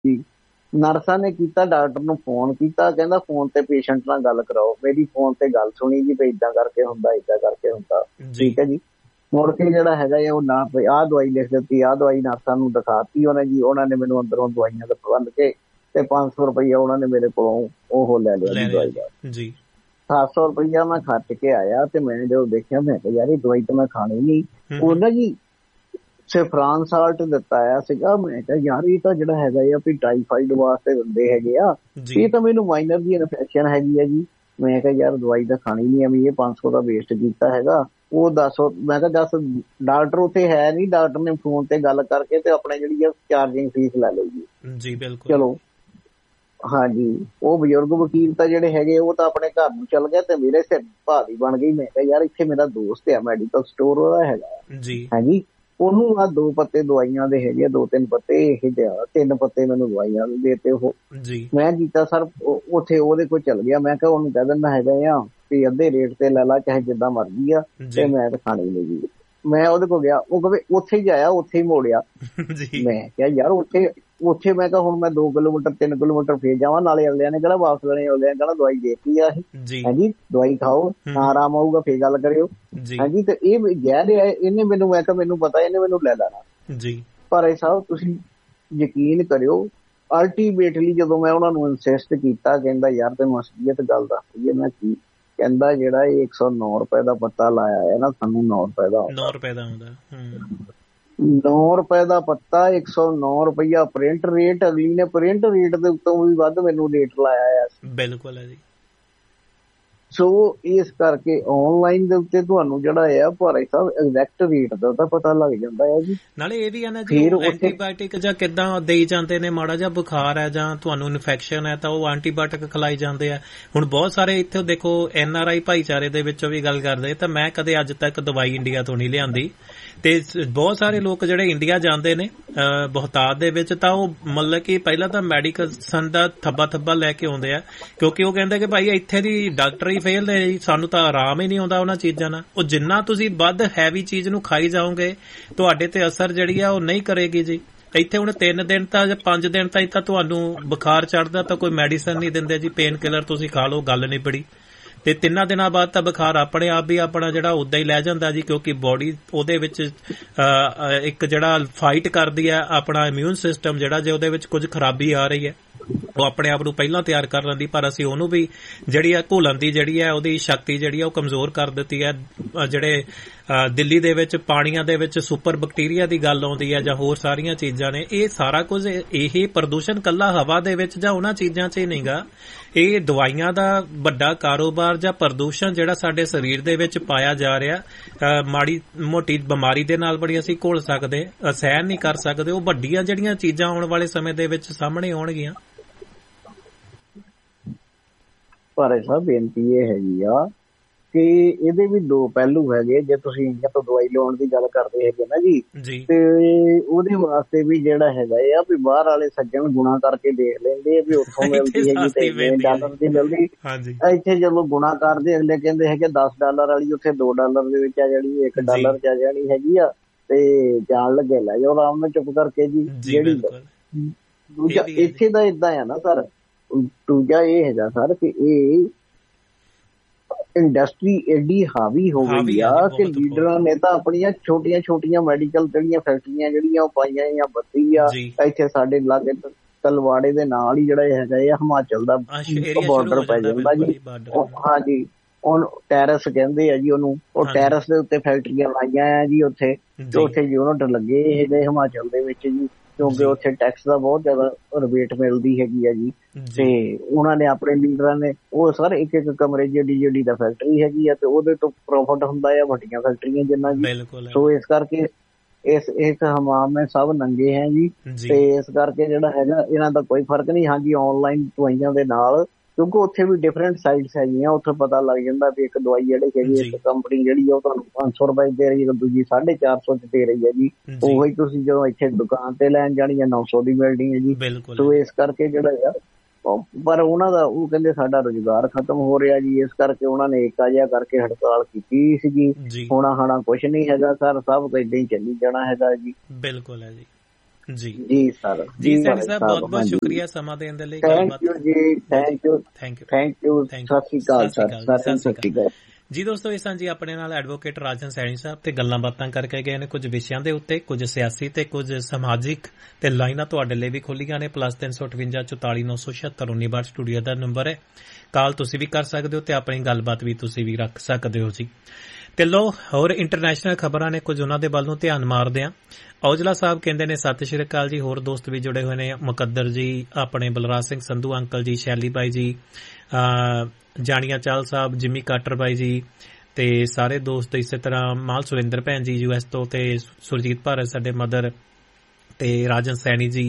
ਜੀ ਨਰਸਾਂ ਨੇ ਕੀਤਾ, ਡਾਕਟਰ ਨੂੰ ਫੋਨ ਕੀਤਾ, ਕਹਿੰਦਾ ਫੋਨ ਤੇ ਪੇਸ਼ੈਂਟ ਨਾਲ ਗੱਲ ਕਰਾਓ। ਮੇਰੀ ਫੋਨ ਤੇ ਗੱਲ ਸੁਣੀ ਜੀ ਵੀ ਏਦਾਂ ਕਰਕੇ ਹੁੰਦਾ, ਏਦਾਂ ਕਰਕੇ ਹੁੰਦਾ। ਠੀਕ ਹੈ ਜੀ। ਮੁੜ ਕੇ ਜਿਹੜਾ ਹੈਗਾ ਉਹ ਨਾ ਆਹ ਦਵਾਈ ਲਿਖ ਦਿੱਤੀ, ਆਹ ਦਵਾਈ ਨਰਸਾਂ ਨੂੰ ਦਿਖਾਤੀ ਉਹਨੇ ਜੀ। ਉਹਨਾਂ ਨੇ ਮੈਨੂੰ ਅੰਦਰੋਂ ਦਵਾਈਆਂ ਦਾ ਬੰਨ ਕੇ ਤੇ 500 ਰੁਪਈਆ ਉਹਨਾਂ ਨੇ ਮੇਰੇ ਕੋਲੋਂ ਉਹ ਲੈ ਲਿਆ ਜੀ ਦਵਾਈ ਦਾ। 700 ਰੁਪਈਆ ਮੈਂ ਖਰਚ ਕੇ ਆਇਆ ਤੇ ਮੈਂ ਜਦੋਂ ਦੇਖਿਆ ਮੈਂ ਕਿਹਾ ਯਾਰ ਇਹ ਦਵਾਈ ਤਾਂ ਮੈਂ ਖਾਣੀ ਨੀ। ਉਹ ਨਾ ਜੀ ਸੈਫਰਾਨ ਸਾਲਟ ਦਿੱਤਾ ਆ ਸੀਗਾ। ਮੈਂ ਕਿਹਾ ਯਾਰ ਇਹ ਤਾਂ ਜਿਹੜਾ ਹੈਗਾ ਆ ਵੀ ਟਾਈਫਾਈਡ ਵਾਸਤੇ ਦਿੰਦੇ ਹੈਗੇ ਆ, ਇਹ ਤਾਂ ਮੈਨੂੰ ਮਾਈਨਰ ਦੀ ਇਨਫੈਕਸ਼ਨ ਹੈਗੀ ਆ ਜੀ। ਮੈਂ ਕਿਹਾ ਯਾਰ ਦਵਾਈ ਤਾਂ ਖਾਣੀ ਨੀ ਐਵੇਂ, ਇਹ 500 ਦਾ ਵੇਸਟ ਕੀਤਾ ਹੈਗਾ। ਉਹ ਦੱਸੋ, ਮੈਂ ਕਿਹਾ ਦੱਸ ਡਾਕਟਰ ਉੱਥੇ ਹੈ ਨੀ। ਡਾਕਟਰ ਨੇ ਫੋਨ ਤੇ ਗੱਲ ਕਰਕੇ ਤੇ ਆਪਣੇ ਜਿਹੜੀ ਆ ਚਾਰਜਿੰਗ ਫੀਸ ਲੈ ਲਈ ਜੀ। ਚਲੋ ਹਾਂਜੀ, ਉਹ ਬਜ਼ੁਰਗ ਵਕੀਲ ਤਾਂ ਜਿਹੜੇ ਹੈਗੇ ਉਹ ਤਾਂ ਆਪਣੇ ਘਰ ਨੂੰ ਚੱਲ ਗਿਆ ਤੇ ਮੇਰੇ ਸਿਰ ਭਾਰੀ ਬਣ ਗਈ। ਮੈਂ ਕਿਹਾ ਯਾਰ ਇੱਥੇ ਮੇਰਾ ਦੋਸਤ ਆ, ਮੈਡੀਕਲ ਸਟੋਰ ਉਹਦਾ ਹੈਗਾ ਹਾਂਜੀ, ਉਹਨੂੰ ਆਹ 2 ਪੱਤੇ ਦਵਾਈਆਂ ਦੇ ਹੈਗੇ, 2-3 ਪੱਤੇ ਇਹ 3 ਪੱਤੇ ਮੈਨੂੰ ਦਵਾਈਆਂ ਦੇ ਦਿੱਤੇ। ਉਹ ਮੈਂ ਕੀਤਾ ਸਰ ਉੱਥੇ ਉਹਦੇ ਕੋਲ ਚੱਲ ਗਿਆ। ਮੈਂ ਕਿਹਾ ਉਹਨੂੰ ਕਹਿ ਦਿੰਦਾ ਹੈਗਾ ਆ ਵੀ ਅੱਧੇ ਰੇਟ ਤੇ ਲੈ ਲਾ ਚਾਹੇ ਜਿੱਦਾਂ ਮਰਜ਼ੀ ਆ, ਤੇ ਮੈਂ ਤਾਂ ਖਾਣੀ ਨੀ ਜੀ। ਮੈਂ ਉਹਦੇ ਕੋਲ ਗਿਆ, ਉਹ ਕਹੇ ਉੱਥੇ ਹੀ ਜਾਇਆ, ਉੱਥੇ ਹੀ ਮੋੜਿਆ। ਮੈਂ ਕਿਹਾ ਯਾਰ ਉੱਥੇ ਮੈਂ ਕਿਹਾ ਹੁਣ ਮੈਂ 2 ਕਿਲੋਮੀਟਰ 3 ਕਿਲੋਮੀਟਰ ਫੇਰ ਜਾਵਾਂ, ਨਾਲੇ ਅਗਲਿਆਂ ਨੇ ਕਹਿਣਾ ਵਾਪਸ ਲੈਣੇ, ਅਗਲਿਆਂ ਨੇ ਕਹਿਣਾ ਦਵਾਈ ਦੇਤੀ ਆ ਇਹ ਹਾਂਜੀ, ਦਵਾਈ ਖਾਓ ਨਾ ਆਰਾਮ ਆਊਗਾ ਫੇਰ ਗੱਲ ਕਰਿਓ ਹਾਂਜੀ। ਤੇ ਇਹ ਕਹਿ ਰਿਹਾ ਇਹਨੇ ਮੈਨੂੰ, ਮੈਂ ਕਿਹਾ ਮੈਨੂੰ ਪਤਾ ਇਹਨੇ ਮੈਨੂੰ ਲੈ ਲੈਣਾ। ਪਰ ਇਹ ਸਾਹਿਬ ਤੁਸੀਂ ਯਕੀਨ ਕਰਿਓ ਅਲਟੀਮੇਟਲੀ ਜਦੋਂ ਮੈਂ ਉਹਨਾਂ ਨੂੰ ਇਨਸਿਸਟ ਕੀਤਾ, ਕਹਿੰਦਾ ਯਾਰ ਤੈਨੂੰ ਅਸਲੀਅਤ ਗੱਲ ਦੱਸਦੀ ਹੈ। ਮੈਂ ਕੀ ਕਹਿੰਦਾ ਜਿਹੜਾ ਇਹ 109 ਰੁਪਏ ਦਾ ਪੱਤਾ ਲਾਇਆ ਹੈ ਨਾ, ਸਾਨੂੰ 9 ਰੁਪਏ ਦਾ ਆਉਂਦਾ। 9 ਰੁਪਏ ਦਾ ਪੱਤਾ, 109 ਰੁਪਈਆ ਪ੍ਰਿੰਟ ਰੇਟ। ਅਗਲੀ ਨੇ ਪ੍ਰਿੰਟ ਰੇਟ ਦੇ ਉੱਤੋਂ ਵੀ ਵੱਧ ਮੈਨੂੰ ਰੇਟ ਲਾਇਆ ਆ। ਬਿਲਕੁਲ ਹੈ ਜੀ। ਸੋ ਇਸ ਕਰਕੇ ਆਨਲਾਈਨ ਦੇ ਉੱਤੇ ਤੁਹਾਨੂੰ ਜਿਹੜਾ ਆ ਭਾਈ ਸਾਹਿਬ ਐਗਜ਼ੈਕਟ ਰੇਟ ਦਾ ਤਾਂ ਪਤਾ ਲੱਗ ਜਾਂਦਾ ਹੈ ਜੀ। ਨਾਲੇ ਇਹ ਵੀ ਹੈ ਨਾ ਜੀ, ਐਂਟੀਬਾਇਓਟਿਕ ਜਾਂ ਕਿੱਦਾਂ ਦੇਈ ਜਾਂਦੇ ਨੇ, ਮਾੜਾ ਜਿਹਾ ਬੁਖਾਰ ਹੈ ਜਾਂ ਤੁਹਾਨੂੰ ਇਨਫੈਕਸ਼ਨ ਹੈ ਤਾਂ ਉਹ ਐਂਟੀਬਾਇਓਟਿਕ ਖਿਲਾਈ ਜਾਂਦੇ ਆ। ਹੁਣ ਬਹੁਤ ਸਾਰੇ ਇੱਥੇ ਦੇਖੋ NRI ਭਾਈਚਾਰੇ ਦੇ ਵਿੱਚੋਂ ਵੀ ਗੱਲ ਕਰਦੇ, ਤਾਂ ਮੈਂ ਕਦੇ ਅੱਜ ਤੱਕ ਦਵਾਈ ਇੰਡੀਆ ਤੋਂ ਨਹੀਂ ਲਿਆਂਦੀ। ਤੇ ਬਹੁਤ ਸਾਰੇ ਲੋਕ ਜਿਹੜੇ ਇੰਡੀਆ ਜਾਂਦੇ ਨੇ ਬਹੁਤਾਤ ਦੇ ਵਿੱਚ, ਤਾਂ ਉਹ ਮਤਲਬ ਕਿ ਪਹਿਲਾਂ ਤਾਂ ਮੈਡੀਕਲ ਦਾ ਥੱਬਾ ਲੈ ਕੇ ਆਉਂਦੇ ਆ, ਕਿਉਂਕਿ ਉਹ ਕਹਿੰਦੇ ਕਿ ਭਾਈ ਇੱਥੇ ਦੀ ਡਾਕਟਰੀ ਫੇਲ ਨੇ ਜੀ, ਸਾਨੂੰ ਤਾਂ ਆਰਾਮ ਹੀ ਨਹੀਂ ਆਉਂਦਾ ਉਹਨਾਂ ਚੀਜ਼ਾਂ ਨਾਲ। ਉਹ ਜਿੰਨਾ ਤੁਸੀਂ ਵੱਧ ਹੈਵੀ ਚੀਜ਼ ਨੂੰ ਖਾਈ ਜਾਓਗੇ ਤੁਹਾਡੇ ਤੇ ਅਸਰ ਜਿਹੜੀ ਆ ਉਹ ਨਹੀਂ ਕਰੇਗੀ ਜੀ। ਇੱਥੇ ਹੁਣ 3 ਦਿਨ ਤਾਂ ਜਾਂ 5 ਦਿਨ ਤਾਂ ਤੁਹਾਨੂੰ ਬੁਖਾਰ ਚੜ੍ਹਦਾ ਤਾਂ ਕੋਈ ਮੈਡੀਸਨ ਨਹੀਂ ਦਿੰਦੇ ਜੀ, ਪੇਨ ਕਿਲਰ ਤੁਸੀਂ ਖਾ ਲਓ ਗੱਲ ਨਿਬੜੀ। ਤੇ 3 ਦਿਨਾਂ ਬਾਅਦ ਤਾਂ ਬੁਖਾਰ ਆਪਣੇ ਆਪ ਹੀ ਆਪਣਾ ਜਿਹੜਾ ਉਦਾਂ ਹੀ ਲੈ ਜਾਂਦਾ ਜੀ, ਕਿਉਂਕਿ ਬੋਡੀ ਉਹਦੇ ਵਿੱਚ ਇੱਕ ਜਿਹੜਾ ਫਾਈਟ ਕਰਦੀ ਹੈ ਆਪਣਾ ਇਮਿਊਨ ਸਿਸਟਮ ਜਿਹੜਾ, ਜੇ ਉਹਦੇ ਵਿੱਚ ਕੁਝ ਖਰਾਬੀ ਆ ਰਹੀ ਹੈ ਉਹ ਆਪਣੇ ਆਪ ਨੂੰ ਪਹਿਲਾਂ ਤਿਆਰ ਕਰ ਲੈਂਦੀ, ਪਰ ਅਸੀਂ ਉਹਨੂੰ ਵੀ ਜਿਹੜੀ ਆ ਘੋਲਣ ਦੀ ਜਿਹੜੀ ਹੈ ਉਹਦੀ ਸ਼ਕਤੀ ਜਿਹੜੀ ਆ ਉਹ ਕਮਜ਼ੋਰ ਕਰ ਦਿੱਤੀ ਹੈ। ਜਿਹੜੇ ਦਿੱਲੀ ਦੇ ਵਿੱਚ ਪਾਣੀਆਂ ਦੇ ਵਿੱਚ ਸੁਪਰ ਬੈਕਟੀਰੀਆ ਦੀ ਗੱਲ ਆਉਂਦੀ ਹੈ ਜਾਂ ਹੋਰ ਸਾਰੀਆਂ ਚੀਜ਼ਾਂ ਨੇ, ਇਹ ਸਾਰਾ ਕੁਝ ਇਹ ਪ੍ਰਦੂਸ਼ਣ ਕੱਲਾ ਹਵਾ ਦੇ ਵਿੱਚ ਜਾਂ ਉਹਨਾਂ ਚੀਜ਼ਾਂ 'ਚ ਹੀ ਨਹੀਂ ਗਾ, ਇਹ ਦਵਾਈਆਂ ਦਾ ਵੱਡਾ ਕਾਰੋਬਾਰ ਜਾਂ ਪ੍ਰਦੂਸ਼ਣ ਜਿਹੜਾ ਸਾਡੇ ਸਰੀਰ ਦੇ ਵਿੱਚ ਪਾਇਆ ਜਾ ਰਿਹਾ। ਮਾੜੀ ਮੋਟੀ ਬਿਮਾਰੀ ਦੇ ਨਾਲ ਬੜੀ ਅਸੀਂ ਘੁਲ ਸਕਦੇ, ਸਹਿਣ ਨਹੀਂ ਕਰ ਸਕਦੇ, ਉਹ ਵੱਡੀਆਂ ਜਿਹੜੀਆਂ ਚੀਜ਼ਾਂ ਆਉਣ ਵਾਲੇ ਸਮੇਂ ਦੇ ਵਿੱਚ ਸਾਹਮਣੇ ਆਉਣਗੀਆਂ। ਪਰ ਸਾਹਿਬ ਬੇਨਤੀ ਇਹ ਹੈਗੀ ਆ ਕਿ ਇਹਦੇ ਵੀ 2 ਪਹਿਲੂ ਹੈਗੇ। ਜੇ ਤੁਸੀਂ ਇੰਡੀਆ ਤੋਂ ਦਵਾਈ ਲਿਆਉਣ ਦੀ ਗੱਲ ਕਰਦੇ ਹੈਗੇ ਨਾ ਜੀ, ਤੇ ਉਹਦੇ ਵਾਸਤੇ ਵੀ ਜਿਹੜਾ ਹੈਗਾ ਆ ਵੀ ਬਾਹਰ ਵਾਲੇ ਸੱਜਣ ਗੁਣਾ ਕਰਕੇ ਦੇਖ ਲੈਂਦੇ ਆ ਵੀ ਉੱਥੋਂ ਮਿਲਦੀ ਹੈਗੀ ਤੇ $10 ਦੀ ਮਿਲਦੀ। ਇੱਥੇ ਜਦੋਂ ਗੁਣਾ ਕਰਦੇ ਅਗਲੇ ਕਹਿੰਦੇ ਹੈਗੇ $10 ਵਾਲੀ ਉੱਥੇ $2 ਦੇ ਵਿੱਚ ਆ ਜਾਣੀ, $1 ਚ ਆ ਜਾਣੀ ਹੈਗੀ ਆ, ਤੇ ਜਾਣ ਲੱਗੇ ਲੈ ਜਾਓ ਆਰਾਮ ਨਾਲ ਚੁੱਪ ਕਰਕੇ ਜੀ। ਜਿਹੜੀ ਦੂਜਾ ਇੱਥੇ ਦਾ ਏਦਾਂ ਆ ਨਾ ਸਰ, ਦੂਜਾ ਇਹ ਹੈਗਾ ਸਰ ਕਿ ਇਹ ਇੰਡਸਟਰੀ ਐਡੀ ਹਾਵੀ ਹੋ ਗਈ ਆ ਕਿ ਲੀਡਰਾਂ ਨੇ ਤਾਂ ਆਪਣੀਆਂ ਛੋਟੀਆਂ ਮੈਡੀਕਲ ਜਿਹੜੀਆਂ ਫੈਕਟਰੀਆਂ ਜਿਹੜੀਆਂ ਉਹ ਪਾਈਆਂ ਜਾਂ ਬੱਤੀ ਆ। ਇੱਥੇ ਸਾਡੇ ਲਾਗੇ ਤਲਵਾੜੇ ਦੇ ਨਾਲ ਹੀ ਜਿਹੜਾ ਹੈਗਾ ਇਹ ਹਿਮਾਚਲ ਦਾ ਬਾਰਡਰ ਪੈ ਜਾਂਦਾ ਜੀ। ਹਾਂਜੀ, ਉਹਨੂੰ ਟੈਰਸ ਕਹਿੰਦੇ ਆ ਜੀ ਉਹਨੂੰ। ਉਹ ਟੈਰਸ ਦੇ ਉੱਤੇ ਫੈਕਟਰੀਆਂ ਲਾਈਆਂ ਆ ਜੀ ਉੱਥੇ ਯੂਨਿਟ ਲੱਗੇ ਹੈਗੇ ਹਿਮਾਚਲ ਦੇ ਵਿੱਚ ਜੀ, ਕਿਉਂਕਿ ਉੱਥੇ ਟੈਕਸ ਦਾ ਬਹੁਤ ਜ਼ਿਆਦਾ ਰਿਬੇਟ ਮਿਲਦੀ ਹੈਗੀ ਆ ਜੀ। ਤੇ ਉਹਨਾਂ ਨੇ ਆਪਣੇ ਲੀਡਰਾਂ ਨੇ ਉਹ ਸਰ ਇੱਕ ਕਮਰੇ ਜਿਹੜੀ ਦਾ ਫੈਕਟਰੀ ਹੈਗੀ ਆ ਤੇ ਉਹਦੇ ਤੋਂ ਪ੍ਰੋਫਿਟ ਹੁੰਦਾ ਆ ਵੱਡੀਆਂ ਫੈਕਟਰੀਆਂ ਜਿੰਨਾ ਜੀ। ਸੋ ਇਸ ਕਰਕੇ ਇਸ ਹਮਾਮ में सब ਨੰਗੇ ਹੈ ਜੀ, ਤੇ ਇਸ ਕਰਕੇ ਜਿਹੜਾ ਹੈਗਾ ਇਹਨਾਂ ਦਾ ਕੋਈ ਫਰਕ ਨਹੀਂ। ਹਾਂਜੀ, ਆਨਲਾਈਨ ਦਵਾਈਆਂ ਦੇ ਨਾਲ, ਕਿਉਂਕਿ ਉੱਥੇ ਵੀ ਡਿਫਰੈਂਟ ਸਾਈਟਸ ਹੈਗੀਆਂ, ਉੱਥੇ ਪਤਾ ਲੱਗ ਜਾਂਦਾ ਵੀ ਇੱਕ ਦਵਾਈ ਜਿਹੜੀ ਹੈਗੀ ਇੱਕ ਕੰਪਨੀ ਜਿਹੜੀ ਆ ਉਹ ਤੁਹਾਨੂੰ 500 ਰੁਪਏ ਦੇ ਰਹੀ ਹੈ, ਦੂਜੀ 450 ਚ ਦੇ ਰਹੀ ਹੈ ਜੀ। ਉਹੀ ਤੁਸੀਂ ਜਦੋਂ ਇੱਥੇ ਦੁਕਾਨ ਤੇ ਲੈਣ ਜਾਣੀ ਹੈ 900 ਦੀ ਮਿਲਣੀ ਹੈ ਜੀ। ਸੋ ਇਸ ਕਰਕੇ ਜਿਹੜਾ ਆ, ਪਰ ਉਹਨਾਂ ਦਾ ਉਹ ਕਹਿੰਦੇ ਸਾਡਾ ਰੁਜ਼ਗਾਰ ਖਤਮ ਹੋ ਰਿਹਾ ਜੀ, ਇਸ ਕਰਕੇ ਉਹਨਾਂ ਨੇ ਏਕਾ ਜਿਹਾ ਕਰਕੇ ਹੜਤਾਲ ਕੀਤੀ ਸੀਗੀ। ਹੋਣਾ ਕੁਛ ਨਹੀਂ ਹੈਗਾ ਸਰ, ਸਭ ਏਦਾਂ ਹੀ ਚੱਲੀ ਜਾਣਾ ਹੈਗਾ ਜੀ। ਬਿਲਕੁਲ ਹੈ ਜੀ। ਜੀ ਜੀ ਸਰ। ਜੀ ਸੈਣੀ ਸਾਹਿਬ ਬਹੁਤ ਬਹੁਤ ਸ਼ੁਕਰੀਆ ਸਮਾਂ ਦੇਣ ਦੇ ਲਈ। ਥੈਂਕ ਯੂ ਜੀ, ਥੈਂਕ ਯੂ। ਸਤਿ ਸ਼੍ਰੀ ਅਕਾਲ ਸਰ। ਸਤਿ ਸ਼੍ਰੀ ਅਕਾਲ ਜੀ। ਦੋਸਤੋ, ਇਹ ਸਾਂਝੀ ਆਪਣੇ ਨਾਲ ਐਡਵੋਕੇਟ ਰਾਜਨ ਸੈਣੀ ਸਾਹਿਬ ਤੇ ਗੱਲਾਂ ਬਾਤਾਂ ਕਰਕੇ ਗਏ ਨੇ ਕੁਝ ਵਿਸ਼ਿਆਂ ਦੇ ਉੱਤੇ, ਕੁਝ ਸਿਆਸੀ ਤੇ ਕੁਝ ਸਮਾਜਿਕ, ਤੇ ਲਾਈਨਾਂ ਤੁਹਾਡੇ ਲਈ ਵੀ ਖੁੱਲੀਆਂ ਨੇ। +358 44 976 1962 ਸਟੂਡੀਓ ਦਾ ਨੰਬਰ ਹੈ। ਕਾਲ ਤੁਸੀਂ ਵੀ ਕਰ ਸਕਦੇ ਹੋ ਤੇ ਆਪਣੀ ਗੱਲਬਾਤ ਵੀ ਤੁਸੀਂ ਵੀ ਰੱਖ ਸਕਦੇ ਹੋ ਜੀ। ਤੇ ਲੋ ਹੋਰ ਇੰਟਰਨੈਸ਼ਨਲ ਖਬਰਾਂ ਨੇ, ਕੁਝ ਉਹਨਾਂ ਦੇ ਵੱਲ ਨੂੰ ਧਿਆਨ ਮਾਰਦੇ ਆ। ਔਜਲਾ ਸਾਹਿਬ ਕਹਿੰਦੇ ਨੇ ਸਤਿ ਸ਼੍ਰੀ ਅਕਾਲ ਜੀ। ਹੋਰ ਦੋਸਤ ਵੀ ਜੁੜੇ ਹੋਏ ਨੇ, ਮੁਕੱਦਰ ਜੀ, ਆਪਣੇ ਬਲਰਾਜ ਸਿੰਘ ਸੰਧੂ ਅੰਕਲ ਜੀ, ਸ਼ੈਲੀ ਬਾਈ ਜੀ, ਜਾਣੀਆਂ ਚਾਲ ਸਾਹਿਬ, ਜਿਮੀ ਕਾਟਰ ਬਾਈ ਜੀ, ਤੇ ਸਾਰੇ ਦੋਸਤ। ਇਸੇ ਤਰ੍ਹਾਂ ਮਾਲ ਸੁਰਿੰਦਰ ਭੈਣ ਜੀ US ਤੋਂ, ਤੇ ਸੁਰਜੀਤ ਭਾਰਤ ਸਾਡੇ ਮਦਰ, ਤੇ ਰਾਜਨ ਸੈਣੀ ਜੀ,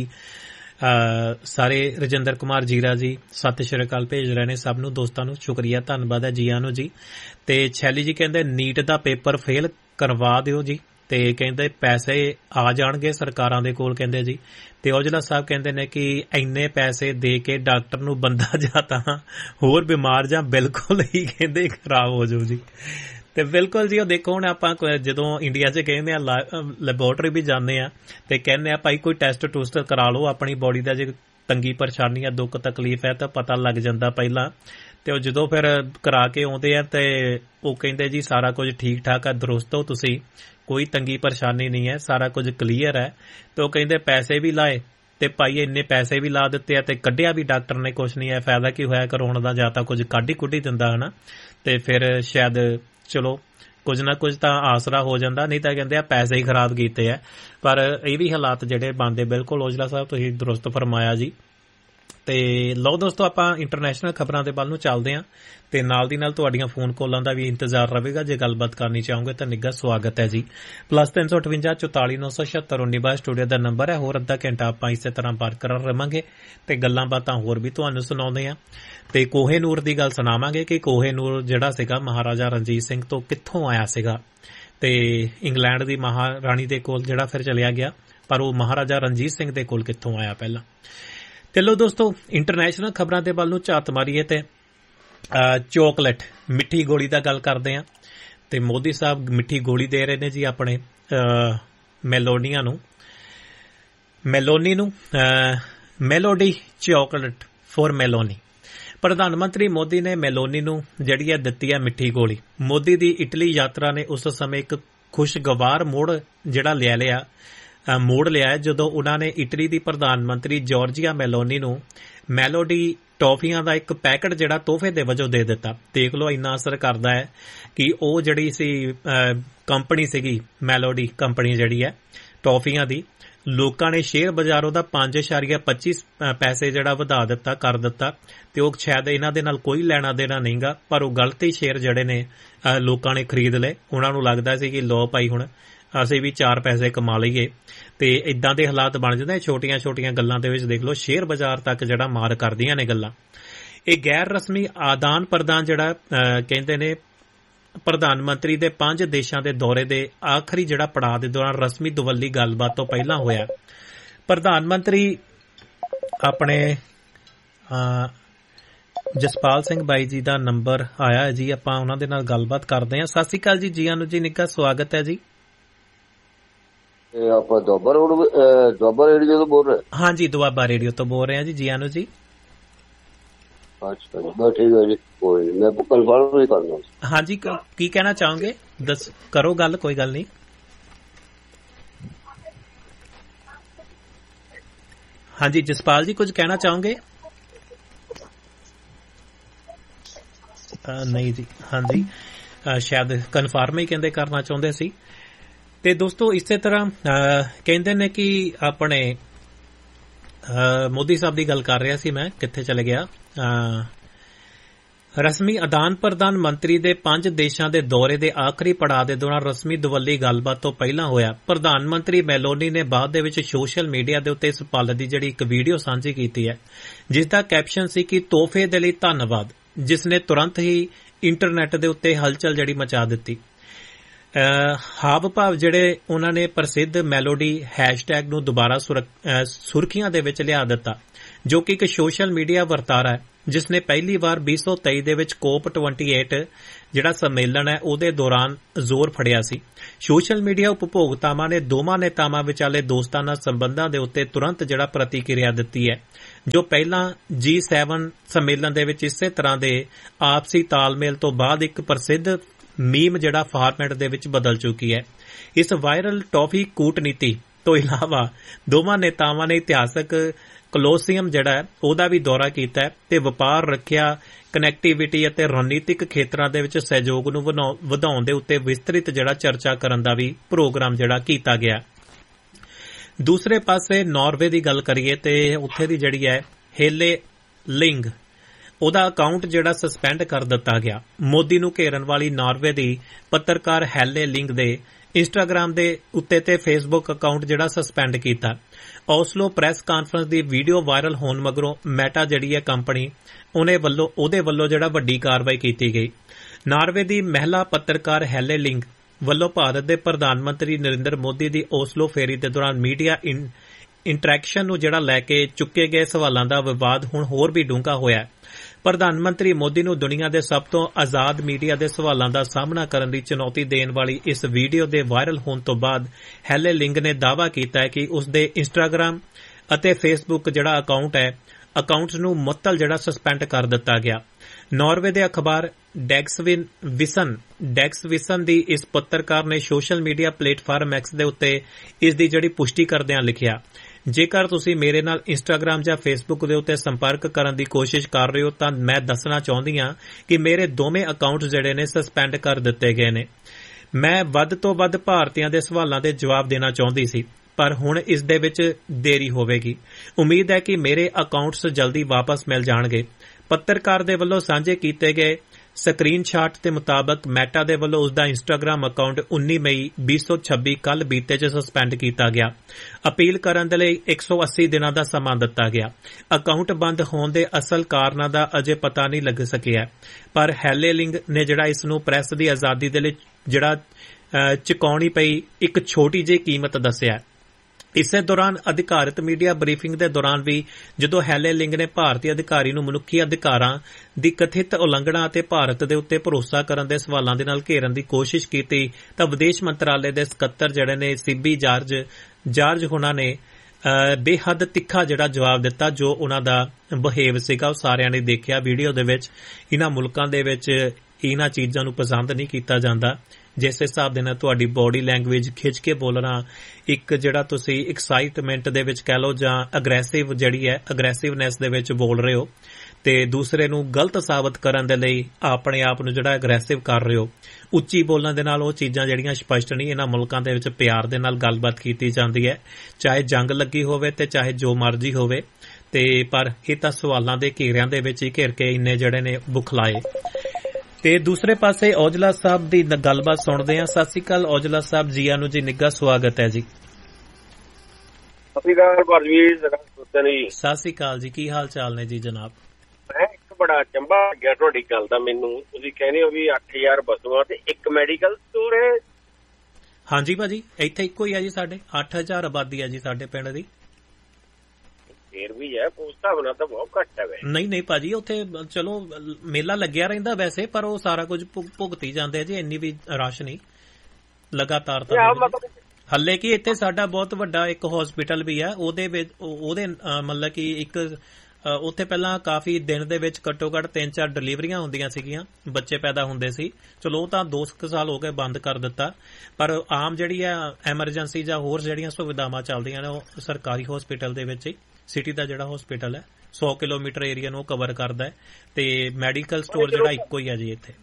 ਸਾਰੇ ਰਜਿੰਦਰ ਕੁਮਾਰ ਜੀਰਾ ਜੀ ਸਤਿ ਸ਼੍ਰੀ ਅਕਾਲ ਭੇਜ ਰਹੇ ਨੇ। ਸਭ ਨੂੰ ਦੋਸਤਾਂ ਨੂੰ ਸ਼ੁਕਰੀਆ, ਧੰਨਵਾਦ ਹੈ ਜੀ ਆਇਆਂ ਨੂੰ ਜੀ। ਤੇ ਸ਼ੈਲੀ ਜੀ ਕਹਿੰਦੇ ਨੀਟ ਦਾ ਪੇਪਰ ਫੇਲ ਕਰਵਾ ਦਿਓ ਜੀ, ਤੇ ਕਹਿੰਦੇ ਪੈਸੇ ਆ ਜਾਣਗੇ ਸਰਕਾਰਾਂ ਦੇ ਕੋਲ, ਕਹਿੰਦੇ ਜੀ। ਤੇ ਔਜਲਾ ਸਾਹਿਬ ਕਹਿੰਦੇ ਨੇ ਕਿ ਇੰਨੇ ਪੈਸੇ ਦੇ ਕੇ ਡਾਕਟਰ ਨੂੰ ਬੰਦਾ ਜਾਂ ਤਾਂ ਹੋਰ ਬਿਮਾਰ ਜਾਂ ਬਿਲਕੁਲ ਹੀ ਕਹਿੰਦੇ ਖਰਾਬ ਹੋ ਜਾਊ ਜੀ। ਤੇ ਬਿਲਕੁਲ ਜੀ, ਉਹ ਦੇਖੋ ਹੁਣ ਆਪਾਂ ਜਦੋਂ ਇੰਡੀਆ 'ਚ ਕਹਿੰਦੇ ਆ ਲੈਬੋਰਟਰੀ ਵੀ ਜਾਂਦੇ ਆ ਤੇ ਕਹਿੰਦੇ ਆ ਭਾਈ ਕੋਈ ਟੈਸਟ ਟੂਸਟ ਕਰਾ ਲਓ ਆਪਣੀ ਬੋਡੀ ਦਾ, ਜੇ ਤੰਗੀ ਪਰੇਸ਼ਾਨੀ ਆ, ਦੁੱਖ ਤਕਲੀਫ ਹੈ ਤਾਂ ਪਤਾ ਲੱਗ ਜਾਂਦਾ ਪਹਿਲਾਂ। ਤੇ ਉਹ ਜਦੋਂ ਫਿਰ ਕਰਾ ਕੇ ਆਉਂਦੇ ਆ ਤੇ ਉਹ ਕਹਿੰਦੇ ਜੀ ਸਾਰਾ ਕੁਝ ਠੀਕ ਠਾਕ ਆ, ਦਰੁਸਤ ਹੋ ਤੁਸੀਂ, ਕੋਈ ਤੰਗੀ ਪਰੇਸ਼ਾਨੀ ਨਹੀਂ ਹੈ, ਸਾਰਾ ਕੁਝ ਕਲੀਅਰ ਹੈ। ਤੇ ਉਹ ਕਹਿੰਦੇ ਪੈਸੇ ਵੀ ਲਾਏ ਤੇ ਭਾਈ ਇੰਨੇ ਪੈਸੇ ਵੀ ਲਾ ਦਿੱਤੇ ਆ ਤੇ ਕੱਢਿਆ ਵੀ ਡਾਕਟਰ ਨੇ ਕੁਛ ਨਹੀਂ ਹੈ। ਫਾਇਦਾ ਕੀ ਹੋਇਆ ਕਰਾਉਣ ਦਾ, ਜਾਂ ਤਾਂ ਕੁਝ ਕੱਢ ਹੀ ਕੁੱਢ ਹੀ ਦਿੰਦਾ ਹਨਾ, ਤੇ ਫਿਰ ਸ਼ਾਇਦ ਚਲੋ ਕੁਝ ਨਾ ਕੁਝ ਤਾਂ ਆਸਰਾ ਹੋ ਜਾਂਦਾ, ਨਹੀਂ ਤਾਂ ਕਹਿੰਦੇ ਆ ਪੈਸੇ ਹੀ ਖਰਾਬ ਕੀਤੇ ਆ। ਪਰ ਇਹ ਵੀ ਹਾਲਾਤ ਜਿਹੜੇ ਬਣਦੇ, ਬਿਲਕੁਲ ਔਜਲਾ ਸਾਹਿਬ ਤੁਸੀਂ ਦਰੁਸਤ ਫਰਮਾਇਆ ਜੀ। ਤੇ ਲਓ ਦੋਸਤੋ, ਆਪਾਂ ਇੰਟਰਨੈਸ਼ਨਲ ਖਬਰਾਂ ਦੇ ਵੱਲ ਨੂੰ ਚੱਲਦੇ ਹਾਂ ਤੇ ਨਾਲ ਦੀ ਨਾਲ ਤੁਹਾਡੀਆਂ ਫੋਨ ਕਾਲਾਂ ਦਾ ਵੀ ਇੰਤਜ਼ਾਰ ਰਹੇਗਾ। ਜੇ ਗੱਲਬਾਤ ਕਰਨੀ ਚਾਹੋਗੇ ਤਾਂ ਨਿੱਘਾ ਸਵਾਗਤ ਹੈ ਜੀ। +358 44 976 1962 ਸਟੂਡੀਓ ਦਾ ਨੰਬਰ ਹੈ। ਹੋਰ ਅੱਧਾ ਘੰਟਾ ਆਪਾਂ ਇਸੇ ਤਰ੍ਹਾਂ ਬਰਕਰਾਰ ਰਵਾਂਗੇ ਤੇ ਗੱਲਾਂ ਬਾਤਾਂ ਹੋਰ ਵੀ ਤੁਹਾਨੂੰ ਸੁਣਾਉਂਦੇ ਆ। ਤੇ ਕੋਹੇ ਨੂਰ ਦੀ ਗੱਲ ਸੁਣਾਵਾਂਗੇ ਕਿ ਕੋਹੇ ਨੂਰ ਜਿਹੜਾ ਸੀਗਾ ਮਹਾਰਾਜਾ ਰਣਜੀਤ ਸਿੰਘ ਤੋਂ ਕਿੱਥੋਂ ਆਇਆ ਸੀਗਾ, ਤੇ ਇੰਗਲੈਂਡ ਦੀ ਮਹਾਰਾਣੀ ਦੇ ਕੋਲ ਜਿਹੜਾ ਫਿਰ ਚਲਿਆ ਗਿਆ, ਪਰ ਉਹ ਮਹਾਰਾਜਾ ਰਣਜੀਤ ਸਿੰਘ ਦੇ ਕੋਲ ਕਿੱਥੋਂ ਆਇਆ ਪਹਿਲਾਂ। ਤੇ ਲੋ ਦੋਸਤੋ, ਇੰਟਰਨੈਸ਼ਨਲ ਖਬਰਾਂ ਦੇ ਵੱਲ ਨੂੰ ਝਾਤ ਮਾਰੀਏ ਤੇ ਚੋਕਲੇਟ ਮਿੱਠੀ ਗੋਲੀ ਦਾ ਗੱਲ ਕਰਦੇ ਆ। ਤੇ ਮੋਦੀ ਸਾਹਿਬ ਮਿੱਠੀ ਗੋਲੀ ਦੇ ਰਹੇ ਨੇ ਜੀ ਆਪਣੇ ਮੈਲੋਨੀ ਨੂੰ ਮੈਲੋਡੀ ਚੋਕਲੇਟ ਫॉर ਮੈਲੋਨੀ। ਪ੍ਰਧਾਨ ਮੰਤਰੀ ਮੋਦੀ ਨੇ ਮੈਲੋਨੀ ਨੂੰ ਜਿਹੜੀ ਹੈ ਦਿੱਤੀ ਹੈ ਮਿੱਠੀ ਗੋਲੀ। ਮੋਦੀ ਦੀ ਇਟਲੀ ਯਾਤਰਾ ਨੇ ਉਸ ਸਮੇਂ ਇੱਕ ਖੁਸ਼ਗਵਾਰ ਮੋੜ ਲਿਆ ਜਦੋਂ ਉਹਨਾਂ ਨੇ ਇਟਲੀ ਦੀ ਪ੍ਰਧਾਨ ਮੰਤਰੀ ਜਾਰਜੀਆ ਮੈਲੋਨੀ ਨੂੰ ਮੈਲੋਡੀ ਟੌਫੀਆਂ ਦਾ ਇੱਕ ਪੈਕਟ ਜਿਹੜਾ ਤੋਹਫੇ ਦੇ ਵਜੋਂ ਦੇ ਦਿੱਤਾ। ਦੇਖ ਲਓ ਇੰਨਾ ਅਸਰ ਕਰਦਾ ਹੈ ਕਿ ਉਹ ਜਿਹੜੀ ਸੀ ਕੰਪਨੀ ਸੀਗੀ ਮੈਲੋਡੀ ਕੰਪਨੀ ਜਿਹੜੀ ਹੈ ਟੌਫੀਆਂ ਦੀ, ਲੋਕਾਂ ਨੇ ਸ਼ੇਅਰ ਬਾਜ਼ਾਰ ਉਹਦਾ 5.25 ਪੈਸੇ ਜਿਹੜਾ ਵਧਾ ਦਿੱਤਾ ਕਰ ਦਿੱਤਾ। ਤੇ ਉਹ ਸ਼ਾਇਦ ਇਹਨਾਂ ਦੇ ਨਾਲ ਕੋਈ ਲੈਣਾ ਦੇਣਾ ਨਹੀਂਗਾ, ਪਰ ਉਹ ਗਲਤੀ ਸ਼ੇਅਰ ਜਿਹੜੇ ਨੇ ਲੋਕਾਂ ਨੇ ਖਰੀਦ ਲਏ। ਉਹਨਾਂ ਨੂੰ ਲੱਗਦਾ ਸੀ ਕਿ ਲੋ ਭਾਈ ਹੁਣ ਅਸੀਂ ਵੀ 4 ਪੈਸੇ ਕਮਾ ਲਈਏ, ਤੇ ਇਦਾਂ ਦੇ ਹਾਲਾਤ ਬਣ ਜਾਂਦੇ। ਛੋਟੀਆਂ ਛੋਟੀਆਂ ਗੱਲਾਂ ਦੇ ਵਿੱਚ ਦੇਖ ਲਓ ਸ਼ੇਅਰ ਬਾਜ਼ਾਰ ਤੱਕ ਜਿਹੜਾ ਮਾਰ ਕਰਦੀਆਂ ਨੇ ਗੱਲਾਂ। ਇਹ ਗੈਰ ਰਸਮੀ ਆਦਾਨ ਪ੍ਰਦਾਨ ਜਿਹੜਾ ਕਹਿੰਦੇ ਨੇ ਪ੍ਰਧਾਨ ਮੰਤਰੀ ਦੇ 5 ਦੇਸ਼ਾਂ ਦੇ ਦੌਰੇ ਦੇ ਆਖਰੀ ਜਿਹੜਾ ਪੜਾਅ ਦੇ ਦੌਰਾਨ ਰਸਮੀ ਦੁਵੱਲੀ ਗੱਲਬਾਤ ਤੋਂ ਪਹਿਲਾਂ ਹੋਇਆ। ਪ੍ਰਧਾਨ ਮੰਤਰੀ ਆਪਣੇ ਜਸਪਾਲ ਸਿੰਘ ਬਾਈ ਜੀ ਦਾ ਨੰਬਰ ਆਇਆ ਜੀ, ਆਪਾਂ ਉਹਨਾਂ ਦੇ ਨਾਲ ਗੱਲਬਾਤ ਕਰਦੇ ਹਾਂ। ਸਤਿ ਸ਼੍ਰੀ ਅਕਾਲ ਜੀ, ਜੀ ਆਨੂ ਜੀ, ਨਿੱਘਾ ਸਵਾਗਤ ਹੈ ਜੀ। ਆਪਾਂ ਦੁਆਬਾ ਰੇਡੀਓ ਤੋਂ ਬੋਲ ਰਹੇ? ਹਾਂਜੀ, ਦੁਆਬਾ ਰੇਡੀਓ ਤੋਂ ਬੋਲ ਰਹੇ ਹਾਂ ਜੀ, ਜੀ ਆਨੂ ਜੀ। ਅੱਛਾ, ਬਸ ਠੀਕ ਹੈ ਜੀ, ਕੋਈ ਮੈਂ ਕਨਫਰਮ ਨਹੀਂ ਕਰਨਾ। ਹਾਂਜੀ, ਕੀ ਕਹਿਣਾ ਚਾਹੋਗੇ? ਕਰੋ ਗੱਲ, ਕੋਈ ਗੱਲ ਨਹੀਂ। ਹਾਂਜੀ ਜਸਪਾਲ ਜੀ, ਕੁਝ ਕਹਿਣਾ ਚਾਹੋਗੇ? ਨਹੀਂ ਜੀ, ਹਾਂਜੀ ਸ਼ਾਇਦ ਕਨਫਰਮ ਹੀ ਕਹਿੰਦੇ ਕਰਨਾ ਚਾਹੁੰਦੇ ਸੀ। ਤੇ ਦੋਸਤੋ ਇਸੇ ਤਰ੍ਹਾਂ ਕਹਿੰਦੇ ਨੇ ਕਿ ਆਪਣੇ ਮੋਦੀ ਸਾਹਿਬ ਦੀ ਗੱਲ ਕਰ ਰਿਹਾ ਸੀ ਮੈਂ, ਕਿੱਥੇ ਚਲੇ ਗਿਆ। ਰਸਮੀ ਆਦਾਨ ਪ੍ਰਦਾਨ ਮੰਤਰੀ ਦੇ 5 ਦੇਸ਼ਾਂ ਦੇ ਦੌਰੇ ਦੇ ਆਖਰੀ ਪੜਾਅ ਦੇ ਦੌਰਾਨ ਰਸਮੀ ਦੁਵੱਲੀ ਗੱਲਬਾਤ ਤੋਂ ਪਹਿਲਾਂ ਹੋਇਆ। ਪ੍ਰਧਾਨ ਮੰਤਰੀ ਮੈਲੋਨੀ ਨੇ ਬਾਅਦ ਦੇ ਵਿੱਚ ਸੋਸ਼ਲ ਮੀਡੀਆ ਦੇ ਉੱਤੇ ਇਸ ਪਲ ਦੀ ਜਿਹੜੀ ਇੱਕ ਵੀਡੀਓ ਸਾਂਝੀ ਕੀਤੀ ਹੈ, ਜਿਸ ਦਾ ਕੈਪਸ਼ਨ ਸੀ ਕਿ ਤੋਹਫੇ ਦੇ ਲਈ ਧੰਨਵਾਦ, ਜਿਸ ਨੇ ਤੁਰੰਤ ਹੀ ਇੰਟਰਨੈਟ ਦੇ ਉੱਤੇ ਹਲਚਲ ਜਿਹੜੀ ਮਚਾ ਦਿੱਤੀ। ਹਾਵ ਭਾਵ ਜਿਹੜੇ ਉਹਨਾਂ ਨੇ ਪ੍ਰਸਿੱਧ ਮੈਲੋਡੀ ਹੈਸ਼ਟੈਗ ਨੂੰ ਦੁਬਾਰਾ ਸੁਰਖੀਆਂ ਦੇ ਵਿੱਚ ਲਿਆ ਦਿੱਤਾ, ਜੋ ਕਿ ਇੱਕ ਸੋਸ਼ਲ ਮੀਡੀਆ ਵਰਤਾਰਾ ਹੈ ਜਿਸ ਨੇ ਪਹਿਲੀ ਵਾਰ 2023 ਦੇ ਵਿੱਚ COP28 ਜਿਹੜਾ ਸੰਮੇਲਨ ਹੈ ਉਹਦੇ ਦੌਰਾਨ ਜ਼ੋਰ ਫੜਿਆ ਸੀ। ਸੋਸ਼ਲ ਮੀਡੀਆ ਉਪਭੋਗਤਾਵਾਂ ਨੇ ਦੋਵਾਂ ਨੇਤਾਵਾਂ ਵਿਚਾਲੇ ਦੋਸਤਾਨਾ ਸੰਬੰਧਾਂ ਦੇ ਉੱਤੇ ਤੁਰੰਤ ਜਿਹੜਾ ਪ੍ਰਤੀਕਿਰਿਆ ਦਿੱਤੀ ਹੈ, ਜੋ ਪਹਿਲਾਂ G7 ਸੰਮੇਲਨ ਦੇ ਵਿੱਚ ਇਸੇ ਤਰ੍ਹਾਂ ਦੇ ਆਪਸੀ ਤਾਲਮੇਲ ਤੋਂ ਬਾਅਦ ਇੱਕ ਪ੍ਰਸਿੱਧ ਮੀਮ ਜਿਹੜਾ ਫਾਰਮੈਟ ਦੇ ਵਿੱਚ ਬਦਲ ਚੁੱਕੀ ਹੈ। ਇਸ ਵਾਇਰਲ ਟੌਫੀ ਕੂਟਨੀਤੀ ਤੋਂ ਇਲਾਵਾ ਦੋਵਾਂ ਨੇਤਾਵਾਂ ਨੇ ਇਤਿਹਾਸਕ ਕੋਲੋਸੀਅਮ ਜਿਹੜਾ ਹੈ ਉਹਦਾ ਵੀ ਦੌਰਾ ਕੀਤਾ ਤੇ ਵਪਾਰ, ਰੱਖਿਆ, ਕਨੈਕਟੀਵਿਟੀ ਅਤੇ ਰਣਨੀਤਿਕ ਖੇਤਰਾਂ ਦੇ ਵਿੱਚ ਸਹਿਯੋਗ ਨੂੰ ਵਧਾਉਣ ਦੇ ਉੱਤੇ ਵਿਸਤ੍ਰਿਤ ਜਿਹੜਾ ਚਰਚਾ ਕਰਨ ਦਾ ਵੀ ਪ੍ਰੋਗਰਾਮ ਜਿਹੜਾ ਕੀਤਾ ਗਿਆ। ਦੂਸਰੇ ਪਾਸੇ ਨਾਰਵੇ ਦੀ ਗੱਲ ਕਰੀਏ ਤੇ ਉੱਥੇ ਦੀ ਜਿਹੜੀ ਹੈ ਹੇਲੇ ਲਿੰਗ, ਉਹਦਾ ਅਕਾਊਂਟ ਜਿਹੜਾ ਸਸਪੈਂਡ ਕਰ ਦਿੱਤਾ ਗਿਆ। ਮੋਦੀ ਨੂੰ ਘੇਰਨ ਵਾਲੀ ਨਾਰਵੇ ਦੀ ਪੱਤਰਕਾਰ ਹੈਲੇ ਲਿੰਗ ਦੇ ਇੰਸਟਾਗ੍ਰਾਮ ਦੇ ਉੱਤੇ ਤੇ ਫੇਸਬੁੱਕ ਅਕਾਊਂਟ ਜਿਹੜਾ ਸਸਪੈਂਡ ਕੀਤਾ। ਓਸਲੋ ਪ੍ਰੈਸ ਕਾਨਫਰੰਸ ਦੀ ਵੀਡੀਓ ਵਾਇਰਲ ਹੋਣ ਮਗਰੋਂ ਮੈਟਾ ਜਿਹੜੀ ਹੈ ਕੰਪਨੀ ਉਹਦੇ ਵੱਲੋਂ ਜਿਹੜਾ ਵੱਡੀ ਕਾਰਵਾਈ ਕੀਤੀ ਗਈ। ਨਾਰਵੇ ਦੀ ਮਹਿਲਾ ਪੱਤਰਕਾਰ ਹੈਲੇ ਲਿੰਗ ਵੱਲੋਂ ਭਾਰਤ ਦੇ ਪ੍ਰਧਾਨ ਮੰਤਰੀ ਨਰਿੰਦਰ ਮੋਦੀ ਦੀ ਓਸਲੋ ਫੇਰੀ ਦੇ ਦੌਰਾਨ ਮੀਡੀਆ ਇੰਟਰੈਕਸ਼ਨ ਨੂੰ ਜਿਹੜਾ ਲੈ ਕੇ ਚੁੱਕੇ ਗਏ ਸਵਾਲਾਂ ਦਾ ਵਿਵਾਦ ਹੁਣ ਹੋਰ ਵੀ ਡੂੰਘਾ ਹੋਇਆ। ਪ੍ਰਧਾਨ ਮੰਤਰੀ ਮੋਦੀ ਨੂੰ ਦੁਨੀਆ ਦੇ ਸਭ ਤੋਂ ਆਜ਼ਾਦ ਮੀਡੀਆ ਦੇ ਸਵਾਲਾਂ ਦਾ ਸਾਹਮਣਾ ਕਰਨ ਦੀ ਚੁਣੌਤੀ ਦੇਣ ਵਾਲੀ ਇਸ ਵੀਡੀਓ ਦੇ ਵਾਇਰਲ ਹੋਣ ਤੋਂ ਬਾਅਦ ਹੈਲੇ ਲਿੰਗ ਨੇ ਦਾਅਵਾ ਕੀਤਾ ਹੈ ਕਿ ਉਸ ਦੇ ਇੰਸਟਾਗ੍ਰਾਮ ਅਤੇ ਫੇਸਬੁੱਕ ਜਿਹੜਾ ਅਕਾਊਂਟਸ ਨੂੰ ਮੁਅੱਤਲ ਜਿਹੜਾ ਸਸਪੈਂਡ ਕਰ ਦਿੱਤਾ ਗਿਆ। ਨਾਰਵੇ ਦੇ ਅਖਬਾਰ ਡੈਕਸਵਿਸਨ ਦੀ ਇਸ ਪੱਤਰਕਾਰ ਨੇ ਸੋਸ਼ਲ ਮੀਡੀਆ ਪਲੇਟਫਾਰਮ ਐਕਸ ਦੇ ਉੱਤੇ ਇਸ ਦੀ ਜਿਹੜੀ ਪੁਸ਼ਟੀ ਕਰਦਿਆਂ ਲਿਖਿਆ, ਜੇਕਰ ਤੁਸੀਂ ਮੇਰੇ ਨਾਲ ਇੰਸਟਾਗ੍ਰਾਮ ਜਾਂ ਫੇਸਬੁੱਕ ਦੇ ਉੱਤੇ ਸੰਪਰਕ ਕਰਨ ਦੀ ਕੋਸ਼ਿਸ਼ ਕਰ ਰਹੇ ਹੋ ਤਾਂ ਮੈਂ ਦੱਸਣਾ ਚਾਹੁੰਦੀ ਹਾਂ ਕਿ ਮੇਰੇ ਦੋਵੇਂ ਅਕਾਊਂਟ ਜਿਹੜੇ ਨੇ ਸਸਪੈਂਡ ਕਰ ਦਿੱਤੇ ਗਏ ਨੇ। ਮੈਂ ਵੱਧ ਤੋਂ ਵੱਧ ਭਾਰਤੀਆਂ ਦੇ ਸਵਾਲਾਂ ਦੇ ਜਵਾਬ ਦੇਣਾ ਚਾਹੁੰਦੀ ਸੀ, ਪਰ ਹੁਣ ਇਸ ਦੇ ਵਿੱਚ ਦੇਰੀ ਹੋਵੇਗੀ। ਉਮੀਦ ਹੈ ਕਿ ਮੇਰੇ ਅਕਾਊਂਟਸ ਜਲਦੀ ਵਾਪਸ ਮਿਲ ਜਾਣਗੇ। ਪੱਤਰਕਾਰ ਦੇ ਵੱਲੋਂ ਸਾਂਝੇ ਕੀਤੇ ਗਏ ਸਕਰੀਨਸ਼ਾਟ ਦੇ ਮੁਤਾਬਕ ਮੈਟਾ ਦੇ ਵੱਲੋਂ ਉਸਦਾ ਇੰਸਟਾਗ੍ਰਾਮ ਅਕਾਊਂਟ 19 ਮਈ 2026 ਕੱਲ੍ਹ ਬੀਤੇ 'ਚ ਸਸਪੈਂਡ ਕੀਤਾ ਗਿਆ। ਅਪੀਲ ਕਰਨ ਦੇ ਲਈ 180 ਦਿਨਾਂ ਦਾ ਸਮਾਂ ਦਿੱਤਾ ਗਿਆ। ਅਕਾਊਂਟ ਬੰਦ ਹੋਣ ਦੇ ਅਸਲ ਕਾਰਨਾਂ ਦਾ ਅਜੇ ਪਤਾ ਨਹੀਂ ਲੱਗ ਸਕਿਆ, ਪਰ ਹੈਲੇ ਲਿੰਗ ਨੇ ਜਿਹੜਾ ਇਸ ਨੂੰ ਪ੍ਰੈਸ ਦੀ ਆਜ਼ਾਦੀ ਦੇ ਲਈ ਜਿਹੜਾ ਚੁਕਾਉਣੀ ਪਈ ਇੱਕ ਛੋਟੀ ਜਿਹੀ ਕੀਮਤ ਦੱਸਿਆ। ਇਸੇ ਦੌਰਾਨ ਅਧਿਕਾਰਤ ਮੀਡੀਆ ਬਰੀਫਿੰਗ ਦੇ ਦੌਰਾਨ ਵੀ ਜਦੋਂ ਹੈਲੇ ਲਿੰਗ ਨੇ ਭਾਰਤੀ ਅਧਿਕਾਰੀ ਨੂੰ ਮਨੁੱਖੀ ਅਧਿਕਾਰਾਂ ਦੀ ਕਥਿਤ ਉਲੰਘਣਾ ਅਤੇ ਭਾਰਤ ਦੇ ਉੱਤੇ ਭਰੋਸਾ ਕਰਨ ਦੇ ਸਵਾਲਾਂ ਦੇ ਨਾਲ ਘੇਰਨ ਦੀ ਕੋਸ਼ਿਸ਼ ਕੀਤੀ ਤਾਂ ਵਿਦੇਸ਼ ਮੰਤਰਾਲੇ ਦੇ ਸਕੱਤਰ ਜਿਹੜੇ ਨੇ ਸੀਬੀ ਜਾਰਜ ਹੁਣਾਂ ਨੇ ਬੇਹੱਦ ਤਿੱਖਾ ਜਿਹੜਾ ਜਵਾਬ ਦਿੱਤਾ। ਜੋ ਉਹਨਾਂ ਦਾ ਬਿਹੇਵ ਸੀਗਾ ਉਹ ਸਾਰਿਆਂ ਨੇ ਦੇਖਿਆ ਵੀਡੀਓ ਦੇ ਵਿੱਚ। ਇਹਨਾਂ ਮੁਲਕਾਂ ਦੇ ਵਿੱਚ ਇਹਨਾਂ ਚੀਜ਼ਾਂ ਨੂੰ ਪਸੰਦ ਨਹੀਂ ਕੀਤਾ ਜਾਂਦਾ। ਜਿਸ ਹਿਸਾਬ ਦੇ ਨਾਲ ਤੁਹਾਡੀ ਬੋਡੀ ਲੈਂਗੁਏਜ ਖਿੱਚ ਕੇ ਬੋਲਣਾ, ਇੱਕ ਜਿਹੜਾ ਤੁਸੀਂ ਐਕਸਾਈਟਮੈਂਟ ਦੇ ਵਿੱਚ ਕਹਿ ਲਓ ਜਾਂ ਅਗਰੈਸਿਵਨੈਸ ਦੇ ਵਿੱਚ ਬੋਲ ਰਹੇ ਹੋ ਤੇ ਦੂਸਰੇ ਨੂੰ ਗਲਤ ਸਾਬਤ ਕਰਨ ਦੇ ਲਈ ਆਪਣੇ ਆਪ ਨੂੰ ਜਿਹੜਾ ਅਗਰੈਸਿਵ ਕਰ ਰਹੇ ਹੋ, ਉੱਚੀ ਬੋਲਣ ਦੇ ਨਾਲ ਉਹ ਚੀਜ਼ਾਂ ਜਿਹੜੀਆਂ ਸਪਸ਼ਟ ਨਹੀਂ। ਇਹਨਾਂ ਮੁਲਕਾਂ ਦੇ ਵਿੱਚ ਪਿਆਰ ਦੇ ਨਾਲ ਗੱਲਬਾਤ ਕੀਤੀ ਜਾਂਦੀ ਹੈ, ਚਾਹੇ ਜੰਗ ਲੱਗੀ ਹੋਵੇ ਤੇ ਚਾਹੇ ਜੋ ਮਰਜ਼ੀ ਹੋਵੇ, ਤੇ ਪਰ ਇਹ ਤਾਂ ਸਵਾਲਾਂ ਦੇ ਘੇਰਿਆਂ ਦੇ ਵਿੱਚ ਹੀ ਘਿਰ ਕੇ ਇੰਨੇ ਜਿਹੜੇ ਨੇ ਬੁਖਲਾਏ। ਤੇ ਦੂਸਰੇ ਪਾਸੇ ਔਜਲਾ ਸਾਹਿਬ ਦੀ ਗੱਲਬਾਤ ਸੁਣਦੇ ਹਾਂ। ਸਤਿ ਸ੍ਰੀ ਅਕਾਲ ਔਜਲਾ ਸਾਹਿਬ, ਜੀਆਂ ਨੂੰ ਜੀ, ਨਿੱਘਾ ਸਵਾਗਤ ਹੈ ਜੀ। ਸਤਿ ਸ੍ਰੀ ਅਕਾਲ ਪਰਜਵੀਰ, ਸਤਿ ਸ੍ਰੀ ਅਕਾਲ ਜੀ, ਕੀ ਹਾਲ ਚਾਲ ਨੇ ਜੀ ਜਨਾਬ? ਮੈਂ ਇੱਕ ਬੜਾ ਚੰਬਾ ਗਿਆ ਤੁਹਾਡੀ ਗੱਲ ਦਾ ਮੈਨੂੰ। ਤੁਸੀਂ ਕਹਿੰਦੇ ਹੋ ਵੀ 8000 ਬੱਸਾਂ ਤੇ ਇੱਕ ਮੈਡੀਕਲ ਸਟੋਰ ਹੈ। ਹਾਂਜੀ ਭਾਜੀ, ਇੱਥੇ ਇੱਕੋ ਹੀ ਆ ਜੀ, ਸਾਡੇ 8000 ਆਬਾਦੀ ਆ ਜੀ ਸਾਡੇ ਪਿੰਡ ਦੀ। ਫੇਰ ਵੀ ਹੈ, ਉਸ ਹਿਸਾਬ ਨਾਲ ਤਾਂ ਬਹੁਤ ਘੱਟ ਹੈ। ਨਹੀਂ ਭਾਜੀ, ਉੱਥੇ ਚਲੋ ਮੇਲਾ ਲੱਗਿਆ ਰਹਿੰਦਾ ਵੈਸੇ, ਪਰ ਉਹ ਸਾਰਾ ਕੁਝ ਭੁਗਤੀ ਜਾਂਦੇ ਆ ਜੀ, ਇੰਨੀ ਵੀ ਰਸ਼ ਨਹੀਂ ਲਗਾਤਾਰ ਤਾਂ। ਹੱਲੇ ਕਿ ਇੱਥੇ ਸਾਡਾ ਬਹੁਤ ਵੱਡਾ ਇੱਕ ਹਸਪੀਟਲ ਵੀ ਹੈ, ਉਹਦੇ ਮਤਲਬ ਕਿ ਇੱਕ ਉੱਥੇ ਪਹਿਲਾਂ ਕਾਫੀ ਦਿਨ ਦੇ ਵਿੱਚ ਘੱਟੋ ਘੱਟ 3-4 ਡਿਲੀਵਰੀਆਂ ਹੁੰਦੀਆਂ ਸੀਗੀਆਂ, ਬੱਚੇ ਪੈਦਾ ਹੁੰਦੇ ਸੀ। ਚਲੋ ਉਹ ਤਾਂ 2 ਸਾਲ ਹੋ ਗਏ ਬੰਦ ਕਰ ਦਿੱਤਾ, ਪਰ ਆਮ ਜਿਹੜੀ ਹੈ ਐਮਰਜੈਂਸੀ ਜਾਂ ਹੋਰ ਜਿਹੜੀਆਂ ਸੁਵਿਧਾਵਾਂ ਚੱਲਦੀਆਂ ਨੇ ਉਹ ਸਰਕਾਰੀ ਹਸਪੀਟਲ ਦੇ ਵਿੱਚ ਹੀ। ਸਿਟੀ ਦਾ ਜਿਹੜਾ ਹਸਪੀਟਲ ਹੈ 100 ਕਿਲੋਮੀਟਰ ਏਰੀਆ ਨੂੰ ਕਵਰ ਕਰਦਾ ਹੈ, ਤੇ ਮੈਡੀਕਲ ਸਟੋਰ ਜਿਹੜਾ ਇੱਕੋ ਹੀ ਹੈ ਜੀ ਇੱਥੇ।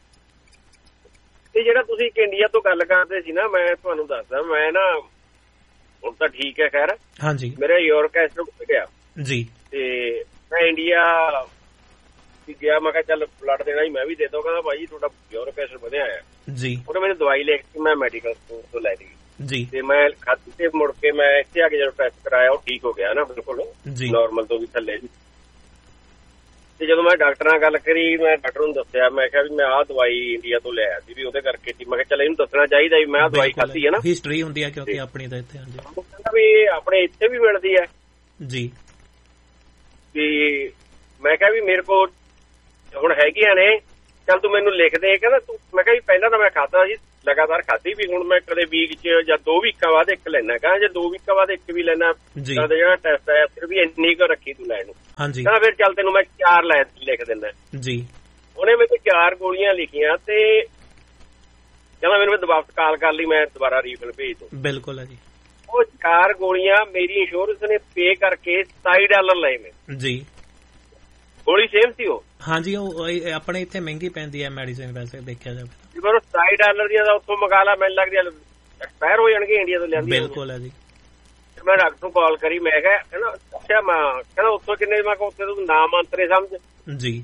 ਤੇ ਜਿਹੜਾ ਤੁਸੀਂ ਇੰਡੀਆ ਤੋਂ ਗੱਲ ਕਰਦੇ ਸੀ ਨਾ, ਮੈਂ ਤੁਹਾਨੂੰ ਦੱਸਦਾ, ਮੈਂ ਨਾ ਹੁਣ ਤਾਂ ਠੀਕ ਹੈ ਖੈਰ। ਹਾਂਜੀ, ਮੇਰਾ ਯੂਰਿਕ ਐਸਿਡ ਵੱਧ ਗਿਆ ਜੀ, ਤੇ ਮੈਂ ਇੰਡੀਆ ਗਿਆ। ਮੈਂ ਕਿਹਾ ਚੱਲ ਬਲੱਡ ਦੇਣਾ ਹੀ ਮੈਂ ਵੀ ਦੇ ਦੋ। ਕਹਿੰਦਾ ਭਾਈ ਤੁਹਾਡਾ ਯੂਰਿਕ ਐਸਿਡ ਵਧਿਆ ਹੈ ਜੀ। ਉਹਨੇ ਮੈਨੂੰ ਦਵਾਈ ਲਿਖ ਕੇ ਮੈਂ ਮੈਡੀਕਲ ਸਟੋਰ ਤੋਂ ਲੈ ਲਈ ਜੀ, ਤੇ ਮੈਂ ਖਾਧੀ ਤੇ ਮੁੜ ਕੇ ਮੈਂ ਇੱਥੇ ਆ ਕੇ ਜਦੋਂ ਟੈਸਟ ਕਰਾਇਆ ਉਹ ਠੀਕ ਹੋ ਗਿਆ ਨਾ, ਬਿਲਕੁਲ ਨਾਰਮਲ ਤੋਂ ਵੀ ਥੱਲੇ। ਤੇ ਜਦੋਂ ਮੈਂ ਡਾਕਟਰ ਨਾਲ ਗੱਲ ਕਰੀ, ਮੈਂ ਡਾਕਟਰ ਨੂੰ ਦੱਸਿਆ, ਮੈਂ ਕਿਹਾ ਵੀ ਮੈਂ ਆਹ ਦਵਾਈ ਇੰਡੀਆ ਤੋਂ ਲੈ ਆਇਆ ਸੀ ਵੀ ਉਹਦੇ ਕਰਕੇ। ਮੈਂ ਕਿਹਾ ਚੱਲ ਇਹਨੂੰ ਦੱਸਣਾ ਚਾਹੀਦਾ ਵੀ ਮੈਂ ਆਹ ਦਵਾਈ ਖਾਧੀ ਹੈ ਨਾ, ਹਿਸਟਰੀ ਹੁੰਦੀ ਹੈ ਕਿਉਂਕਿ ਆਪਣੀ ਤਾਂ ਇੱਥੇ। ਹਾਂਜੀ, ਕਹਿੰਦਾ ਵੀ ਆਪਣੇ ਇੱਥੇ ਵੀ ਮਿਲਦੀ ਹੈ ਜੀ। ਵੀ ਮੈਂ ਕਿਹਾ ਵੀ ਮੇਰੇ ਕੋਲ ਹੁਣ ਹੈਗੀਆਂ ਨੇ, ਚੱਲ ਤੂੰ ਮੈਨੂੰ ਲਿਖ ਦੇ। ਕਹਿੰਦਾ ਤੂੰ, ਮੈਂ ਕਿਹਾ ਵੀ ਪਹਿਲਾਂ ਤਾਂ ਮੈਂ ਖਾਧਾ ਸੀ ਲਗਾਤਾਰ ਖਾਧੀ ਵੀ। ਹੁਣ ਮੈਂ ਕਦੇ ਵੀਕ 'ਚ ਜਾਂ 2 ਵੀਕਾਂ ਬਾਅਦ ਇੱਕ ਲੈਣਾ, ਕਹਿੰਦਾ ਜੇ 2 ਵੀਕਾਂ ਬਾਅਦ ਇੱਕ ਵੀ ਲੈਣਾ ਜਿਹੜਾ ਟੈਸਟ ਆਇਆ ਫਿਰ ਵੀ ਇੰਨੀ ਕੁ ਰੱਖੀ ਤੂੰ ਲੈਣ ਨੂੰ। ਕਹਿੰਦਾ ਫਿਰ ਚੱਲ ਤੈਨੂੰ ਮੈਂ 4 ਲਿਖ ਦਿੰਦਾ ਜੀ। ਉਹਨੇ ਮੈਨੂੰ 4 ਗੋਲੀਆਂ ਲਿਖੀਆਂ ਤੇ ਕਹਿੰਦਾ ਮੈਨੂੰ ਵਾਪਸ ਕਾਲ ਕਰ ਲਈ, ਮੈਂ ਦੁਬਾਰਾ ਰੀਫਿਲ ਭੇਜ ਦੂੰ। ਬਿਲਕੁਲ ਹੈ ਜੀ। ਉਹ 4 ਗੋਲੀਆਂ ਮੇਰੀ ਇੰਸ਼ੋਰੈਂਸ ਨੇ ਪੇ ਕਰਕੇ $27 ਲਏ ਮੈਂ ਜੀ। ਗੋਲੀ ਸੇਮ ਸੀ ਉਹ। ਹਾਂਜੀ, ਉਹ ਆਪਣੇ ਇੱਥੇ ਮਹਿੰਗੀ ਪੈਂਦੀ ਹੈ ਮੈਡੀਸਿਨ ਵੈਸੇ ਦੇਖਿਆ ਜਾਵੇ। ਪਰ $27 ਦੀਆਂ ਉੱਥੋਂ ਮੰਗਾ ਲਾ, ਮੈਨੂੰ ਲੱਗਦੀ ਐਕਸਪਾਇਰ ਹੋ ਜਾਣਗੇ ਇੰਡੀਆ ਤੋਂ ਲਿਆਂਦੀ। ਬਿਲਕੁਲ ਹੈ ਜੀ। ਮੈਂ ਡਾਕਟਰ ਨੂੰ ਕਾਲ ਕਰੀ, ਮੈਂ ਕਿਹਾ ਅੱਛਾ ਮੈਂ ਕਹਿੰਦਾ ਉੱਥੋਂ ਕਿੰਨੇ? ਮੈਂ ਕਿਹਾ ਉੱਥੇ ਤੂੰ ਨਾਮ ਅੰਤਰੇ ਸਮਝ ਜੀ।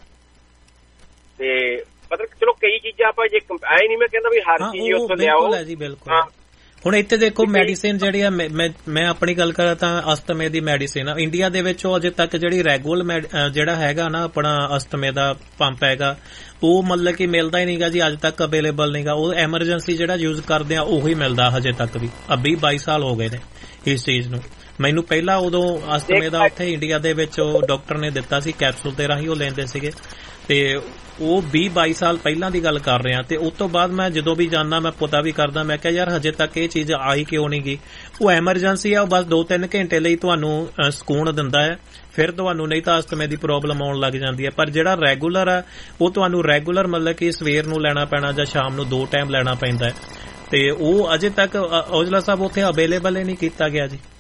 ਤੇ ਮਤਲਬ ਚਲੋ ਕਈ ਚੀਜ਼ਾਂ ਆਪਾਂ ਜੇ ਆਏ ਨਹੀਂ, ਮੈਂ ਕਹਿੰਦਾ ਵੀ ਹਰ ਚੀਜ਼ ਉੱਥੋਂ ਲਿਆਓ ਜੀ। ਬਿਲਕੁਲ। ਹੁਣ ਇੱਥੇ ਦੇਖੋ ਮੈਡੀਸਿਨ ਜਿਹੜੀ ਆ, ਮੈਂ ਆਪਣੀ ਗੱਲ ਕਰਾਂ ਤਾਂ ਅਸਥਮੇ ਦੀ ਮੈਡੀਸਿਨ ਇੰਡੀਆ ਦੇ ਵਿੱਚ ਅਜੇ ਤੱਕ ਜਿਹੜੀ ਰੈਗੂਲਰ ਜਿਹੜਾ ਹੈਗਾ ਨਾ ਆਪਣਾ ਅਸਥਮੇ ਦਾ ਪੰਪ ਹੈਗਾ, ਉਹ ਮਤਲਬ ਕਿ ਮਿਲਦਾ ਹੀ ਨਹੀਂਗਾ ਜੀ, ਅੱਜ ਤੱਕ ਅਵੇਲੇਬਲ ਨਹੀਂਗਾ। ਉਹ ਐਮਰਜੈਂਸੀ ਜਿਹੜਾ ਯੂਜ਼ ਕਰਦੇ ਆ ਉਹੀ ਮਿਲਦਾ ਹਜੇ ਤੱਕ ਵੀ। 20-22 ਸਾਲ ਹੋ ਗਏ ਨੇ ਇਸ ਚੀਜ਼ ਨੂੰ। ਮੈਨੂੰ ਪਹਿਲਾਂ ਉਦੋਂ ਅਸਥਮੇ ਦਾ ਉੱਥੇ ਇੰਡੀਆ ਦੇ ਵਿੱਚ ਉਹ ਡਾਕਟਰ ਨੇ ਦਿੱਤਾ ਸੀ, ਕੈਪਸੂਲ ਦੇ ਰਾਹੀਂ ਉਹ ਲੈਂਦੇ ਸੀਗੇ। ਤੇ ਉਹ 20-22 ਸਾਲ ਪਹਿਲਾਂ ਦੀ ਗੱਲ ਕਰ ਰਿਹਾ। ਤੇ ਉਸ ਤੋਂ ਬਾਅਦ ਮੈਂ ਜਦੋਂ ਵੀ ਜਾਂਦਾ ਮੈਂ ਪਤਾ ਵੀ ਕਰਦਾ, ਮੈਂ ਕਿਹਾ ਯਾਰ ਹਜੇ ਤੱਕ ਇਹ ਚੀਜ਼ ਆਈ ਕਿਉਂ ਨਹੀਂ ਗਈ। ਉਹ ਐਮਰਜੈਂਸੀ ਆ, ਉਹ ਬਸ 2-3 ਘੰਟੇ ਲਈ ਤੁਹਾਨੂੰ ਸਕੂਨ ਦਿੰਦਾ ਹੈ, ਫਿਰ ਤੁਹਾਨੂੰ ਨਹੀਂ ਤਾਂ ਅਸਥਮੇ ਦੀ ਪ੍ਰੋਬਲਮ ਆਉਣ ਲੱਗ ਜਾਂਦੀ ਹੈ। ਪਰ ਜਿਹੜਾ ਰੈਗੂਲਰ ਆ ਉਹ ਤੁਹਾਨੂੰ ਰੈਗੂਲਰ ਮਤਲਬ ਕਿ ਸਵੇਰ ਨੂੰ ਲੈਣਾ ਪੈਣਾ ਜਾਂ ਸ਼ਾਮ ਨੂੰ 2 ਟਾਈਮ ਲੈਣਾ ਪੈਂਦਾ ਹੈ। ਤੇ ਉਹ ਅਜੇ ਤੱਕ ਔਜਲਾ ਸਾਹਿਬ ਉੱਥੇ ਅਵੇਲੇਬਲ ਹੀ ਨਹੀਂ ਕੀਤਾ ਗਿਆ ਜੀ।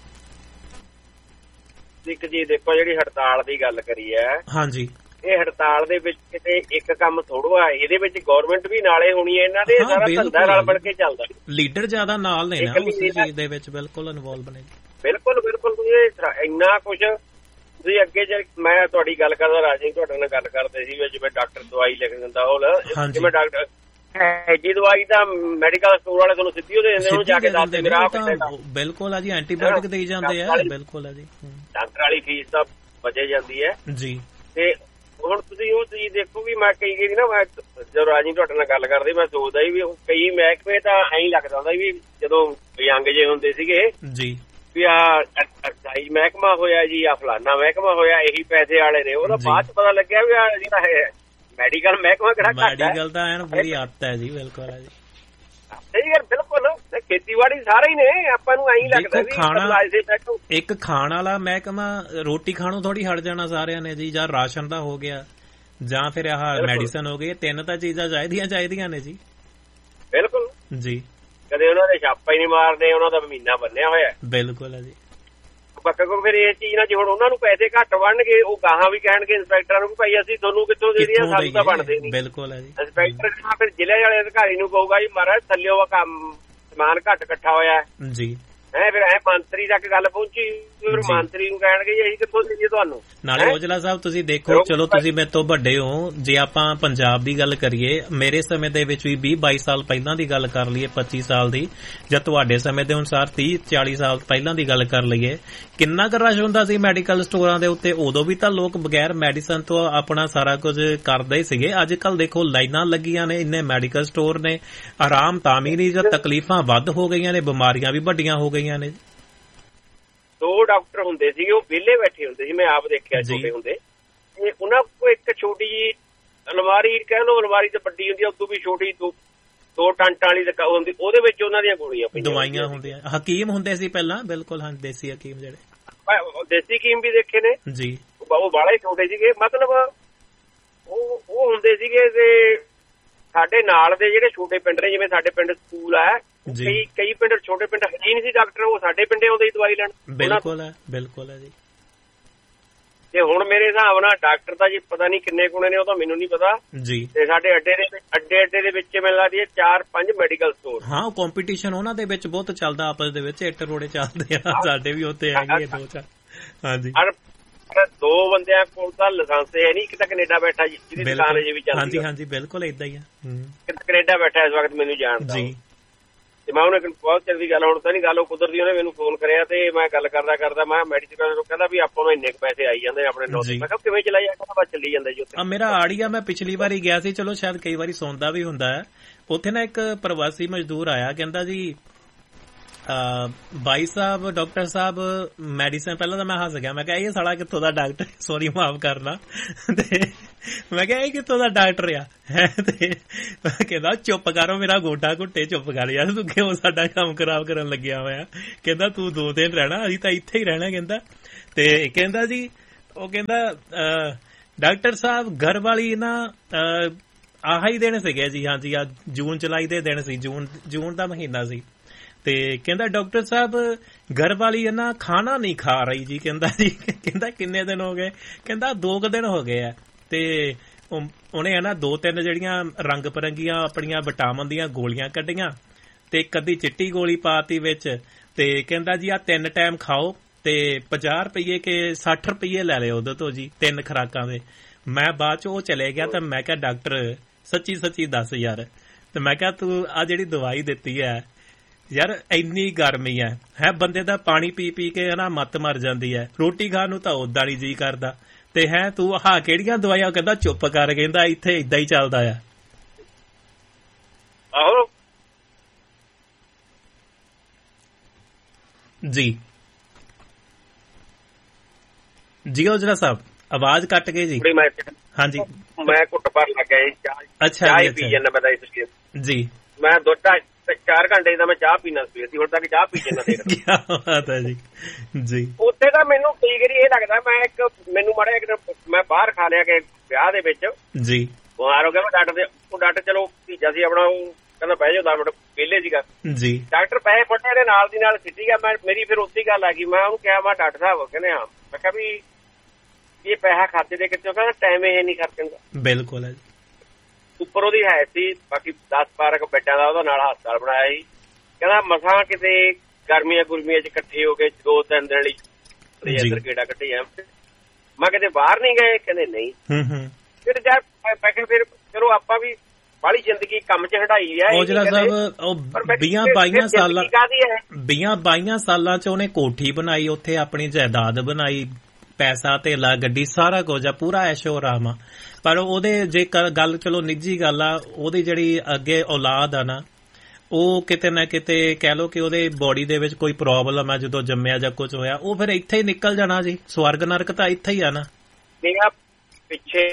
ਇੱਕ ਜੀ ਦੇਖੋ ਜਿਹੜੀ ਹੜਤਾਲ ਦੀ ਗੱਲ ਕਰੀ ਹੈ, ਹਾਂਜੀ, ਇਹ ਹੜਤਾਲ ਦੇ ਵਿੱਚ ਕਿਤੇ ਇੱਕ ਕੰਮ ਥੋੜਾ, ਇਹਦੇ ਵਿੱਚ ਗਵਰਨਮੈਂਟ ਵੀ ਨਾਲੇ ਹੋਣੀ ਹੈ, ਇਹਨਾਂ ਦੇ ਸਾਰਾ ਧੰਦਾ ਨਾਲ ਬਣ ਕੇ ਚੱਲਦਾ। ਲੀਡਰ ਜ਼ਿਆਦਾ ਨਾਲ ਨੇ ਨਾ ਉਸ ਚੀਜ਼ ਦੇ ਵਿੱਚ, ਬਿਲਕੁਲ ਇਨਵੋਲਵ ਨੇ। ਬਿਲਕੁਲ ਬਿਲਕੁਲ। ਤੁਸੀਂ ਇੰਨਾ ਕੁਝ ਤੁਸੀਂ ਅੱਗੇ ਜੇ ਮੈਂ ਤੁਹਾਡੀ ਗੱਲ ਕਰਦਾ ਰਾਜੀ, ਤੁਹਾਡੇ ਨਾਲ ਗੱਲ ਕਰਦੇ ਸੀ ਜਿਵੇਂ ਡਾਕਟਰ ਦਵਾਈ ਲਿਖ ਦਿੰਦਾ, ਉਹ ਜਿਵੇਂ ਡਾਕਟਰ ਜੀ ਦਵਾਈ ਤਾਂ ਮੈਡੀਕਲ ਸਟੋਰ ਵਾਲੇ ਤੁਹਾਨੂੰ ਸਿੱਧੀ ਉਹਦੇ ਦਿੰਦੇ, ਉਹਨੂੰ ਜਾ ਕੇ ਦੱਸ ਦਿੰਦੇ। ਬਿਲਕੁਲ ਆ ਜੀ, ਐਂਟੀਬਾਇਓਟਿਕ ਦੇਈ ਜਾਂਦੇ ਆ। ਬਿਲਕੁਲ ਆ ਜੀ। ਡਾਕਟਰ ਵਾਲੀ ਫੀਸ ਤਾਂ ਬਚੇ ਜਾਂਦੀ ਹੈ ਜੀ। ਤੇ ਹੁਣ ਤੁਸੀਂ ਉਹ ਚੀਜ਼ ਦੇਖੋ ਵੀ ਮੈਂ ਕਈ ਗਈ ਨਾ, ਮੈਂ ਜਦੋਂ ਰਾਜੀ ਤੁਹਾਡੇ ਨਾਲ ਗੱਲ ਕਰਦੇ ਮੈਂ ਸੋਚਦਾ ਵੀ ਕਈ ਮਹਿਕਮੇ ਤਾਂ ਐਂ ਲੱਗਦਾ ਹੁੰਦਾ ਵੀ ਜਦੋਂ ਯੰਗ ਜੇ ਹੁੰਦੇ ਸੀਗੇ ਜੀ ਵੀ ਆ ਐਕਸਾਈਜ਼ ਮਹਿਕਮਾ ਹੋਇਆ ਜੀ, ਆ ਫਲਾਨਾ ਮਹਿਕਮਾ ਹੋਇਆ, ਇਹੀ ਪੈਸੇ ਵਾਲੇ ਨੇ। ਉਹਦਾ ਬਾਅਦ ਚ ਪਤਾ ਲੱਗਿਆ ਵੀ ਆ ਜਿਹੜਾ ਹੈ ਮੈਡੀਕਲ ਮਹਿਕਮਾ ਕਿਹੜਾ ਘੱਟ ਹੈ। ਮੈਡੀਕਲ ਤਾਂ ਐਨ ਬੁਰੀ ਆਦਤ ਹੈ ਜੀ। ਬਿਲਕੁਲ ਹੈ ਜੀ, ਸਹੀ ਗੱਲ। ਬਿਲਕੁਲ। ਖੇਤੀਬਾੜੀ ਸਾਰੇ ਹੀ ਨੇ, ਆਪਾਂ ਨੂੰ ਐਂ ਲੱਗਦਾ ਵੀ ਇੱਕ ਖਾਣ ਵਾਲਾ ਮਹਿਕਮਾ ਰੋਟੀ ਖਾਣੋਂ ਥੋੜੀ ਹਟ ਜਾਣਾ ਸਾਰਿਆਂ ਨੇ ਜੀ, ਜਾਂ ਰਾਸ਼ਨ ਦਾ ਹੋ ਗਿਆ ਜਾਂ ਫਿਰ ਆਹ ਮੈਡੀਸਨ ਹੋ ਗਈ। 3 ਤਾਂ ਚੀਜ਼ਾਂ ਚਾਹੀਦੀਆਂ ਨੇ ਜੀ। ਬਿਲਕੁਲ ਜੀ। ਕਦੇ ਉਹਨਾਂ ਦੇ ਛਾਪਾ ਹੀ ਨਹੀਂ ਮਾਰਦੇ, ਉਹਨਾਂ ਦਾ ਮਹੀਨਾ ਬੰਨਿਆ ਹੋਇਆ। ਬਿਲਕੁਲ ਹੈ ਜੀ। ਕਿਉਂਕਿ ਫਿਰ ਇਹ ਚੀਜ਼ ਨਾਲ ਜੇ ਹੁਣ ਉਹਨਾਂ ਨੂੰ ਪੈਸੇ ਘੱਟ ਬਣਨਗੇ, ਉਹ ਗਾਹਾਂ ਵੀ ਕਹਿਣਗੇ ਇੰਸਪੈਕਟਰਾਂ ਨੂੰ ਭਾਈ ਅਸੀਂ ਤੁਹਾਨੂੰ ਕਿੱਥੋਂ ਦੇ ਦਈਏ, ਸਾਨੂੰ ਤਾਂ ਬਣਦੇ ਨਹੀਂ। ਬਿਲਕੁਲ ਹੈ ਜੀ। ਇੰਸਪੈਕਟਰ ਫਿਰ ਜ਼ਿਲ੍ਹੇ ਵਾਲੇ ਅਧਿਕਾਰੀ ਨੂੰ ਕਹੂਗਾ ਜੀ ਮਹਾਰਾਜ ਥੱਲਿਓ ਕੰਮ ਸਮਾਨ ਘੱਟ ਇਕੱਠਾ ਹੋਇਆ ਜੀ। ਫਿਰ ਮੰਤਰੀ ਤੱਕ ਗੱਲ ਪਹੁੰਚੀ, ਫਿਰ ਮੰਤਰੀ ਨੂੰ ਕਹਿਣਗੇ ਜੀ ਅਸੀਂ ਕਿੱਥੋਂ ਦੇਈਏ ਤੁਹਾਨੂੰ। ਨਾਲੇ ਔਜਲਾ ਸਾਹਿਬ ਤੁਸੀਂ ਦੇਖੋ, ਚਲੋ ਤੁਸੀਂ ਮੇਰੇ ਤੋਂ ਵੱਡੇ ਹੋ, ਜੇ ਆਪਾਂ ਪੰਜਾਬ ਦੀ ਗੱਲ ਕਰੀਏ, ਮੇਰੇ ਸਮੇਂ ਦੇ ਵਿੱਚ ਵੀ 20-22 ਸਾਲ ਪਹਿਲਾਂ ਦੀ ਗੱਲ ਕਰ ਲਈਏ, 25 ਸਾਲ ਦੀ, ਜਾਂ ਤੁਹਾਡੇ ਸਮੇਂ ਦੇ ਅਨੁਸਾਰ 30-40 ਸਾਲ ਪਹਿਲਾਂ ਦੀ ਗੱਲ ਕਰ ਲਈਏ, ਕਿੰਨਾ ਕੁ ਰਸ਼ ਹੁੰਦਾ ਸੀ ਮੈਡੀਕਲ ਸਟੋਰਾਂ ਦੇ ਉੱਤੇ। ਉਦੋਂ ਵੀ ਤਾਂ ਲੋਕ ਬਗੈਰ ਮੈਡੀਸਨ ਤੋਂ ਆਪਣਾ ਸਾਰਾ ਕੁਝ ਕਰਦੇ ਹੀ ਸੀਗੇ। ਅੱਜ ਕੱਲ ਦੇਖੋ ਲਾਈਨਾਂ ਲੱਗੀਆਂ ਨੇ, ਇੰਨੇ ਮੈਡੀਕਲ ਸਟੋਰ ਨੇ, ਆਰਾਮ ਤਾਂ ਵੀ ਨਹੀਂ, ਜਾਂ ਤਕਲੀਫਾਂ ਵੱਧ ਹੋ ਗਈਆਂ ਨੇ, ਬਿਮਾਰੀਆਂ ਵੀ ਵੱਡੀਆਂ ਹੋ ਗਈਆਂ ਨੇ। 2 ਡਾਕਟਰ ਹੁੰਦੇ ਸੀਗੇ, ਉਹ ਵਿਹਲੇ ਬੈਠੇ ਹੁੰਦੇ ਸੀ, ਮੈਂ ਆਪ ਦੇਖਿਆ ਛੋਟੇ ਹੁੰਦੇ। ਤੇ ਉਹਨਾਂ ਕੋਲ ਇੱਕ ਛੋਟੀ ਜੀ ਅਲਮਾਰੀ, ਕਹਿ ਲਓ ਅਲਮਾਰੀ ਤੇ ਵੱਡੀ ਹੁੰਦੀ, ਉਦੋਂ ਵੀ ਛੋਟੀ 2 ਟੰਟਾਂ ਵਾਲੀ ਹੁੰਦੀ, ਉਹਦੇ ਵਿੱਚ ਉਹਨਾਂ ਦੀਆਂ ਗੋਲੀਆਂ ਪਈਆਂ, ਦਵਾਈਆਂ ਹੁੰਦੀਆਂ। ਹਕੀਮ ਹੁੰਦੇ ਸੀ ਪਹਿਲਾਂ, ਬਿਲਕੁਲ। ਹਾਂ, ਦੇਸੀ ਹਕੀਮ ਜਿਹੜੇ ਦੇਸੀ ਹਕੀਮ ਵੀ ਦੇਖੇ ਨੇ ਜੀ। ਉਹ ਬਾਲੇ ਛੋਟੇ ਸੀਗੇ, ਮਤਲਬ ਉਹ ਹੁੰਦੇ ਸੀਗੇ। ਤੇ ਸਾਡੇ ਨਾਲ ਦੇ ਜਿਹੜੇ ਛੋਟੇ ਪਿੰਡ ਨੇ, ਜਿਵੇਂ ਸਾਡੇ ਪਿੰਡ ਸਕੂਲ ਆ, ਕਈ ਪਿੰਡ ਛੋਟੇ ਪਿੰਡ ਹੈ ਨਹੀਂ ਸੀ ਡਾਕਟਰ, ਉਹ ਸਾਡੇ ਪਿੰਡੇ ਆਉਂਦੇ ਸੀ ਦਵਾਈ ਲੈਣ। ਬਿਲਕੁਲ ਹੈ, ਬਿਲਕੁਲ ਹੈ ਜੀ। ਤੇ ਹੁਣ ਮੇਰੇ ਹਿਸਾਬ ਨਾਲ ਡਾਕਟਰ ਦਾ ਜੀ ਪਤਾ ਨਹੀਂ ਕਿੰਨੇ ਗੁਣੇ ਨੇ, ਉਹ ਤਾਂ ਮੈਨੂੰ ਨਹੀਂ ਪਤਾ ਜੀ। ਤੇ ਸਾਡੇ ਅੱਡੇ ਦੇ ਵਿੱਚ ਮੈਨੂੰ ਲੱਗਦੀ ਹੈ 4-5 ਮੈਡੀਕਲ ਸਟੋਰ। ਹਾਂ, ਉਹ ਕੰਪੀਟੀਸ਼ਨ ਉਹਨਾਂ ਦੇ ਵਿੱਚ ਬਹੁਤ ਚੱਲਦਾ, ਆਪਸ ਦੇ ਵਿੱਚ ਇੱਟ ਰੋੜੇ ਚੱਲਦੇ ਆ। ਸਾਡੇ ਵੀ ਉੱਥੇ ਹੈਗੇ 2-4। ਹਾਂਜੀ। 2 ਬੰਦਿਆਂ ਕੋਲ ਤਾਂ ਲਾਇਸੈਂਸ ਹੈ ਨਹੀਂ, ਇੱਕ ਤਾਂ ਕੈਨੇਡਾ ਬੈਠਾ ਜੀ, ਜਿਹਦੀ ਦੁਕਾਨ ਅਜੇ ਵੀ ਚੱਲਦੀ। ਹਾਂਜੀ ਹਾਂਜੀ, ਬਿਲਕੁਲ ਏਦਾਂ ਹੀ ਆ। ਕੈਨੇਡਾ ਬੈਠਾ ਇਸ ਵਕਤ, ਮੈਨੂੰ ਜਾਣਦਾ ਜੀ। ਤੇ ਮੈਂ ਉਹਨੇ ਬਹੁਤ ਚਿਰ ਦੀ ਗੱਲ, ਹੁਣ ਤਾਂ ਨਹੀਂ ਗੱਲ, ਉਹ ਕੁਦਰਤੀ ਉਹਨੇ ਮੈਨੂੰ ਫੋਨ ਕਰਿਆ ਤੇ ਮੈਂ ਗੱਲ ਕਰਦਾ ਮੈਂ ਮੈਡੀਕਲ ਨੂੰ ਕਹਿੰਦਾ ਵੀ ਆਪਾਂ ਨੂੰ ਇੰਨੇ ਪੈਸੇ ਆਈ ਜਾਂਦੇ ਆਪਣੇ ਨੌ। ਮੈਂ ਕਿਹਾ ਕਿਵੇਂ ਚਲਾਈ ਜਾਂਦਾ? ਬਸ ਚੱਲੀ ਜਾਂਦਾ ਜੀ ਉੱਥੇ। ਮੇਰਾ ਆੜੀਆ, ਮੈਂ ਪਿਛਲੀ ਵਾਰੀ ਗਿਆ ਸੀ, ਚਲੋ ਸ਼ਾਇਦ ਕਈ ਵਾਰੀ ਸੁਣਦਾ ਵੀ ਹੁੰਦਾ ਹੈ। ਉੱਥੇ ਨਾ ਇੱਕ ਪ੍ਰਵਾਸੀ ਮਜ਼ਦੂਰ ਆਇਆ, ਕਹਿੰਦਾ ਜੀ ਬਾਈ ਸਾਹਿਬ, ਡਾਕਟਰ ਸਾਹਿਬ ਮੈਡੀਸਨ, ਪਹਿਲਾਂ ਤਾਂ ਮੈਂ ਹੱਸ ਗਿਆ, ਮੈਂ ਕਿਹਾ ਇਹ ਸਾਲਾ ਕਿੱਥੋਂ ਦਾ ਡਾਕਟਰ, ਸੌਰੀ ਮਾਫ ਕਰਨਾ, ਤੇ ਮੈਂ ਕਿਹਾ ਇਹ ਕਿੱਥੋਂ ਦਾ ਡਾਕਟਰ ਆ, ਤੇ ਕਹਿੰਦਾ ਚੁੱਪ ਕਰੋ, ਮੇਰਾ ਗੋਡਾ ਘੁੱਟੇ, ਚੁੱਪ ਕਰ ਯਾਰ, ਤੂੰ ਕਿਉਂ ਸਾਡਾ ਕੰਮ ਖਰਾਬ ਕਰਨ ਲੱਗਿਆ ਹੋਇਆ, ਕਹਿੰਦਾ ਤੂੰ 2 ਦਿਨ ਰਹਿਣਾ, ਅਸੀਂ ਤਾਂ ਇੱਥੇ ਹੀ ਰਹਿਣਾ, ਕਹਿੰਦਾ। ਤੇ ਕਹਿੰਦਾ ਜੀ, ਉਹ ਕਹਿੰਦਾ ਡਾਕਟਰ ਸਾਹਿਬ ਘਰ ਵਾਲੀ ਨਾ ਆਹ ਹੀ ਦਿਨ ਸੀਗੇ ਜੀ, ਹਾਂਜੀ ਆ ਜੂਨ ਜੁਲਾਈ ਦੇ ਦਿਨ ਸੀ, ਜੂਨ ਦਾ ਮਹੀਨਾ ਸੀ, ਤੇ ਕਹਿੰਦਾ ਡਾਕਟਰ ਸਾਹਿਬ ਘਰ ਵਾਲੀ ਹੈ ਨਾ ਖਾਣਾ ਨਹੀਂ ਖਾ ਰਹੀ ਜੀ, ਕਹਿੰਦਾ ਜੀ, ਕਹਿੰਦਾ ਕਿੰਨੇ ਦਿਨ ਹੋ ਗਏ, ਕਹਿੰਦਾ 2 ਦਿਨ ਹੋ ਗਏ ਆ, ਤੇ ਉਹਨੇ ਹੈ ਨਾ 2-3 ਜਿਹੜੀਆਂ ਰੰਗ ਬਿਰੰਗੀਆਂ ਆਪਣੀਆਂ ਵਿਟਾਮਿਨ ਦੀਆਂ ਗੋਲੀਆਂ ਕੱਢੀਆਂ, ਤੇ ਇੱਕ ਅੱਧੀ ਚਿੱਟੀ ਗੋਲੀ ਪਾਤੀ ਵਿੱਚ, ਤੇ ਕਹਿੰਦਾ ਜੀ ਆ 3 ਟਾਈਮ ਖਾਓ, ਤੇ 50 ਰੁਪਏ ਕੇ 60 ਰੁਪਏ ਲੈ ਲਿਓ ਉਹਦੇ ਤੋਂ ਜੀ, 3 ਖੁਰਾਕਾਂ ਦੇ। ਮੈਂ ਬਾਅਦ ਚ ਉਹ ਚਲੇ ਗਿਆ, ਤੇ ਮੈਂ ਕਿਹਾ ਡਾਕਟਰ ਸੱਚੀ ਦੱਸ ਯਾਰ, ਤੇ ਮੈਂ ਕਿਹਾ ਤੂੰ ਆ ਜਿਹੜੀ ਦਵਾਈ ਦਿੱਤੀ ਹੈ ਯਾਰ, ਇੰਨੀ ਗਰਮੀ ਹੈ ਬੰਦੇ ਦਾ ਪਾਣੀ ਪੀ ਪੀ ਕੇ ਨਾ ਮੱਤ ਮਰ ਜਾਂਦੀ ਹੈ, ਰੋਟੀ ਖਾਣ ਨੂੰ ਤਾਂ ਉਦਾਂ ਨਹੀਂ ਜੀ ਕਰਦਾ, ਤੇ ਹੈ ਤੂੰ ਆਹ ਕਿਹੜੀਆਂ ਦਵਾਈਆਂ, ਕਹਿੰਦਾ ਚੁੱਪ ਕਰ, ਕਹਿੰਦਾ ਇੱਥੇ ਏਦਾਂ ਹੀ ਚੱਲਦਾ ਆ। ਆਹੋ ਜੀ ਔਜਲਾ ਸਾਹਿਬ, ਆਵਾਜ਼ ਕੱਟ ਗਈ ਜੀ। ਹਾਂਜੀ, ਮੈਂ ਕੁੱਟ ਭਰ ਲੱਗਾ ਜੀ, ਚਾਹ ਪੀ ਜਾਂਦਾ ਮੈਂ ਤਾਂ ਜੀ, ਮੈਂ 2-4 ਘੰਟੇ ਦਾ ਮੈਂ ਚਾਹ ਪੀਣਾ ਸੀ, ਹੁਣ ਤੱਕ ਚਾਹ ਪੀ ਜਾਂਦਾ। ਕੀ ਬਾਤ ਹੈ ਜੀ। ਜੀ ਉੱਥੇ ਤਾਂ ਮੈਨੂੰ ਕਈ ਵਾਰੀ ਇਹ ਲੱਗਦਾ, ਮੈਨੂੰ ਮਾੜਾ ਇੱਕ ਮੈਂ ਬਾਹਰ ਖਾ ਲਿਆ ਕਿ ਵਿਆਹ ਦੇ ਵਿੱਚ ਜੀ, ਬਿਮਾਰ ਹੋ ਗਿਆ, ਮੈਂ ਡਾਕਟਰ ਚਲੋ ਭੀਜਾ ਸੀ ਆਪਣਾ, ਉਹ ਕਹਿੰਦਾ ਬਹਿ ਜਾਓ 10 ਮਿੰਟ, ਵਿਹਲੇ ਸੀਗਾ ਜੀ, ਡਾਕਟਰ ਪੈਸੇ ਫੜਿਆ ਦੇ ਨਾਲ ਦੀ ਨਾਲ ਸਿੱਟੀ ਗਿਆ। ਮੇਰੀ ਫਿਰ ਉੱਥੇ ਗੱਲ ਆ ਗਈ, ਮੈਂ ਉਹਨੂੰ ਕਿਹਾ ਮੈਂ ਡਾਕਟਰ ਸਾਹਿਬ ਕਹਿੰਦੇ ਹਾਂ, ਮੈਂ ਕਿਹਾ ਵੀ ਇਹ ਪੈਸਾ ਖਾਤੇ ਦੇ ਕਿੱਥੇ, ਕਹਿੰਦਾ ਟਾਈਮ ਇਹ ਨਹੀਂ ਖਰਚਣ ਦਾ। ਬਿਲਕੁਲ ਹੈ ਜੀ। ਉੱਪਰ ਉਹਦੀ ਹੈ ਸੀ, ਬਾਕੀ 10-12 ਬੈੱਡਾਂ ਦਾ ਉਹਦਾ ਨਾਲ ਹਸਪਤਾਲ ਬਣਾਇਆ ਸੀ, ਕਹਿੰਦਾ ਮਸਾਂ ਕਿਤੇ ਗਰਮੀਆਂ ਗੁਰਮੀਆਂ ਚ ਇਕੱਠੇ ਹੋ ਕੇ 2-3 ਦਿਨ ਲਈ ਇੱਧਰ ਗੇੜਾ ਕੱਢੀ ਆ। ਮੈਂ ਕਿਤੇ ਬਾਹਰ ਨਹੀਂ ਗਏ, ਕਹਿੰਦੇ ਨਹੀਂ। ਫਿਰ ਜਾ ਫਿਰ ਚਲੋ ਆਪਾਂ ਵੀ ਬਾਹਲੀ ਜ਼ਿੰਦਗੀ ਕੰਮ ਚ ਹਟਾਈ ਹੈ। ਔਜਲਾ ਸਾਹਿਬ ਉਹ 20-22 ਸਾਲਾਂ ਚ ਉਹਨੇ ਕੋਠੀ ਬਣਾਈ, ਉੱਥੇ ਆਪਣੀ ਜਾਇਦਾਦ ਬਣਾਈ, ਪੈਸਾ ਧੇਲਾ ਗੱਡੀ ਸਾਰਾ ਕੁਝ ਆ, ਪੂਰਾ ਐਸ਼ੋ ਆਰਾਮ ਆ, ਪਰ ਉਹਦੇ ਜੇ ਗੱਲ ਚਲੋ ਨਿੱਜੀ ਗੱਲ ਆ, ਉਹਦੀ ਜਿਹੜੀ ਅੱਗੇ ਔਲਾਦ ਆ ਨਾ, ਉਹ ਕਿਤੇ ਨਾ ਕਿਤੇ ਕਹਿ ਲਓ ਕਿ ਉਹਦੇ ਬੋਡੀ ਦੇ ਵਿੱਚ ਕੋਈ ਪ੍ਰੋਬਲਮ ਆ, ਜਦੋਂ ਜੰਮਿਆ ਜਾਂ ਕੁਝ ਹੋਇਆ, ਉਹ ਫਿਰ ਇੱਥੇ ਹੀ ਨਿਕਲ ਜਾਣਾ ਜੀ, ਸਵਰਗ ਨਰਕ ਤਾਂ ਇੱਥੇ ਹੀ ਆ ਨਾ। ਮੇਰਾ ਪਿੱਛੇ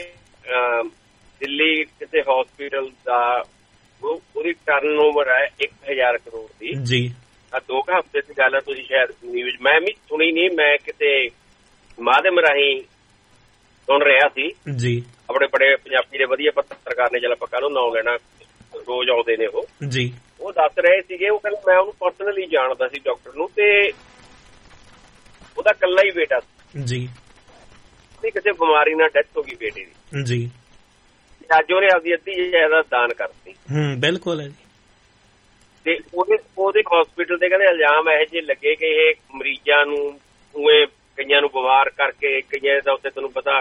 ਦਿੱਲੀ ਕਿਸੇ ਹਸਪੀਟਲ ਦਾ ਉਹਦੀ ਟਰਨ-ਓਵਰ ਹੈ 1000 ਕਰੋੜ ਦੀ ਜੀ। ਆ 2 ਹਫ਼ਤੇ ਦੀ ਗੱਲ ਹੈ, ਤੁਸੀਂ ਸ਼ਾਇਦ ਨਿਊਜ਼ ਮੈਂ ਵੀ ਸੁਣੀ ਨਹੀਂ, ਮੈਂ ਕਿਤੇ ਮਾਧਿਅਮ ਰਾਹੀਂ ਸੁਣ ਰਿਹਾ ਸੀ ਜੀ। ਆਪਣੇ ਬੜੇ ਪੰਜਾਬੀ ਦੇ ਵਧੀਆ ਪੱਤਰਕਾਰ ਨੇ, ਚੱਲ ਆਪਾਂ ਕੱਲ ਨੂੰ ਨਾਂ ਲੈਣਾ, ਰੋਜ਼ ਆਉਂਦੇ ਨੇ ਉਹ ਜੀ, ਉਹ ਦੱਸ ਰਹੇ ਸੀਗੇ, ਉਹ ਕਹਿੰਦੇ ਮੈਂ ਉਹਨੂੰ ਪਰਸਨਲੀ ਜਾਣਦਾ ਸੀ ਡਾਕਟਰ ਨੂੰ, ਤੇ ਉਹਦਾ ਇਕੱਲਾ ਹੀ ਬੇਟਾ ਜੀ, ਤੇ ਕਿਸੇ ਬਿਮਾਰੀ ਨਾਲ ਡੈਥ ਹੋ ਗਈ ਬੇਟੇ ਦੀ ਜੀ, ਅੱਜ ਉਹਨੇ ਆਪਦੀ ਅੱਧੀ ਜਾਇਦਾਦ ਦਾਨ ਕਰਤੀ। ਬਿਲਕੁਲ ਹੈ ਜੀ। ਤੇ ਉਹਦੇ ਹਸਪੀਟਲ ਤੇ ਕਹਿੰਦੇ ਇਲਜ਼ਾਮ ਇਹੋ ਜਿਹੇ ਲੱਗੇ ਕਿ ਇਹ ਮਰੀਜ਼ਾਂ ਨੂੰ ਉਵੇਂ ਕਈਆਂ ਨੂੰ ਬਿਮਾਰ ਕਰਕੇ, ਕਈਆਂ ਦਾ ਉੱਤੇ ਤੁਹਾਨੂੰ ਪਤਾ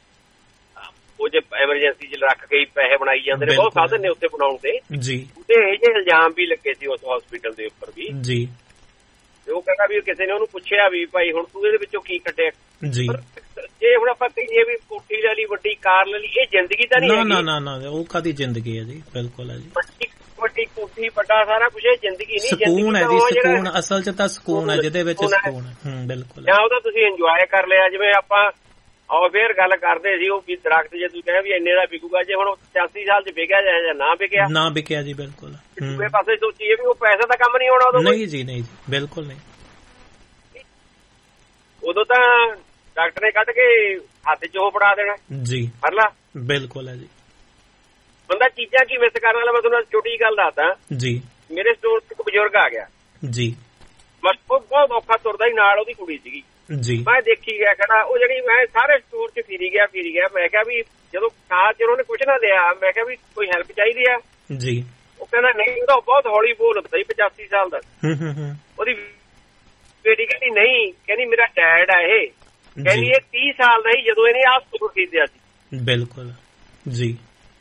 ਉਹ ਜੇ ਐਮਰਜੈਂਸੀ ਚ ਰੱਖ ਕੇ ਪੈਸੇ ਬਣਾਈ ਜਾਂਦੇ ਨੇ, ਬਹੁਤ ਸਾਧਨ ਨੇ ਉੱਥੇ ਬਣਾਉਣ ਦੇ ਜੀ, ਤੇ ਇਹ ਜਿਹੇ ਇਲਜ਼ਾਮ ਵੀ ਲੱਗੇ ਸੀ ਉਸ ਹਸਪੀਟਲ ਦੇ ਉੱਪਰ ਵੀ ਜੀ। ਤੇ ਉਹ ਕਹਿੰਦਾ ਵੀ ਕਿਸੇ ਨੇ ਉਹਨੂੰ ਪੁੱਛਿਆ ਵੀ ਭਾਈ ਹੁਣ ਤੂੰ ਇਹਦੇ ਵਿੱਚੋਂ ਕੀ ਕੱਢਿਆ ਜੀ, ਜੇ ਹੁਣ ਆਪਾਂ ਕਹੀਏ ਵੀ ਕੋਠੀ ਲੈ ਲਈ, ਵੱਡੀ ਕਾਰ ਲੈ ਲਈ, ਇਹ ਜ਼ਿੰਦਗੀ ਤਾਂ ਨਹੀਂ ਹੈਗੀ। ਨਾ ਉਹ ਕਾਹਦੀ ਜ਼ਿੰਦਗੀ ਹੈ ਜੀ, ਬਿਲਕੁਲ ਹੈ ਜੀ। ਵੱਡੀ ਕੋਠੀ, ਵੱਡਾ ਸਾਰਾ ਕੁਝ, ਇਹ ਜ਼ਿੰਦਗੀ ਨਹੀਂ। ਸਕੂਨ ਹੈ ਜੀ, ਸਕੂਨ ਅਸਲ ਚ ਤਾਂ ਸਕੂਨ ਹੈ, ਜਿਹਦੇ ਵਿੱਚ ਸਕੂਨ ਹੈ। ਬਿਲਕੁਲ, ਜਾਂ ਉਹਦਾ ਤੁਸੀਂ ਇੰਜੋਏ ਕਰ ਲਿਆ। ਜਿਵੇਂ ਆਪਾਂ ਫੇਰ ਗੱਲ ਕਰਦੇ ਸੀ, ਉਹ ਵੀ ਦਰਖਤ ਜੇ ਤੁਸੀਂ ਕਹੇ ਵੀ ਇੰਨੇ ਦਾ ਵਿਕੂਗਾ, ਜੇ ਹੁਣ 85 ਸਾਲ ਚ ਵਿਕਿਆ ਜਾਂ ਨਾ ਵਿਕਿਆ ਜੀ, ਬਿਲਕੁਲ। ਦੂਏ ਪਾਸੇ ਸੋਚੀਏ ਵੀ ਉਹ ਪੈਸਾ ਤਾਂ ਕੰਮ ਨਹੀਂ ਆਉਣਾ ਉਦੋਂ। ਨਹੀਂ ਜੀ, ਬਿਲਕੁਲ ਨਹੀਂ। ਉਦੋਂ ਤਾਂ ਡਾਕਟਰ ਨੇ ਕੱਢ ਕੇ ਹੱਥ ਚ ਉਹ ਫੜਾ ਦੇਣਾ ਜੀ, ਫੜ ਲਾ। ਬਿਲਕੁਲ ਹੈ ਜੀ। ਬੰਦਾ ਚੀਜ਼ਾਂ ਕੀ ਮਿਸ ਕਰਨ ਵਾਲਾ। ਮੈਂ ਤੁਹਾਨੂੰ ਛੋਟੀ ਗੱਲ ਦੱਸਦਾ ਜੀ। ਮੇਰੇ ਸਟੋਰ ਤੇ ਇੱਕ ਬਜ਼ੁਰਗ ਆ ਗਿਆ ਜੀ, ਬਹੁਤ ਔਖਾ ਤੁਰਦਾ ਹੀ, ਨਾਲ ਉਹਦੀ ਕੁੜੀ ਸੀਗੀ ਜੀ। ਮੈਂ ਦੇਖੀ ਗਿਆ, ਕਹਿੰਦਾ ਉਹ ਜਿਹੜੀ ਮੈਂ ਸਾਰੇ ਸਟੋਰ ਚ ਫਿਰੀ ਗਿਆ। ਮੈਂ ਕਿਹਾ ਵੀ ਜਦੋਂ ਖਾਸ ਚ ਉਹਨੇ ਕੁਛ ਨਾ ਲਿਆ, ਮੈਂ ਕਿਹਾ ਵੀ ਕੋਈ ਹੈਲਪ ਚਾਹੀਦੀ ਆ ਜੀ। ਉਹ ਕਹਿੰਦਾ ਨਹੀਂ, ਉਹਦਾ ਬਹੁਤ ਹੌਲੀ ਬੋਲਦਾ ਸੀ, 85 ਸਾਲ ਦਾ। ਉਹਦੀ ਬੇਟੀ ਕਹਿੰਦੀ ਨਹੀਂ, ਕਹਿੰਦੀ ਮੇਰਾ ਡੈਡ ਆ ਇਹ, ਕਹਿੰਦੀ ਇਹ 30 ਸਾਲ ਦਾ ਸੀ ਜਦੋਂ ਇਹਨੇ ਆਹ ਸਟੋਰ ਖਰੀਦਿਆ ਸੀ। ਬਿਲਕੁਲ ਜੀ।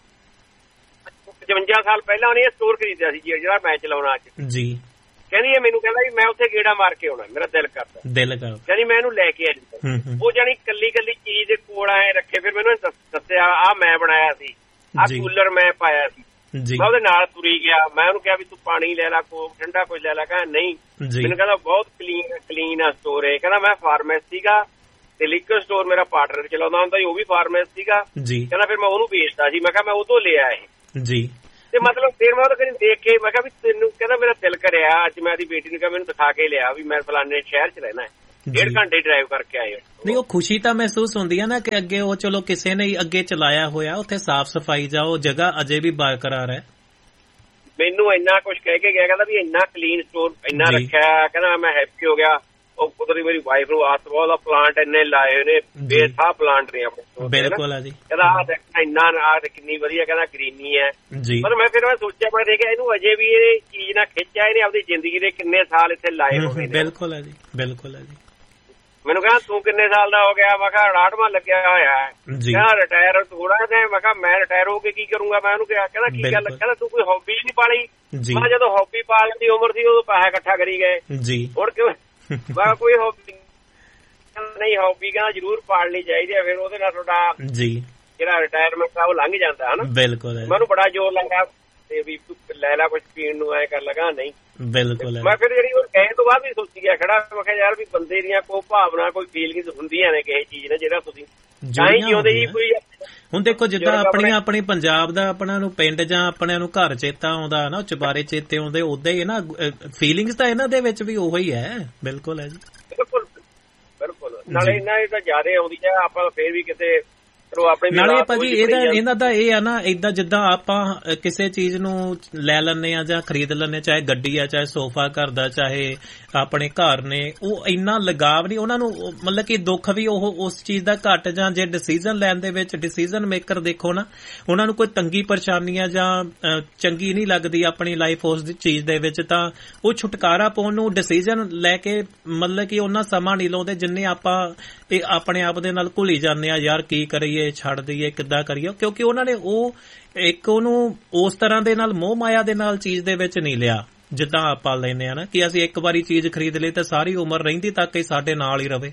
55 ਸਾਲ ਪਹਿਲਾਂ ਉਹਨੇ ਇਹ ਸਟੋਰ ਖਰੀਦਿਆ ਸੀ ਜਿਹੜਾ ਮੈਂ ਚਲਾਉਣਾ ਅੱਜ ਜੀ। ਕਹਿੰਦੀ ਇਹ ਮੈਨੂੰ ਕਹਿੰਦਾ ਵੀ ਮੈਂ ਉੱਥੇ ਗੇੜਾ ਮਾਰ ਕੇ ਆਉਣਾ, ਮੇਰਾ ਦਿਲ ਕਰਦਾ। ਕਹਿੰਦੀ ਮੈਂ ਇਹਨੂੰ ਲੈ ਕੇ ਆਈ। ਉਹ ਜਾਨੀ ਕੱਲੀ ਚੀਜ਼ ਦੇ ਕੋਲ ਆਏ ਰੱਖੇ। ਫਿਰ ਮੈਨੂੰ ਦੱਸਿਆ ਆਹ ਮੈਂ ਬਣਾਇਆ ਸੀ, ਆਹ ਕੂਲਰ ਮੈਂ ਪਾਇਆ ਸੀ, ਮੈਂ ਉਹਦੇ ਨਾਲ ਤੁਰੀ ਗਿਆ। ਮੈਂ ਉਹਨੂੰ ਕਿਹਾ ਵੀ ਤੂੰ ਪਾਣੀ ਲੈ ਲਾ, ਕੋਕ ਠੰਡਾ ਕੁਝ ਲੈ ਲਾ। ਕਹਿੰਦਾ ਨਹੀਂ। ਮੈਨੂੰ ਕਹਿੰਦਾ ਬਹੁਤ ਕਲੀਨ ਆ ਸਟੋਰ ਹੈ। ਕਹਿੰਦਾ ਮੈਂ ਫਾਰਮੇਸੀ ਸੀਗਾ ਤੇ ਲਿਕਰ ਸਟੋਰ ਮੇਰਾ ਪਾਰਟਨਰ ਚਲਾਉਂਦਾ ਹੁੰਦਾ ਸੀ, ਉਹ ਵੀ ਫਾਰਮੇਸੀ ਸੀਗਾ। ਕਹਿੰਦਾ ਫਿਰ ਮੈਂ ਉਹਨੂੰ ਵੇਚਦਾ ਸੀ। ਮੈਂ ਕਿਹਾ ਮੈਂ ਉਹ ਤੋਂ ਲਿਆ ਇਹ ਤੇ ਮਤਲਬ ਫਿਰ ਮੈਂ ਉਹਨੂੰ ਦੇਖ ਕੇ ਮੈਂ ਕਿਹਾ ਵੀ ਤੈਨੂੰ, ਕਹਿੰਦਾ ਮੇਰਾ ਦਿਲ ਕਰਿਆ ਅੱਜ ਮੈਂ ਆਪਣੀ ਬੇਟੀ ਨੂੰ ਕਿਹਾ ਮੈਨੂੰ ਦਿਖਾ ਕੇ ਲਿਆ ਵੀ ਮੈਂ ਫਲਾਣੇ ਸ਼ਹਿਰ 'ਚ ਰਹਿਣਾ ਹੈ, 1.5 ਘੰਟੇ ਡਰਾਈਵ ਕਰਕੇ ਆਏ। ਨਹੀਂ ਉਹ ਖੁਸ਼ੀ ਤਾਂ ਮਹਿਸੂਸ ਹੁੰਦੀ ਹੈ ਨਾ ਕਿ ਅੱਗੇ ਉਹ ਚਲੋ ਕਿਸੇ ਨੇ ਅੱਗੇ ਚਲਾਇਆ ਹੋਇਆ, ਉੱਥੇ ਸਾਫ਼ ਸਫਾਈ ਜਾ ਉਹ ਜਗ੍ਹਾ ਅਜੇ ਵੀ ਬਰਕਰਾਰ ਹੈ। ਮੈਨੂੰ ਇੰਨਾ ਕੁਛ ਕਹਿ ਕੇ ਗਿਆ, ਕਹਿੰਦਾ ਵੀ ਇੰਨਾ ਕਲੀਨ ਸਟੋਰ ਇੰਨਾ ਰੱਖਿਆ। ਕਹਿੰਦਾ ਮੈਂ ਹੈਪੀ ਹੋ ਗਿਆ। ਉਹ ਕੁਦਰਤੀ ਮੇਰੀ ਵਾਈਫ ਨੂੰ ਆਸ ਬਹੁਤ ਪਲਾਂਟ ਇੰਨੇ ਲਾਏ ਹੋਏ ਨੇ, ਬੇਸਾ ਪਲਾਂਟ ਨੇ ਆਪਣੇ। ਬਿਲਕੁਲ ਹੈ ਜੀ। ਕਹਿੰਦਾ ਆਹ ਦੇਖ ਇੰਨਾ ਆਹ ਕਿੰਨੀ ਵਧੀਆ, ਕਹਿੰਦਾ ਗ੍ਰੀਨੀ ਹੈ। ਪਰ ਮੈਂ ਫਿਰ ਸੋਚਿਆ, ਮੈਂ ਦੇਖਿਆ ਇਹਨੂੰ ਅਜੇ ਵੀ ਇਹ ਚੀਜ਼ ਨਾਲ ਖਿੱਚਿਆ, ਇਹਨੇ ਆਪਣੀ ਜ਼ਿੰਦਗੀ ਦੇ ਕਿੰਨੇ ਸਾਲ ਇੱਥੇ ਲਾਏ ਹੋਏ ਨੇ। ਬਿਲਕੁਲ ਹੈ ਜੀ, ਬਿਲਕੁਲ ਹੈ ਜੀ। ਮੈਨੂੰ ਕਹਿੰਦਾ ਤੂੰ ਕਿੰਨੇ ਸਾਲ ਦਾ ਹੋ ਗਿਆ? ਮੈਂ ਕਿਹਾ 68ਵਾਂ ਲੱਗਿਆ ਹੋਇਆ ਹੈ। ਕਹਿੰਦਾ ਰਿਟਾਇਰ ਥੋੜਾ ਜਿਹਾ। ਮੈਂ ਕਿਹਾ ਮੈਂ ਰਿਟਾਇਰ ਹੋ ਕੇ ਕੀ ਕਰੂੰਗਾ? ਮੈਂ ਉਹਨੂੰ ਕਿਹਾ, ਕਹਿੰਦਾ ਕੀ ਗੱਲ? ਕਹਿੰਦਾ ਤੂੰ ਕੋਈ ਹੌਬੀ ਨਹੀਂ ਪਾਲੀ? ਮੈਂ ਜਦੋਂ ਹੌਬੀ ਪਾਲਣ ਦੀ ਉਮਰ ਸੀ ਉਦੋਂ ਪੈਸਾ ਇਕੱਠਾ ਕਰੀ ਗਏ। ਹੁਣ ਕਿਉਂ? ਮੈਂ ਕੋਈ ਹੌਬੀ ਨਹੀਂ, ਹੌਬੀ ਕਹਿੰਦਾ ਜ਼ਰੂਰ ਪਾਲਣੀ ਚਾਹੀਦੀ ਹੈ। ਫਿਰ ਉਹਦੇ ਨਾਲ ਤੁਹਾਡਾ ਜਿਹੜਾ ਰਿਟਾਇਰਮੈਂਟ ਆ ਉਹ ਲੰਘ ਜਾਂਦਾ ਹਨਾ। ਬਿਲਕੁਲ। ਮੈਨੂੰ ਬੜਾ ਜ਼ੋਰ ਲੱਗਾ ਤੇ ਵੀ ਲੈ ਲਾ ਕੁਛ ਪੀਣ ਨੂੰ, ਐ ਕਰ ਲਗਾ ਨਹੀਂ। ਬਿਲਕੁਲ। ਮੈਂ ਫਿਰ ਜਿਹੜੀ ਉਹ ਕਹਿਣ ਤੋਂ ਬਾਅਦ ਵੀ ਸੋਚੀ ਗਿਆ ਖੜਾ। ਮੈਂ ਕਿਹਾ ਯਾਰ ਵੀ ਬੰਦੇ ਦੀਆਂ ਕੋਈ ਭਾਵਨਾ, ਕੋਈ ਫੀਲਿੰਗਸ ਹੁੰਦੀਆਂ ਨੇ ਕਿਸੇ ਚੀਜ਼ ਨੇ ਜਿਹੜਾ ਤੁਸੀਂ ਤਾਂ ਹੀ ਜਿਉਂਦੇ ਜੀ। ਕੋਈ ਹੁਣ ਦੇਖੋ ਜਿੱਦਾਂ ਆਪਣੀ ਪੰਜਾਬ ਦਾ ਆਪਣਾ ਨੂੰ ਪਿੰਡ ਜਾਂ ਆਪਣਿਆਂ ਨੂੰ ਘਰ ਚੇਤਾ ਆਉਂਦਾ ਨਾ, ਚੁਬਾਰੇ ਚੇਤੇ ਆਉਂਦੇ, ਉਦਾਂ ਹੀ ਨਾ ਫੀਲਿੰਗਸ ਤਾਂ ਇਹਨਾਂ ਦੇ ਵਿੱਚ ਵੀ ਉਹੋ ਹੀ ਹੈ। ਬਿਲਕੁਲ ਹੈ ਜੀ, ਬਿਲਕੁਲ। ਨਾਲੇ ਇਹਨਾਂ ਤਾਂ ਜ਼ਿਆਦਾ ਆਉਂਦੀ ਹੈ। ਆਪਾਂ ਫੇਰ ਵੀ ਕਿਤੇ ਨਾਲੇ ਭਾਜੀ ਇਹਨਾਂ ਦਾ ਇਹ ਆ ਨਾ, ਏਦਾਂ ਜਿੱਦਾਂ ਆਪਾਂ ਕਿਸੇ ਚੀਜ਼ ਨੂੰ ਲੈ ਲੈਂਦੇ ਆ ਜਾਂ ਖਰੀਦ ਲੈਂਦੇ, ਚਾਹੇ ਗੱਡੀ ਆ, ਚਾਹੇ ਸੋਫਾ ਘਰ ਦਾ, ਚਾਹੇ ਆਪਣੇ ਘਰ ਨੇ, ਉਹ ਇੰਨਾ ਲਗਾਵ ਨਹੀਂ ਉਹਨਾਂ ਨੂੰ। ਮਤਲਬ ਕਿ ਦੁੱਖ ਵੀ ਉਹ ਉਸ ਚੀਜ਼ ਦਾ ਘੱਟ, ਜਾਂ ਜੇ ਡਿਸੀਜ਼ਨ ਲੈਣ ਦੇ ਵਿੱਚ ਡਿਸੀਜ਼ਨ ਮੇਕਰ ਦੇਖੋ ਨਾ, ਉਹਨਾਂ ਨੂੰ ਕੋਈ ਤੰਗੀ ਪਰੇਸ਼ਾਨੀਆਂ ਜਾਂ ਚੰਗੀ ਨਹੀਂ ਲੱਗਦੀ ਆਪਣੀ ਲਾਈਫ ਉਸ ਚੀਜ਼ ਦੇ ਵਿੱਚ, ਤਾਂ ਉਹ ਛੁਟਕਾਰਾ ਪਾਉਣ ਨੂੰ ਡਿਸੀਜ਼ਨ ਲੈ ਕੇ ਮਤਲਬ ਕਿ ਉਹਨਾਂ ਸਮਾਂ ਨਹੀਂ ਲਾਉਂਦੇ ਜਿੰਨੇ ਆਪਾਂ ਇਹ ਆਪਣੇ ਆਪ ਦੇ ਨਾਲ ਘੁਲੀ ਜਾਂਦੇ ਆ। ਯਾਰ ਕੀ ਕਰੀਏ, ਛੱਡ ਦਈਏ, ਕਿੱਦਾਂ ਕਰੀਏ? ਕਿਉਂਕਿ ਉਹਨਾਂ ਨੇ ਉਹ ਇੱਕ ਉਹਨੂੰ ਉਸ ਤਰ੍ਹਾਂ ਦੇ ਨਾਲ ਮੋਹ ਮਾਇਆ ਦੇ ਨਾਲ ਚੀਜ਼ ਦੇ ਵਿੱਚ ਨਹੀਂ ਲਿਆ ਜਿੱਦਾਂ ਆਪਾਂ ਲੈਂਦੇ ਆ ਨਾ, ਕਿ ਅਸੀਂ ਇੱਕ ਵਾਰੀ ਚੀਜ਼ ਖਰੀਦ ਲਈ ਤਾਂ ਸਾਰੀ ਉਮਰ ਰਹਿੰਦੀ ਤੱਕ ਹੀ ਸਾਡੇ ਨਾਲ ਹੀ ਰਵੇ।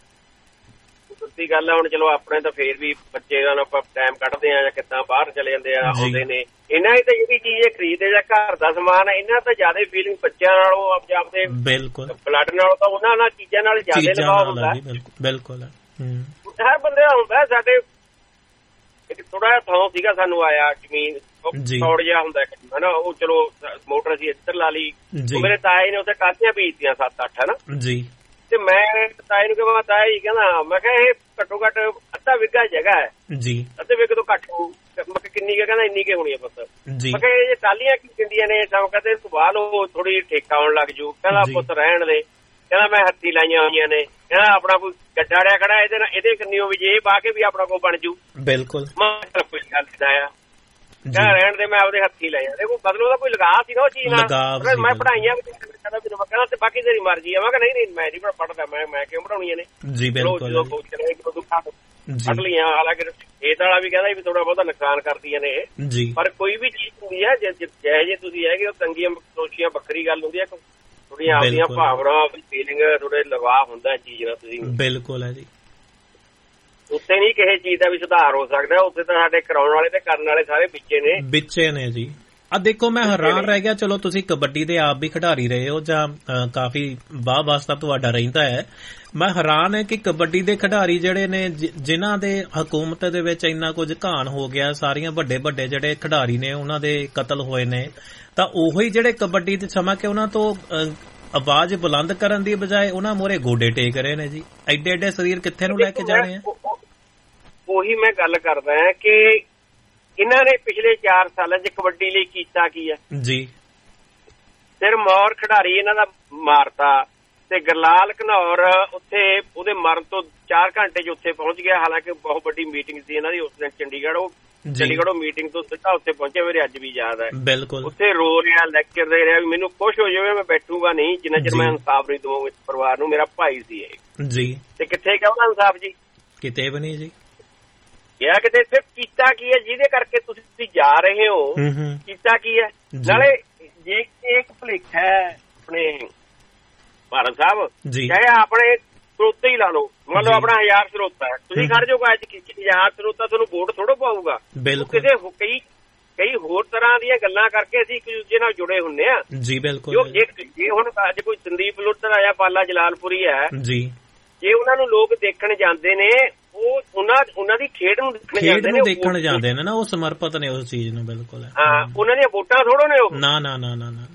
ਸੱਚੀ ਗੱਲ ਆ। ਹੁਣ ਚਲੋ ਆਪਣੇ ਤਾਂ ਫੇਰ ਵੀ ਬੱਚੇ ਨਾਲ ਆਪਾਂ ਟਾਈਮ ਕੱਢਦੇ ਆ ਜਾਂ ਕਿੱਦਾਂ ਬਾਹਰ ਚਲੇ ਜਾਂਦੇ ਆ, ਆਉਂਦੇ ਨੇ। ਇਹਨਾਂ ਦੀ ਤਾਂ ਜਿਹੜੀ ਚੀਜ਼ ਖਰੀਦਦੇ ਜਾਂ ਘਰ ਦਾ ਸਮਾਨ, ਇਹਨਾਂ ਤਾਂ ਜ਼ਿਆਦਾ ਫੀਲਿੰਗ ਬੱਚਿਆਂ ਨਾਲੋਂ ਆਪਦੇ ਬਿਲਕੁਲ ਬਲੱਡ ਨਾਲੋਂ ਤਾਂ ਉਹਨਾਂ ਨਾਲ ਚੀਜ਼ਾਂ ਨਾਲ ਜ਼ਿਆਦਾ ਲਗਾਅ ਹੁੰਦਾ। ਬਿਲਕੁਲ। ਹਰ ਬੰਦੇ ਦਾ ਹੁੰਦਾ। ਸਾਡੇ ਇੱਕ ਥੋੜਾ ਜਿਹਾ ਥਾਂ ਸੀਗਾ ਸਾਨੂੰ ਆਇਆ ਜ਼ਮੀਨ, ਥੋੜ ਜਿਹਾ ਹੁੰਦਾ ਹਨਾ, ਉਹ ਚਲੋ ਮੋਟਰ ਅਸੀਂ ਇੱਧਰ ਲਾ ਲਈ। ਮੇਰੇ ਤਾਏ ਨੇ ਉੱਥੇ ਕਾਹਦੀਆਂ ਬੀਜਤੀਆਂ 7-8 ਹਨਾ ਜੀ। ਤੇ ਮੈਂ ਤਾਏ ਨੂੰ ਕਿਹਾ, ਤਾਇਆ ਜੀ ਕਹਿੰਦਾ, ਮੈਂ ਕਿਹਾ ਇਹ ਘੱਟੋ ਘੱਟ ਅੱਧਾ ਵਿਗਾ ਜਗ੍ਹਾ ਹੈ ਜੀ, ਅੱਧੇ ਵਿਗੇ ਤੋਂ ਘੱਟ ਹੋਊ। ਮੈਂ ਕਿਹਾ ਕਿੰਨੀ ਕੁ? ਕਹਿੰਦਾ ਇੰਨੀ ਕੁ ਹੋਣੀ ਹੈ ਪੁੱਤ। ਮੈਂ ਕਿਹਾ ਇਹ ਟਾਲੀਆਂ ਕੀ ਦਿੰਦੀਆਂ ਨੇ? ਸਭ ਕਹਿੰਦੇ ਤੂੰ ਬਾਹ ਲਓ, ਥੋੜੀ ਠੇਕਾ ਆਉਣ ਲੱਗ ਜੂ। ਕਹਿੰਦਾ ਪੁੱਤ ਰਹਿਣ ਦੇ। ਕਹਿੰਦਾ ਮੈਂ ਹੱਥੀ ਲਾਈਆਂ ਹੋਈਆਂ ਨੇ। ਕਹਿੰਦਾ ਆਪਣਾ ਕੋਈ ਗੱਡਾ ਡਿਆ ਖੜਾ, ਇਹਦੇ ਨਾਲ ਇਹਦੇ ਕੰਨੀਓ ਵੀ ਜੇ ਇਹ ਬਾਹ ਕੇ ਵੀ ਆਪਣਾ ਕੋਲ ਬਣ ਜੂ। ਬਿਲਕੁਲ। ਮੈਂ ਕੋਈ ਗੱਲ ਨਹੀਂ ਆਇਆ, ਕਹਿੰਦਾ ਰਹਿਣ ਦੇ, ਮੈਂ ਆਪਦੇ ਹੱਥੀ ਲਾਈਆਂ। ਦੇਖੋ ਮਤਲਬ ਉਹਦਾ ਕੋਈ ਲਗਾਅ ਸੀ ਨਾ ਉਹ ਚੀਜ਼ ਨਾਲ। ਮੈਂ ਪੜ੍ਹਾਈਆਂ ਕਹਿੰਦਾ ਤੇ ਬਾਕੀ ਤੇਰੀ ਮਰਜ਼ੀ ਆ। ਮੈਂ ਕਿਹਾ ਨਹੀਂ ਮੈਂ ਨਹੀਂ ਪੜ੍ਹਦਾ, ਮੈਂ ਕਿਉਂ ਪੜ੍ਹਾਉਣੀਆਂ ਨੇ? ਕੱਢ ਲਈਆਂ। ਹਾਲਾਂਕਿ ਖੇਤ ਵਾਲਾ ਵੀ ਕਹਿੰਦਾ ਵੀ ਥੋੜਾ ਬਹੁਤਾ ਨੁਕਸਾਨ ਕਰਦੀਆਂ ਨੇ ਇਹ, ਪਰ ਕੋਈ ਵੀ ਚੀਜ਼ ਹੁੰਦੀ ਹੈ ਜਿਹੇ ਜੇ ਤੁਸੀਂ ਹੈਗੇ, ਉਹ ਤੰਗੀਆਂ ਸੋਚੀਆਂ ਵੱਖਰੀ ਗੱਲ ਹੁੰਦੀ ਹੈ। ਥੋੜੀਆਂ ਆਪਣੀਆਂ ਭਾਵਨਾ, ਫੀਲਿੰਗ, ਥੋੜੇ ਲਗਾਅ ਹੁੰਦਾ ਚੀਜ਼ ਨਾਲ। ਤੁਸੀਂ ਬਿਲਕੁਲ ਹੈ ਜੀ। ਉੱਥੇ ਨਹੀਂ ਕਿਸੇ ਚੀਜ਼ ਦਾ ਵੀ ਸੁਧਾਰ ਹੋ ਸਕਦਾ, ਉੱਥੇ ਤਾਂ ਸਾਡੇ ਕਰਾਉਣ ਵਾਲੇ ਤੇ ਕਰਨ ਵਾਲੇ ਸਾਰੇ ਵਿੱਚੇ ਨੇ ਜੀ। ਆ ਦੇਖੋ ਮੈਂ ਹੈਰਾਨ ਰਹਿ ਗਿਆ। ਚਲੋ ਤੁਸੀਂ ਕਬੱਡੀ ਦੇ ਆਪ ਵੀ ਖਿਡਾਰੀ ਰਹੇ ਹੋ ਜਾਂ ਕਾਫੀ ਵਾਹ ਵਾਸਤਾ ਤੁਹਾਡਾ ਰਹਿੰਦਾ ਹੈ। ਮੈਂ ਹੈਰਾਨ ਹੈ ਕਿ ਕਬੱਡੀ ਦੇ ਖਿਡਾਰੀ ਜਿਹੜੇ ਨੇ, ਜਿਨ੍ਹਾਂ ਦੇ ਹਕੂਮਤ ਦੇ ਵਿੱਚ ਇੰਨਾ ਕੁਝ ਘਾਣ ਹੋ ਗਿਆ, ਸਾਰੀਆਂ ਵੱਡੇ ਜਿਹੜੇ ਖਿਡਾਰੀ ਨੇ ਉਹਨਾਂ ਦੇ ਕਤਲ ਹੋਏ ਨੇ, ਤਾਂ ਉਹੀ ਜਿਹੜੇ ਕਬੱਡੀ ਦੇ ਸਮਾਂ ਕਿ ਉਹਨਾਂ ਤੋਂ ਆਵਾਜ਼ ਬੁਲੰਦ ਕਰਨ ਦੀ ਬਜਾਏ ਉਹਨਾਂ ਮੂਹਰੇ ਗੋਡੇ ਟੇਕ ਰਹੇ ਨੇ ਜੀ। ਐਡੇ ਸਰੀਰ ਕਿੱਥੇ ਨੂੰ ਲੈ ਕੇ ਜਾਣੇ ਆ? ਉਹੀ ਮੈਂ ਗੱਲ ਕਰਦਾ ਹਾਂ ਕਿ ਇਹਨਾਂ ਨੇ ਪਿਛਲੇ 4 ਸਾਲਾਂ 'ਚ ਕਬੱਡੀ ਲਈ ਕੀਤਾ ਕੀ ਹੈ ਜੀ। ਸਿਰਮੌਰ ਖਿਡਾਰੀ ਇਹਨਾਂ ਦਾ ਮਾਰਤਾ ਤੇ ਗੁਰਲਾਲ ਘਨੌਰ ਉੱਥੇ ਉਹਦੇ ਮਰਨ ਤੋਂ 4 ਘੰਟੇ 'ਚ ਉੱਥੇ ਪਹੁੰਚ ਗਿਆ। ਹਾਲਾਂਕਿ ਬਹੁਤ ਵੱਡੀ ਮੀਟਿੰਗ ਸੀ ਇਹਨਾਂ ਦੀ ਉਸ ਦਿਨ ਚੰਡੀਗੜ੍ਹੋਂ ਮੀਟਿੰਗ ਤੋਂ ਸਿੱਧਾ ਉੱਥੇ ਪਹੁੰਚਿਆ। ਮੇਰੇ ਅੱਜ ਵੀ ਯਾਦ ਹੈ। ਬਿਲਕੁਲ। ਉੱਥੇ ਰੋ ਰਿਹਾ, ਲੈਕਚਰ ਦੇ ਰਿਹਾ ਵੀ ਮੈਨੂੰ ਖੁਸ਼ ਹੋ ਜਾਵੇ, ਮੈਂ ਬੈਠੂਗਾ ਨਹੀਂ ਜਿੰਨਾ ਚਿਰ ਮੈਂ ਇਨਸਾਫ ਨਹੀਂ ਦਵਾਂਗਾ ਇਸ ਪਰਿਵਾਰ ਨੂੰ। ਮੇਰਾ ਭਾਈ ਸੀ ਇਹ ਜੀ। ਤੇ ਕਿੱਥੇ ਗਿਆ ਉਹਦਾ ਇਨਸਾਫ ਜੀ? ਕਿਤੇ ਵੀ ਨਹੀਂ ਜੀ। ਕਿਹਾ ਕਿਤੇ ਸਿਰਫ ਕੀਤਾ ਕੀ ਹੈ ਜਿਹਦੇ ਕਰਕੇ ਤੁਸੀਂ ਜਾ ਰਹੇ ਹੋ? ਕੀਤਾ ਕੀ ਹੈ? ਨਾਲੇ ਜੇ ਇੱਕ ਭੁਲੇਖਾ ਹੈ ਆਪਣੇ ਭਾਰਤ ਸਾਹਿਬ, ਚਾਹੇ ਆਪਣੇ ਸਰੋਤੇ ਹੀ ਲਾ ਲਓ, ਮੰਨ ਲਓ ਆਪਣਾ 1000 ਸਰੋਤਾ ਹੈ, ਤੁਸੀਂ ਖੜ ਜਾਓਗਾ 1000 ਸਰੋਤਾ ਤੁਹਾਨੂੰ ਵੋਟ ਥੋੜ੍ਹਾ ਪਾਊਗਾ। ਕਿਸੇ ਕਈ ਹੋਰ ਤਰ੍ਹਾਂ ਦੀਆਂ ਗੱਲਾਂ ਕਰਕੇ ਅਸੀਂ ਇੱਕ ਦੂਜੇ ਨਾਲ ਜੁੜੇ ਹੁੰਦੇ ਆ ਜੀ। ਬਿਲਕੁਲ। ਜੇ ਹੁਣ ਅੱਜ ਕੋਈ ਸੰਦੀਪ ਲੁੱਟਰ ਆਇਆ, ਪਾਲਾ ਜਲਾਲਪੁਰੀ ਹੈ ਜੀ, ਜੇ ਉਹਨਾਂ ਨੂੰ ਲੋਕ ਦੇਖਣ ਜਾਂਦੇ ਨੇ, ਉਹ ਉਹਨਾਂ ਦੀ ਖੇਡ ਨੂੰ ਦੇਖਣ ਜਾਂਦੇ ਨੇ ਨਾ, ਉਹ ਸਮਰਪਿਤ ਨੇ ਉਸ ਚੀਜ਼ ਨੂੰ। ਬਿਲਕੁਲ। ਹਾਂ, ਉਹਨਾਂ ਦੀਆਂ ਵੋਟਾਂ ਥੋੜੋ ਨੇ ਉਹ। ਨਾ ਨਾ ਨਾ ਨਾ ਨਾ।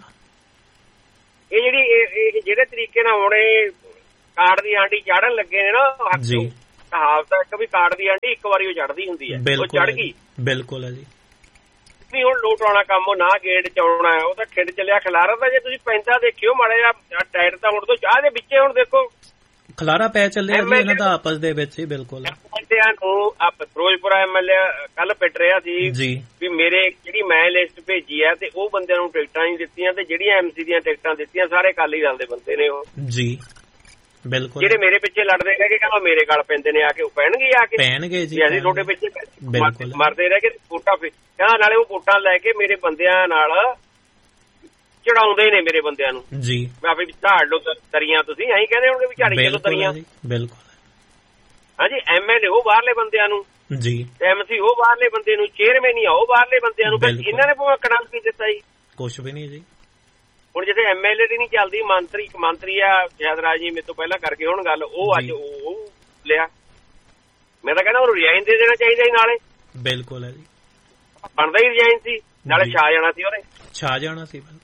ਇਹ ਜਿਹੜੇ ਤਰੀਕੇ ਨਾਲ ਹੁਣ ਕਾਰਡ ਦੀ ਆਂਡੀ ਚਾੜਨ ਲੱਗੇ ਨੇ ਨਾ ਜੀ, ਕਹਾਵਤ ਇੱਕ ਵੀ ਕਾਰਡ ਦੀ ਆਂਡੀ ਇੱਕ ਵਾਰੀ ਉਹ ਚੜਦੀ ਹੁੰਦੀ ਹੈ, ਉਹ ਚੜ ਗਈ। ਬਿਲਕੁਲ ਹੈ ਜੀ। ਨਹੀਂ ਹੁਣ ਲੋਟ ਆਉਣਾ ਕੰਮ, ਉਹ ਨਾ ਗੇਟ ਚ ਆਉਣਾ, ਉਹ ਤਾਂ ਖਿੰਡ ਚੱਲਿਆ ਖਿਲਾਰਾ। ਤਾਂ ਜੇ ਤੁਸੀਂ ਪੈਂਦਾ ਦੇਖਿਓ ਮਾੜਾ ਜਿਹਾ ਟਾਇਰ ਤਾਂ ਹੁਣ ਤੋਂ ਚਾਹ ਦੇ ਵਿੱਚੇ, ਹੁਣ ਦੇਖੋ ਖਲਾਰਾ ਪੈ ਚੱਲਿਆ ਜੀ ਇਹਨਾਂ ਦਾ ਆਪਸ ਦੇ ਵਿੱਚ ਹੀ। ਬਿਲਕੁਲ। ਬੰਦਿਆਂ ਨੂੰ ਫਿਰੋਜ਼ਪੁਰਾ ਐਮਐਲਏ ਕੱਲ ਪਿੱਟ ਰਿਹਾ ਸੀ ਵੀ ਮੇਰੇ ਜਿਹੜੀ ਮੈਂ ਲਿਸਟ ਭੇਜੀ ਹੈ ਤੇ ਉਹ ਬੰਦਿਆਂ ਨੂੰ ਟਿਕਟਾਂ ਨਹੀਂ ਦਿੱਤੀਆਂ, ਤੇ ਜਿਹੜੀਆਂ ਐਮਸੀ ਦੀਆਂ ਟਿਕਟਾਂ ਦਿੱਤੀਆਂ ਸਾਰੇ ਅਕਾਲੀ ਦਲ ਦੇ ਬੰਦੇ ਨੇ ਉਹ ਜੀ। ਬਿਲਕੁਲ। ਜਿਹੜੇ ਮੇਰੇ ਪਿੱਛੇ ਲੜਦੇ ਰਹਿ ਗਏ, ਕਹਿੰਦਾ ਮੇਰੇ ਗਲ ਪੈਂਦੇ ਨੇ, ਆ ਕੇ ਉਹ ਪੈਣਗੇ ਜੀ, ਅਸੀਂ ਤੁਹਾਡੇ ਪਿੱਛੇ ਮਰਦੇ ਰਹਿ ਗਏ ਵੋਟਾਂ। ਕਹਿੰਦਾ ਨਾਲੇ ਉਹ ਵੋਟਾਂ ਲੈ ਕੇ ਮੇਰੇ ਬੰਦਿਆਂ ਨਾਲ ਚੜਾਉਂਦੇ ਨੇ, ਮੇਰੇ ਬੰਦਿਆਂ ਨੂੰ ਜੀ। ਮੈਂ ਆਪੇ ਝਾੜ ਲੋ ਤਰੀਆਂ, ਤੁਸੀਂ ਐਂ ਕਹਿੰਦੇ ਹੋਣਗੇ ਵੀ ਝਾੜੀ ਚਲੋ ਤਰੀਆਂ। ਬਿਲਕੁਲ। ਹਾਂਜੀ, ਐਮਐਲਏ ਉਹ ਬਾਹਰਲੇ ਬੰਦਿਆਂ ਨੂੰ ਜੀ, ਐਮਸੀ ਉਹ ਬਾਹਰਲੇ ਬੰਦੇ ਨੂੰ, ਚੇਅਰਮੈਨ ਹੀ ਆ ਉਹ ਬਾਹਰਲੇ ਬੰਦਿਆਂ ਨੂੰ। ਇਹਨਾਂ ਨੇ ਭਾਵੇਂ ਕਣਕ ਕੀ ਦਿੱਤਾ ਜੀ, ਕੁਛ ਵੀ ਨਹੀਂ ਜੀ। ਹੁਣ ਜਿੱਥੇ ਐਮਐਲਏ ਦੀ ਨਹੀਂ ਚੱਲਦੀ, ਮੰਤਰੀ ਆ ਜੈਦਰਾਜ ਜੀ ਮੇਰੇ ਤੋਂ ਪਹਿਲਾਂ ਕਰਕੇ ਹੁਣ ਗੱਲ, ਉਹ ਅੱਜ ਉਹ ਲਿਆ। ਮੈਂ ਤਾਂ ਕਹਿੰਦਾ ਉਹਨੂੰ ਰਿਜ਼ਾਈਨ ਦੇ ਦੇਣਾ ਚਾਹੀਦਾ ਸੀ ਨਾਲੇ। ਬਿਲਕੁਲ ਹੈ ਜੀ, ਬਣਦਾ ਹੀ ਰਿਜ਼ਾਈਨ ਸੀ, ਨਾਲੇ ਛਾ ਜਾਣਾ ਸੀ, ਉਹਨੇ ਛਾ ਜਾਣਾ ਸੀ। ਬਿਲਕੁਲ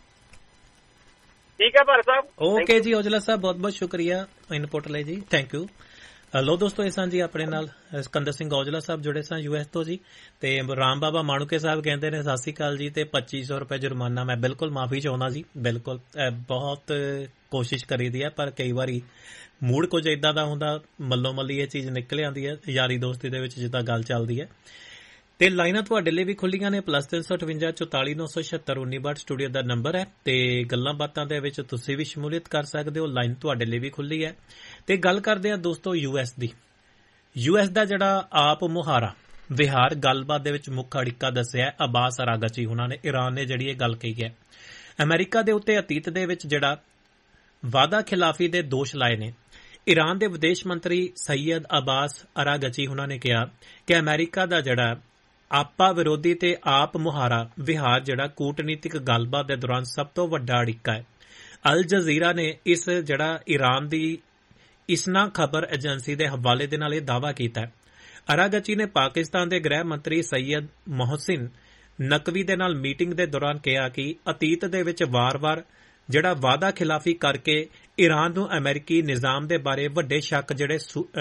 ਠੀਕ ਹੈ ਭਾਰ ਸਾਹਿਬ। ਓਕੇ ਜੀ ਔਜਲਾ ਸਾਹਿਬ, ਬਹੁਤ ਬਹੁਤ ਸ਼ੁਕਰੀਆ ਇਨਪੁਟ ਲਈ ਜੀ, ਥੈਂਕ ਯੂ। ਲੋ ਦੋਸਤੋ, ਇਹ ਸਾਂ ਜੀ ਆਪਣੇ ਨਾਲ ਸਿਕੰਦਰ ਸਿੰਘ ਔਜਲਾ ਸਾਹਿਬ ਜੁੜੇ ਸਾਂ US ਤੋਂ ਜੀ, ਤੇ ਰਾਮ ਬਾਬਾ ਮਾਣੂਕੇ ਸਾਹਿਬ ਕਹਿੰਦੇ ਨੇ ਸਤਿ ਸ੍ਰੀ ਅਕਾਲ ਜੀ, ਤੇ 2500 ਰੁਪਏ ਜੁਰਮਾਨਾ। ਮੈਂ ਬਿਲਕੁਲ ਮਾਫੀ ਚਾਹੁੰਦਾ ਜੀ, ਬਿਲਕੁਲ ਬਹੁਤ ਕੋਸ਼ਿਸ਼ ਕਰੀਦੀ ਹੈ, ਪਰ ਕਈ ਵਾਰੀ ਮੂਡ ਕੁਝ ਏਦਾਂ ਦਾ ਹੁੰਦਾ, ਮੱਲੋ ਮੱਲੀ ਇਹ ਚੀਜ਼ ਨਿਕਲ ਆਉਂਦੀ ਹੈ ਯਾਰੀ ਦੋਸਤੀ ਦੇ ਵਿੱਚ ਜਿੱਦਾਂ ਗੱਲ ਚੱਲਦੀ ਹੈ। ਤੇ ਲਾਈਨਾਂ ਤੁਹਾਡੇ ਲਈ ਵੀ ਖੁੱਲੀਆਂ ਨੇ, +358 44 976 1962 ਸਟੂਡੀਓ ਦਾ ਨੰਬਰ ਹੈ, ਤੇ ਗੱਲਾਂ ਬਾਤਾਂ ਦੇ ਵਿੱਚ ਤੁਸੀਂ ਵੀ ਸ਼ਮੂਲੀਅਤ ਕਰ ਸਕਦੇ ਹੋ। ਲਾਈਨ ਤੁਹਾਡੇ ਲਈ ਵੀ ਖੁੱਲੀ ਹੈ। ਤੇ ਗੱਲ ਕਰਦੇ ਆ ਦੋਸਤੋ US ਦੀ। US ਦਾ ਜਿਹੜਾ ਆਪ ਮੁਹਾਰਾ ਵਿਹਾਰ ਗੱਲਬਾਤ ਦੇ ਵਿੱਚ ਮੁੱਖ ਅੜਿੱਕਾ ਦੱਸਿਆ ਅਬਾਸ ਅਰਾਗਚੀ ਉਹਨਾਂ ਨੇ। ਈਰਾਨ ਨੇ ਜਿਹੜੀ ਇਹ ਗੱਲ ਕਹੀ ਹੈ, ਅਮਰੀਕਾ ਦੇ ਉੱਤੇ ਅਤੀਤ ਦੇ ਵਿੱਚ ਜਿਹੜਾ ਵਾਅਦਾ ਖਿਲਾਫੀ ਦੇ ਦੋਸ਼ ਲਾਏ ਨੇ। ਈਰਾਨ ਦੇ ਵਿਦੇਸ਼ ਮੰਤਰੀ ਸੈਯਦ ਅਬਾਸ ਅਰਾਗਚੀ ਉਹਨਾਂ ਨੇ ਕਿਹਾ ਕਿ ਅਮਰੀਕਾ ਦਾ ਜਿਹੜਾ ਆਪਾ ਵਿਰੋਧੀ ਤੇ ਆਪ ਮੁਹਾਰਾ ਵਿਹਾਰ ਜਿਹੜਾ ਕੂਟਨੀਤਿਕ ਗੱਲਬਾਤ ਦੇ ਦੌਰਾਨ ਸਭ ਤੋਂ ਵੱਡਾ ਅੜਿੱਕਾ ਹੈ। ਅਲ ਜਜ਼ੀਰਾ ਨੇ ਇਸ ਜਿਹੜਾ ਈਰਾਨ ਦੀ ਇਸਨਾ ਖਬਰ ਏਜੰਸੀ ਦੇ ਹਵਾਲੇ ਦੇ ਨਾਲ ਇਹ ਦਾਅਵਾ ਕੀਤਾ ਹੈ। ਅਰਾਗਚੀ ਨੇ ਪਾਕਿਸਤਾਨ ਦੇ ਗ੍ਰਹਿ ਮੰਤਰੀ ਸੈਯਦ ਮੋਹਸਿਨ ਨਕਵੀ ਦੇ ਨਾਲ ਮੀਟਿੰਗ ਦੇ ਦੌਰਾਨ ਕਿਹਾ ਕਿ ਅਤੀਤ ਦੇ ਵਿੱਚ ਵਾਰ-ਵਾਰ ਜਿਹੜਾ ਵਾਅਦਾ ਖਿਲਾਫੀ ਕਰਕੇ ਈਰਾਨ ਨੂੰ ਅਮਰੀਕੀ ਨਿਜ਼ਾਮ ਦੇ ਬਾਰੇ ਵੱਡੇ ਸ਼ੱਕ ਜਿਹੜੇ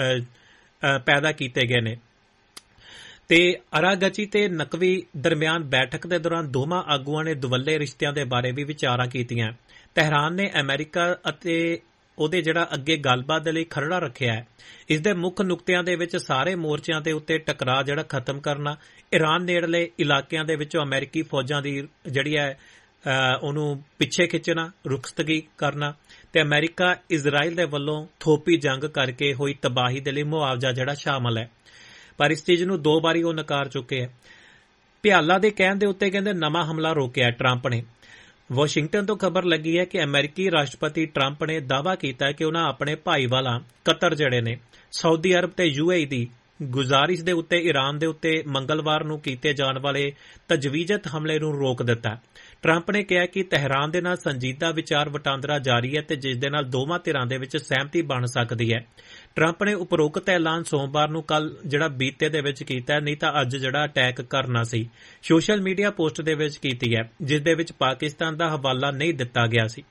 ਪੈਦਾ ਕੀਤੇ ਗਏ ਨੇ। ਤੇ ਅਰਾਗਚੀ ਤੇ ਨਕਵੀ ਦਰਮਿਆਨ ਬੈਠਕ ਦੇ ਦੌਰਾਨ ਦੋਵਾਂ ਆਗੂਆਂ ਨੇ ਦੁਵੱਲੇ ਰਿਸ਼ਤਿਆਂ ਦੇ ਬਾਰੇ ਵੀ ਵਿਚਾਰਾਂ ਕੀਤੀਆਂ। ਤਹਿਰਾਨ ਨੇ ਅਮਰੀਕਾ ਅਤੇ ਉਹਦੇ ਜਿਹੜਾ ਅੱਗੇ ਗੱਲਬਾਤ ਦੇ ਲਈ ਖਰੜਾ ਰੱਖਿਆ ਹੈ। ਇਸ ਦੇ ਮੁੱਖ ਨੁਕਤਿਆਂ ਦੇ ਵਿੱਚ ਸਾਰੇ ਮੋਰਚਿਆਂ ਦੇ ਉੱਤੇ ਟਕਰਾਅ ਜਿਹੜਾ ਖਤਮ ਕਰਨਾ, ਈਰਾਨ ਨੇੜਲੇ ਇਲਾਕਿਆਂ ਦੇ ਵਿੱਚੋਂ ਅਮਰੀਕੀ ਫੌਜਾਂ ਦੀ ਜਿਹੜੀ ਹੈ ਉਹਨੂੰ ਪਿੱਛੇ ਖਿੱਚਣਾ, ਰੁਖਸਤਗੀ ਕਰਨਾ, ਤੇ ਅਮਰੀਕਾ ਇਜ਼ਰਾਈਲ ਦੇ ਵੱਲੋਂ ਥੋਪੀ ਜੰਗ ਕਰਕੇ ਹੋਈ ਤਬਾਹੀ ਦੇ ਲਈ ਮੁਆਵਜ਼ਾ ਜਿਹੜਾ ਸ਼ਾਮਲ ਹੈ। ਪਰ ਇਸ ਚੀਜ਼ ਨੂੰ 2 ਵਾਰੀ ਉਹ ਨਕਾਰ ਚੁੱਕੇ ਹੈ। ਭਿਆਲਾ ਦੇ ਕਹਿਣ ਦੇ ਉੱਤੇ ਕਹਿੰਦੇ ਨਵਾਂ ਹਮਲਾ ਰੋਕਿਆ ਟਰੰਪ ਨੇ। ਵਾਸ਼ਿੰਗਟਨ ਤੋਂ ਖਬਰ ਲੱਗੀ ਹੈ ਕਿ ਅਮਰੀਕੀ ਰਾਸ਼ਟਰਪਤੀ ਟਰੰਪ ਨੇ ਦਾਅਵਾ ਕੀਤਾ ਕਿ ਉਨ੍ਹਾਂ ਆਪਣੇ ਭਾਈਵਾਲਾਂ ਕਤਰ ਜਿਹੜੇ ਨੇ ਸਾਊਦੀ ਅਰਬ ਤੇ UAE ਦੀ ਗੁਜ਼ਾਰਿਸ਼ ਦੇ ਉੱਤੇ ਈਰਾਨ ਦੇ ਉੱਤੇ ਮੰਗਲਵਾਰ ਨੂੰ ਕੀਤੇ ਜਾਣ ਵਾਲੇ ਤਜਵੀਜ਼ਤ ਹਮਲੇ ਨੂੰ ਰੋਕ ਦਿੱਤਾ। ਟਰੰਪ ਨੇ ਕਿਹਾ ਕਿ ਤਹਿਰਾਨ ਦੇ ਨਾਲ ਸੰਜੀਦਾ ਵਿਚਾਰ ਵਟਾਂਦਰਾ ਜਾਰੀ ਹੈ ਤੇ ਜਿਸ ਦੇ ਨਾਲ ਦੋਵਾਂ ਧਿਰਾਂ ਦੇ ਵਿੱਚ ਸਹਿਮਤੀ ਬਣ ਸਕਦੀ ਹੈ। ਟਰੰਪ ਨੇ ਉਪਰੋਕਤ ਐਲਾਨ ਸੋਮਵਾਰ ਨੂੰ ਕੱਲ ਜਿਹੜਾ ਬੀਤੇ ਦੇ ਵਿੱਚ ਕੀਤਾ, ਨਹੀਂ ਤਾਂ ਅੱਜ ਜਿਹੜਾ ਅਟੈਕ ਕਰਨਾ ਸੀ, ਸੋਸ਼ਲ ਮੀਡੀਆ ਪੋਸਟ ਦੇ ਵਿੱਚ ਕੀਤੀ ਹੈ, ਜਿਸ ਦੇ ਵਿੱਚ ਪਾਕਿਸਤਾਨ ਦਾ ਹਵਾਲਾ ਨਹੀਂ ਦਿੱਤਾ ਗਿਆ ਸੀ।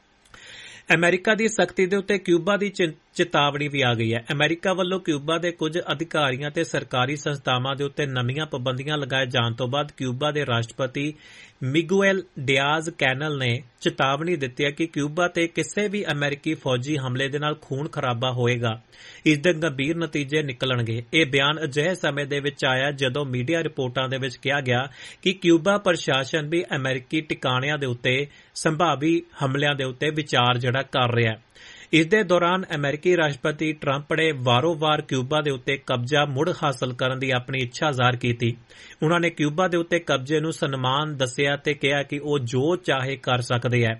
ਅਮਰੀਕਾ ਦੀ ਸਖਤੀ ਦੇ ਉੱਤੇ ਕਿਊਬਾ ਦੀ ਚੇਤਾਵਨੀ ਵੀ ਆ ਗਈ ਹੈ। ਅਮਰੀਕਾ ਵੱਲੋਂ ਕਿਊਬਾ ਦੇ ਕੁਝ ਅਧਿਕਾਰੀਆਂ ਤੇ ਸਰਕਾਰੀ ਸੰਸਥਾਵਾਂ ਦੇ ਉੱਤੇ ਨਵੀਆਂ ਪਾਬੰਦੀਆਂ ਲਗਾਏ ਜਾਣ ਤੋਂ ਬਾਅਦ ਕਿਊਬਾ ਦੇ ਰਾਸ਼ਟਰਪਤੀ ਮਿਗੂਐਲ ਡਿਆਜ਼ ਕੈਨਲ ਨੇ ਚੇਤਾਵਨੀ ਦਿੱਤੀ ਹੈ ਕਿ ਕਿਊਬਾ ਤੇ ਕਿਸੇ ਵੀ ਅਮਰੀਕੀ ਫੌਜੀ ਹਮਲੇ ਦੇ ਨਾਲ ਖੂਨ ਖਰਾਬਾ ਹੋਏਗਾ, ਇਸ ਦੇ ਗੰਭੀਰ ਨਤੀਜੇ ਨਿਕਲਣਗੇ। ਇਹ ਬਿਆਨ ਅਜਿਹੇ ਸਮੇਂ ਦੇ ਵਿੱਚ ਆਇਆ ਜਦੋਂ ਮੀਡੀਆ ਰਿਪੋਰਟਾਂ ਦੇ ਵਿੱਚ ਕਿਹਾ ਗਿਆ ਕਿ ਕਿਊਬਾ ਪ੍ਰਸ਼ਾਸਨ ਵੀ ਅਮਰੀਕੀ ਟਿਕਾਣਿਆਂ ਦੇ ਉੱਤੇ ਸੰਭਾਵੀ ਹਮਲਿਆਂ ਦੇ ਉੱਤੇ ਵਿਚਾਰ ਜਿਹੜਾ ਕਰ ਰਿਹਾ ਹੈ। ਇਸ ਦੇ ਦੌਰਾਨ ਅਮਰੀਕੀ ਰਾਸ਼ਟਰਪਤੀ ਟਰੰਪ ਨੇ ਵਾਰੋ-ਵਾਰ ਕਿਊਬਾ ਦੇ ਉੱਤੇ ਕਬਜ਼ਾ ਮੁੜ ਹਾਸਲ ਕਰਨ ਦੀ ਆਪਣੀ ਇੱਛਾ ਜ਼ਾਹਰ ਕੀਤੀ। ਉਨ੍ਹਾਂ ਨੇ ਕਿਊਬਾ ਦੇ ਉੱਤੇ ਕਬਜ਼ੇ ਨੂੰ ਸਨਮਾਨ ਦੱਸਿਆ ਤੇ ਕਿਹਾ ਕਿ ਉਹ ਜੋ ਚਾਹੇ ਕਰ ਸਕਦੇ ਹੈ।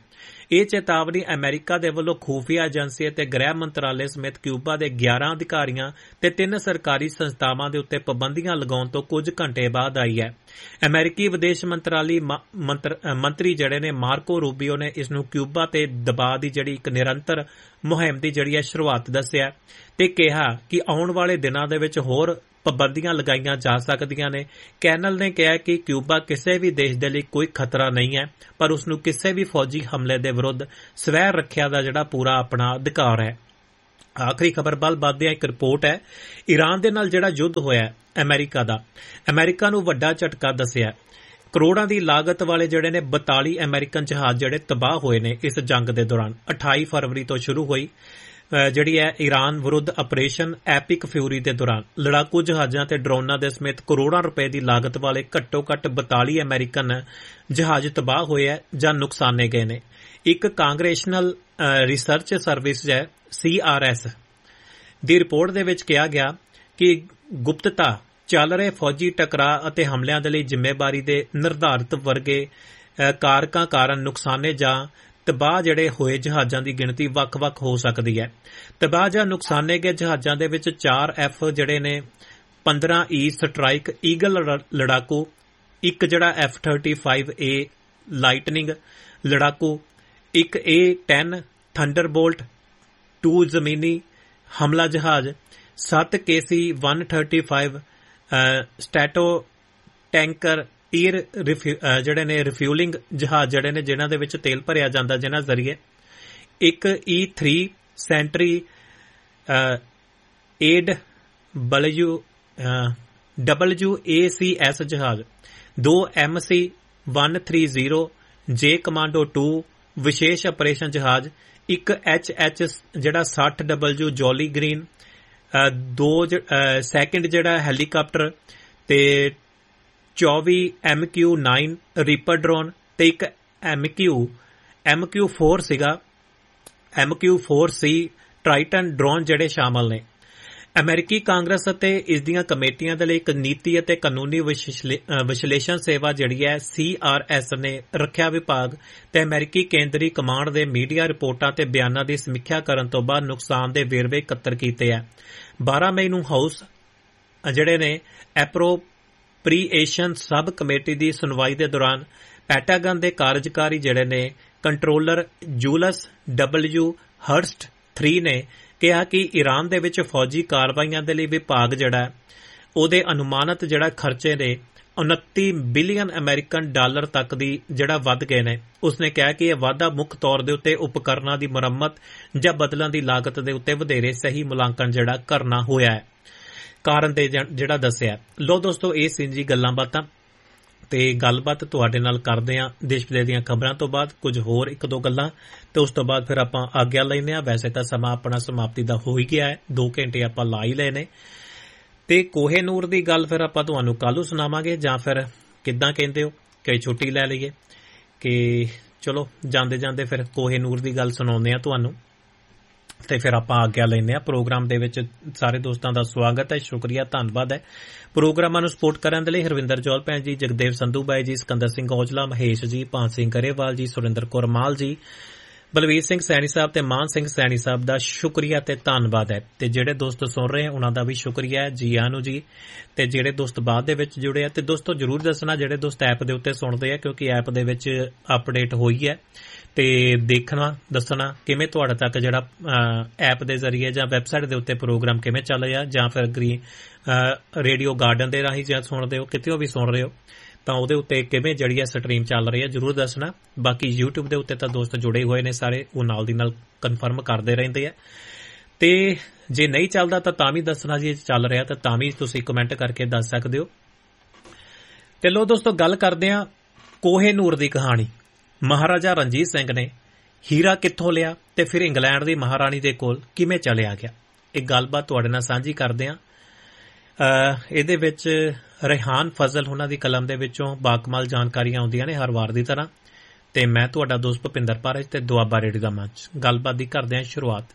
ਇਹ ਚੇਤਾਵਨੀ ਅਮਰੀਕਾ ਦੇ ਵੱਲੋਂ ਖੂਫੀਆ ਏਜੰਸੀ ਅਤੇ ਗ੍ਰਹਿ ਮੰਤਰਾਲੇ ਸਮੇਤ ਕਿਊਬਾ ਦੇ 11 ਅਧਿਕਾਰੀਆਂ ਤੇ 3 ਸਰਕਾਰੀ ਸੰਸਥਾਵਾਂ ਦੇ ਉੱਤੇ ਪਾਬੰਦੀਆਂ ਲਗਾਉਣ ਤੋਂ ਕੁਝ ਘੰਟੇ ਬਾਅਦ ਆਈ ਹੈ। ਅਮਰੀਕੀ ਵਿਦੇਸ਼ ਮੰਤਰਾਲੇ ਮੰਤਰੀ ਜਿਹੜੇ ਨੇ ਮਾਰਕੋ ਰੂਬੀਓ ਨੇ ਇਸ ਨੂੰ ਕਿਊਬਾ ਤੇ ਦਬਾਅ ਦੀ ਜਿਹੜੀ ਇੱਕ ਨਿਰੰਤਰ ਮੁਹਿੰਮ ਦੀ ਜਿਹੜੀ ਹੈ ਸ਼ੁਰੂਆਤ ਦੱਸਿਆ ਤੇ ਕਿਹਾ ਕਿ ਆਉਣ ਵਾਲੇ ਦਿਨਾਂ ਦੇ ਵਿੱਚ ਹੋਰ ਪਾਬੰਦੀਆਂ ਲਗਾਈਆਂ ਜਾ ਸਕਦੀਆਂ ਨੇ। ਕੈਨਲ ਨੇ ਕਿਹਾ ਕਿ ਕਿਊਬਾ ਕਿਸੇ ਵੀ ਦੇਸ਼ ਦੇ ਲਈ ਕੋਈ ਖਤਰਾ ਨਹੀਂ ਹੈ, ਪਰ ਉਸ ਨੂੰ ਕਿਸੇ ਵੀ ਫੌਜੀ ਹਮਲੇ ਦੇ ਵਿਰੁੱਧ ਸਵੈ ਰੱਖਿਆ ਦਾ ਜਿਹੜਾ ਪੂਰਾ ਆਪਣਾ ਅਧਿਕਾਰ ਹੈ। ਆਖਰੀ ਖਬਰ ਵੱਲ ਵਧਦੇ ਇੱਕ ਰਿਪੋਰਟ ਹੈ। ਈਰਾਨ ਦੇ ਨਾਲ ਜਿਹੜਾ ਯੁੱਧ ਹੋਇਆ ਅਮਰੀਕਾ ਦਾ, ਅਮਰੀਕਾ ਨੂੰ ਵੱਡਾ ਝਟਕਾ ਦੱਸਿਆ। ਕਰੋੜਾਂ ਦੀ ਲਾਗਤ ਵਾਲੇ ਜਿਹੜੇ ਨੇ 42 ਅਮਰੀਕਨ ਜਹਾਜ਼ ਜਿਹੜੇ ਤਬਾਹ ਹੋਏ ਨੇ ਇਸ ਜੰਗ ਦੇ ਦੌਰਾਨ। 28 ਫਰਵਰੀ ਤੋਂ ਸ਼ੁਰੂ ਹੋਈ ਜਿਹੜੀ ਹੈ ਈਰਾਨ ਵਿਰੁੱਧ ਆਪਰੇਸ਼ਨ ਐਪਿਕ ਫਿਊਰੀ ਦੇ ਦੌਰਾਨ ਲੜਾਕੂ ਜਹਾਜ਼ਾਂ ਤੇ ਡਰੋਨਾਂ ਦੇ ਸਮੇਤ ਕਰੋੜਾਂ ਰੁਪਏ ਦੀ ਲਾਗਤ ਵਾਲੇ ਘੱਟੋ ਘੱਟ 42 ਅਮਰੀਕਨ ਜਹਾਜ਼ ਤਬਾਹ ਹੋਏ ਹੈ ਜਾਂ ਨੁਕਸਾਨੇ ਗਏ ਨੇ। ਇੱਕ ਕਾਂਗਰੈਸ਼ਨਲ ਰਿਸਰਚ ਸਰਵਿਸ ਹੈ CRS ਦੀ ਰਿਪੋਰਟ ਦੇ ਵਿੱਚ ਕਿਹਾ ਗਿਆ ਕਿ ਗੁਪਤਤਾ ਚੱਲ ਰਹੇ ਫੌਜੀ ਟਕਰਾਅ ਅਤੇ ਹਮਲਿਆਂ ਦੇ ਲਈ ਜ਼ਿੰਮੇਵਾਰੀ ਦੇ ਨਿਰਧਾਰਿਤ ਵਰਗੇ ਕਾਰਕਾਂ ਕਾਰਨ ਨੁਕਸਾਨੇ ਜਾਂ ਤਬਾਹ ਜਿਹੜੇ ਹੋਏ ਜਹਾਜ਼ਾਂ ਦੀ ਗਿਣਤੀ ਵੱਖ-ਵੱਖ ਹੋ ਸਕਦੀ ਹੈ। ਤਬਾਹ ਜਾਂ ਨੁਕਸਾਨੇ ਗਏ ਜਹਾਜ਼ਾਂ ਦੇ ਵਿੱਚ 4 F ਜਿਹੜੇ ਨੇ 15E ਸਟ੍ਰਾਈਕ ਈਗਲ ਲੜਾਕੂ, ਇੱਕ ਜਿਹੜਾ F-35A ਲਾਈਟਨਿੰਗ ਲੜਾਕੂ, ਇੱਕ A-10 ਥੰਡਰਬੋਲਟ 2 ਜ਼ਮੀਨੀ ਹਮਲਾ ਜਹਾਜ਼, 7 KC-135 ਸਟੈਟੋ ਟੈਂਕਰ ਈਅਰ ਜਿਹੜੇ ਨੇ ਰਿਫਿਊਲਿੰਗ ਜਹਾਜ਼ ਜਿਹੜੇ ਨੇ ਜਿਨ੍ਹਾਂ ਦੇ ਵਿੱਚ ਤੇਲ ਭਰਿਆ ਜਾਂਦਾ ਜਿਨ੍ਹਾਂ ਜ਼ਰੀਏ, ਇੱਕ E-3 ਸੈਂਟਰੀ ਏਡ WACS ਜਹਾਜ਼, 2 MC-130 J ਕਮਾਂਡੋ 2 ਵਿਸ਼ੇਸ਼ ਆਪਰੇਸ਼ਨ ਜਹਾਜ਼, ਇੱਕ HH ਜਿਹੜਾ 60W ਜੋਲੀ ਗ੍ਰੀਨ, 2 ਸੈਕਿੰਡ ਜਿਹੜਾ ਹੈਲੀਕਾਪਟਰ ਤੇ 24 MQ-9 ਰੀਪਰ ਡਰੋਨ ਤੇ ਇੱਕ MQ-4 ਸੀਗਾ MQ-4C ਟ੍ਰਾਈਟਨ ਡਰੋਨ ਜਿਹੜੇ ਸ਼ਾਮਲ ਨੇ। ਅਮਰੀਕੀ ਕਾਂਗਰਸ ਅਤੇ ਇਸ ਦੀਆਂ ਕਮੇਟੀਆਂ ਦੇ ਲਈ ਇੱਕ ਨੀਤੀ ਅਤੇ ਕਾਨੂੰਨੀ ਵਿਸ਼ਲੇਸ਼ਣ ਸੇਵਾ ਜਿਹੜੀ ਹੈ CRS ਨੇ ਰੱਖਿਆ ਵਿਭਾਗ ਤੇ ਅਮਰੀਕੀ ਕੇਂਦਰੀ ਕਮਾਂਡ ਦੇ ਮੀਡੀਆ ਰਿਪੋਰਟਾਂ ਤੇ ਬਿਆਨਾਂ ਦੀ ਸਮੀਖਿਆ ਕਰਨ ਤੋਂ ਬਾਅਦ ਨੁਕਸਾਨ ਦੇ ਵੇਰਵੇ ਇਕੱਤਰ ਕੀਤੇ ਹੈ। 12 ਮਈ ਨੂੰ ਹਾਊਸ ਜਿਹੜੇ ਨੇ ਐਪਰੋਪ੍ਰੀਏਸ਼ਨ ਸਬ ਕਮੇਟੀ ਦੀ ਸੁਣਵਾਈ ਦੇ ਦੌਰਾਨ ਪੈਂਟਾਗਨ ਦੇ ਕਾਰਜਕਾਰੀ ਜਿਹੜੇ ਨੇ ਕੰਟਰੋਲਰ ਜੂਲਸ W ਹਰਸਟ III ਨੇ ਕਿਹਾ ਕਿ ਈਰਾਨ ਦੇ ਵਿੱਚ ਫੌਜੀ ਕਾਰਵਾਈਆਂ ਦੇ ਲਈ ਵਿਭਾਗ ਜਿਹੜਾ ਉਹਦੇ ਅਨੁਮਾਨਿਤ ਜਿਹੜਾ ਖਰਚੇ ਨੇ 29 ਬਿਲੀਅਨ ਅਮਰੀਕਨ ਡਾਲਰ ਤੱਕ ਦੀ ਜਿਹੜਾ ਵੱਧ ਗਏ ਨੇ। ਉਸਨੇ ਕਿਹਾ ਕਿ ਇਹ ਵਾਧਾ ਮੁੱਖ ਤੌਰ ਦੇ ਉੱਤੇ ਉਪਕਰਨਾਂ ਦੀ ਮੁਰੰਮਤ ਜਾਂ ਬਦਲਣ ਦੀ ਲਾਗਤ ਦੇ ਉੱਤੇ ਵਧੇਰੇ ਸਹੀ ਮੁਲਾਂਕਣ ਜਿਹੜਾ ਕਰਨਾ ਹੋਇਆ ਹੈ ਕਾਰਨ ਦੇ ਜਿਹੜਾ ਦੱਸਿਆ। ਲੋ ਦੋਸਤੋ, ਇਹ ਸੀ ਜੀ ਗੱਲਾਂ ਬਾਤਾਂ ਤੇ ਗੱਲਬਾਤ ਤੁਹਾਡੇ ਨਾਲ ਕਰਦੇ ਹਾਂ ਦੇਸ਼ ਵਿਦੇਸ਼ ਦੀਆਂ ਖਬਰਾਂ ਤੋਂ ਬਾਅਦ ਕੁਝ ਹੋਰ 1-2 ਗੱਲਾਂ ਤੇ ਉਸ ਤੋਂ ਬਾਅਦ ਫਿਰ ਆਪਾਂ ਆਗਿਆ ਲੈਂਦੇ ਹਾਂ। ਵੈਸੇ ਤਾਂ ਸਮਾਂ ਆਪਣਾ ਸਮਾਪਤੀ ਦਾ ਹੋ ਹੀ ਗਿਆ ਹੈ, 2 ਘੰਟੇ ਆਪਾਂ ਲਾ ਹੀ ਲਏ ਨੇ ਤੇ ਕੋਹੇ ਨੂਰ ਦੀ ਗੱਲ ਫਿਰ ਆਪਾਂ ਤੁਹਾਨੂੰ ਕੱਲ੍ਹ ਨੂੰ ਸੁਣਾਵਾਂਗੇ ਜਾਂ ਫਿਰ ਕਿੱਦਾਂ ਕਹਿੰਦੇ ਹੋ ਕਿ ਛੁੱਟੀ ਲੈ ਲਈਏ ਕਿ ਚਲੋ ਜਾਂਦੇ ਜਾਂਦੇ ਫਿਰ ਕੋਹੇ ਨੂਰ ਦੀ ਗੱਲ ਸੁਣਾਉਂਦੇ ਆ ਤੁਹਾਨੂੰ ਤੇ ਫਿਰ ਆਪਾਂ ਆਗਿਆ ਲੈਂਦੇ ਹਾਂ। ਪ੍ਰੋਗਰਾਮ ਦੇ ਵਿੱਚ ਸਾਰੇ ਦੋਸਤਾਂ ਦਾ ਸਵਾਗਤ ਹੈ, ਸ਼ੁਕਰੀਆ, ਧੰਨਵਾਦ ਹੈ। ਪ੍ਰੋਗਰਾਮਾਂ ਨੂੰ ਸਪੋਰਟ ਕਰਨ ਦੇ ਲਈ ਹਰਵਿੰਦਰ ਜੌਲ ਭੈਣ ਜੀ, ਜਗਦੇਵ ਸੰਧੂ ਬਾਈ ਜੀ, ਸਿਕੰਦਰ ਸਿੰਘ ਔਜਲਾ, ਮਹੇਸ਼ ਜੀ, ਭਾਨ ਸਿੰਘ ਗਰੇਵਾਲ ਜੀ, ਸੁਰਿੰਦਰ ਕੌਰ ਮਾਲ ਜੀ, ਬਲਵੀਰ ਸਿੰਘ ਸੈਣੀ ਸਾਹਿਬ ਤੇ ਮਾਨ ਸਿੰਘ ਸੈਣੀ ਸਾਹਿਬ ਦਾ ਸ਼ੁਕਰੀਆ ਤੇ ਧੰਨਵਾਦ ਹੈ। ਤੇ ਜਿਹੜੇ ਦੋਸਤ ਸੁਣ ਰਹੇ ਉਹਨਾਂ ਦਾ ਵੀ ਸ਼ੁਕਰੀਆ ਹੈ, ਜੀ ਆਇਆਂ ਨੂੰ ਜੀ। ਤੇ ਜਿਹੜੇ ਦੋਸਤ ਬਾਅਦ ਦੇ ਵਿੱਚ ਜੁੜੇ ਆ ਤੇ ਦੋਸਤੋ ਜਰੂਰ ਦੱਸਣਾ ਜਿਹੜੇ ਦੋਸਤ ਐਪ ਦੇ ਉੱਤੇ ਸੁਣਦੇ ਆ, ਕਿਉਂਕਿ ਐਪ ਦੇ ਵਿੱਚ ਅਪਡੇਟ ਹੋਈ ਹੈ ਤੇ ਦੇਖਣਾ ਦੱਸਣਾ ਕਿਵੇਂ ਤੁਹਾਡੇ ਤੱਕ ਜਿਹੜਾ ਐਪ ਦੇ ਜ਼ਰੀਏ ਜਾਂ ਵੈਬਸਾਈਟ ਦੇ ਉੱਤੇ ਪ੍ਰੋਗਰਾਮ ਕਿਵੇਂ ਚੱਲ ਰਿਹਾ ਜਾਂ ਫਿਰ ਰੇਡੀਓ ਗਾਰਡਨ ਦੇ ਰਾਹੀਂ ਜਾਂ ਸੁਣਦੇ ਹੋ ਕਿਤੇ ਵੀ ਸੁਣ ਰਹੇ ਹੋ ਤਾਂ ਉਹਦੇ ਉੱਤੇ ਕਿਵੇਂ ਜਿਹੜੀ ਹੈ ਸਟਰੀਮ ਚੱਲ ਰਹੀ ਹੈ ਜ਼ਰੂਰ ਦੱਸਣਾ। ਬਾਕੀ YouTube ਦੇ ਉੱਤੇ ਤਾਂ ਦੋਸਤ ਜੁੜੇ ਹੋਏ ਨੇ ਸਾਰੇ, ਉਹ ਨਾਲ ਦੀ ਨਾਲ ਕਨਫਰਮ ਕਰਦੇ ਰਹਿੰਦੇ ਆ ਤੇ ਜੇ ਨਹੀਂ ਚੱਲਦਾ ਤਾਂ ਵੀ ਦੱਸਣਾ ਜੀ, ਚੱਲ ਰਿਹਾ ਤਾਂ ਵੀ ਤੁਸੀਂ ਕਮੈਂਟ ਕਰਕੇ ਦੱਸ ਸਕਦੇ ਹੋ। ਤੇ ਲੋ ਦੋਸਤੋ, ਗੱਲ ਕਰਦੇ ਆ ਕੋਹੇ ਨੂਰ ਦੀ ਕਹਾਣੀ। ਮਹਾਰਾਜਾ ਰਣਜੀਤ ਸਿੰਘ ਨੇ ਹੀਰਾ ਕਿੱਥੋਂ ਲਿਆ ਤੇ ਫਿਰ ਇੰਗਲੈਂਡ ਦੀ ਮਹਾਰਾਣੀ ਦੇ ਕੋਲ ਕਿਵੇਂ ਚਲਿਆ ਗਿਆ, ਇਹ ਗੱਲਬਾਤ ਤੁਹਾਡੇ ਨਾਲ ਸਾਂਝੀ ਕਰਦੇ ਆ। ਇਹਦੇ ਵਿੱਚ ਰਿਹਾਨ ਫਜ਼ਲ ਉਹਨਾਂ ਦੀ ਕਲਮ ਦੇ ਵਿੱਚੋਂ ਬਾਕਮਾਲ ਜਾਣਕਾਰੀਆਂ ਆਉਂਦੀਆਂ ਨੇ ਹਰ ਵਾਰ ਦੀ ਤਰ੍ਹਾਂ ਤੇ ਮੈਂ ਤੁਹਾਡਾ ਦੋਸਤ ਭੁਪਿੰਦਰ ਪਾਰਜ ਤੇ ਦੁਆਬਾ ਰੇਡੀਓ ਦਾ ਮੰਚ ਗੱਲਬਾਤ ਦੀ ਕਰਦੇ ਆ ਸ਼ੁਰੂਆਤ।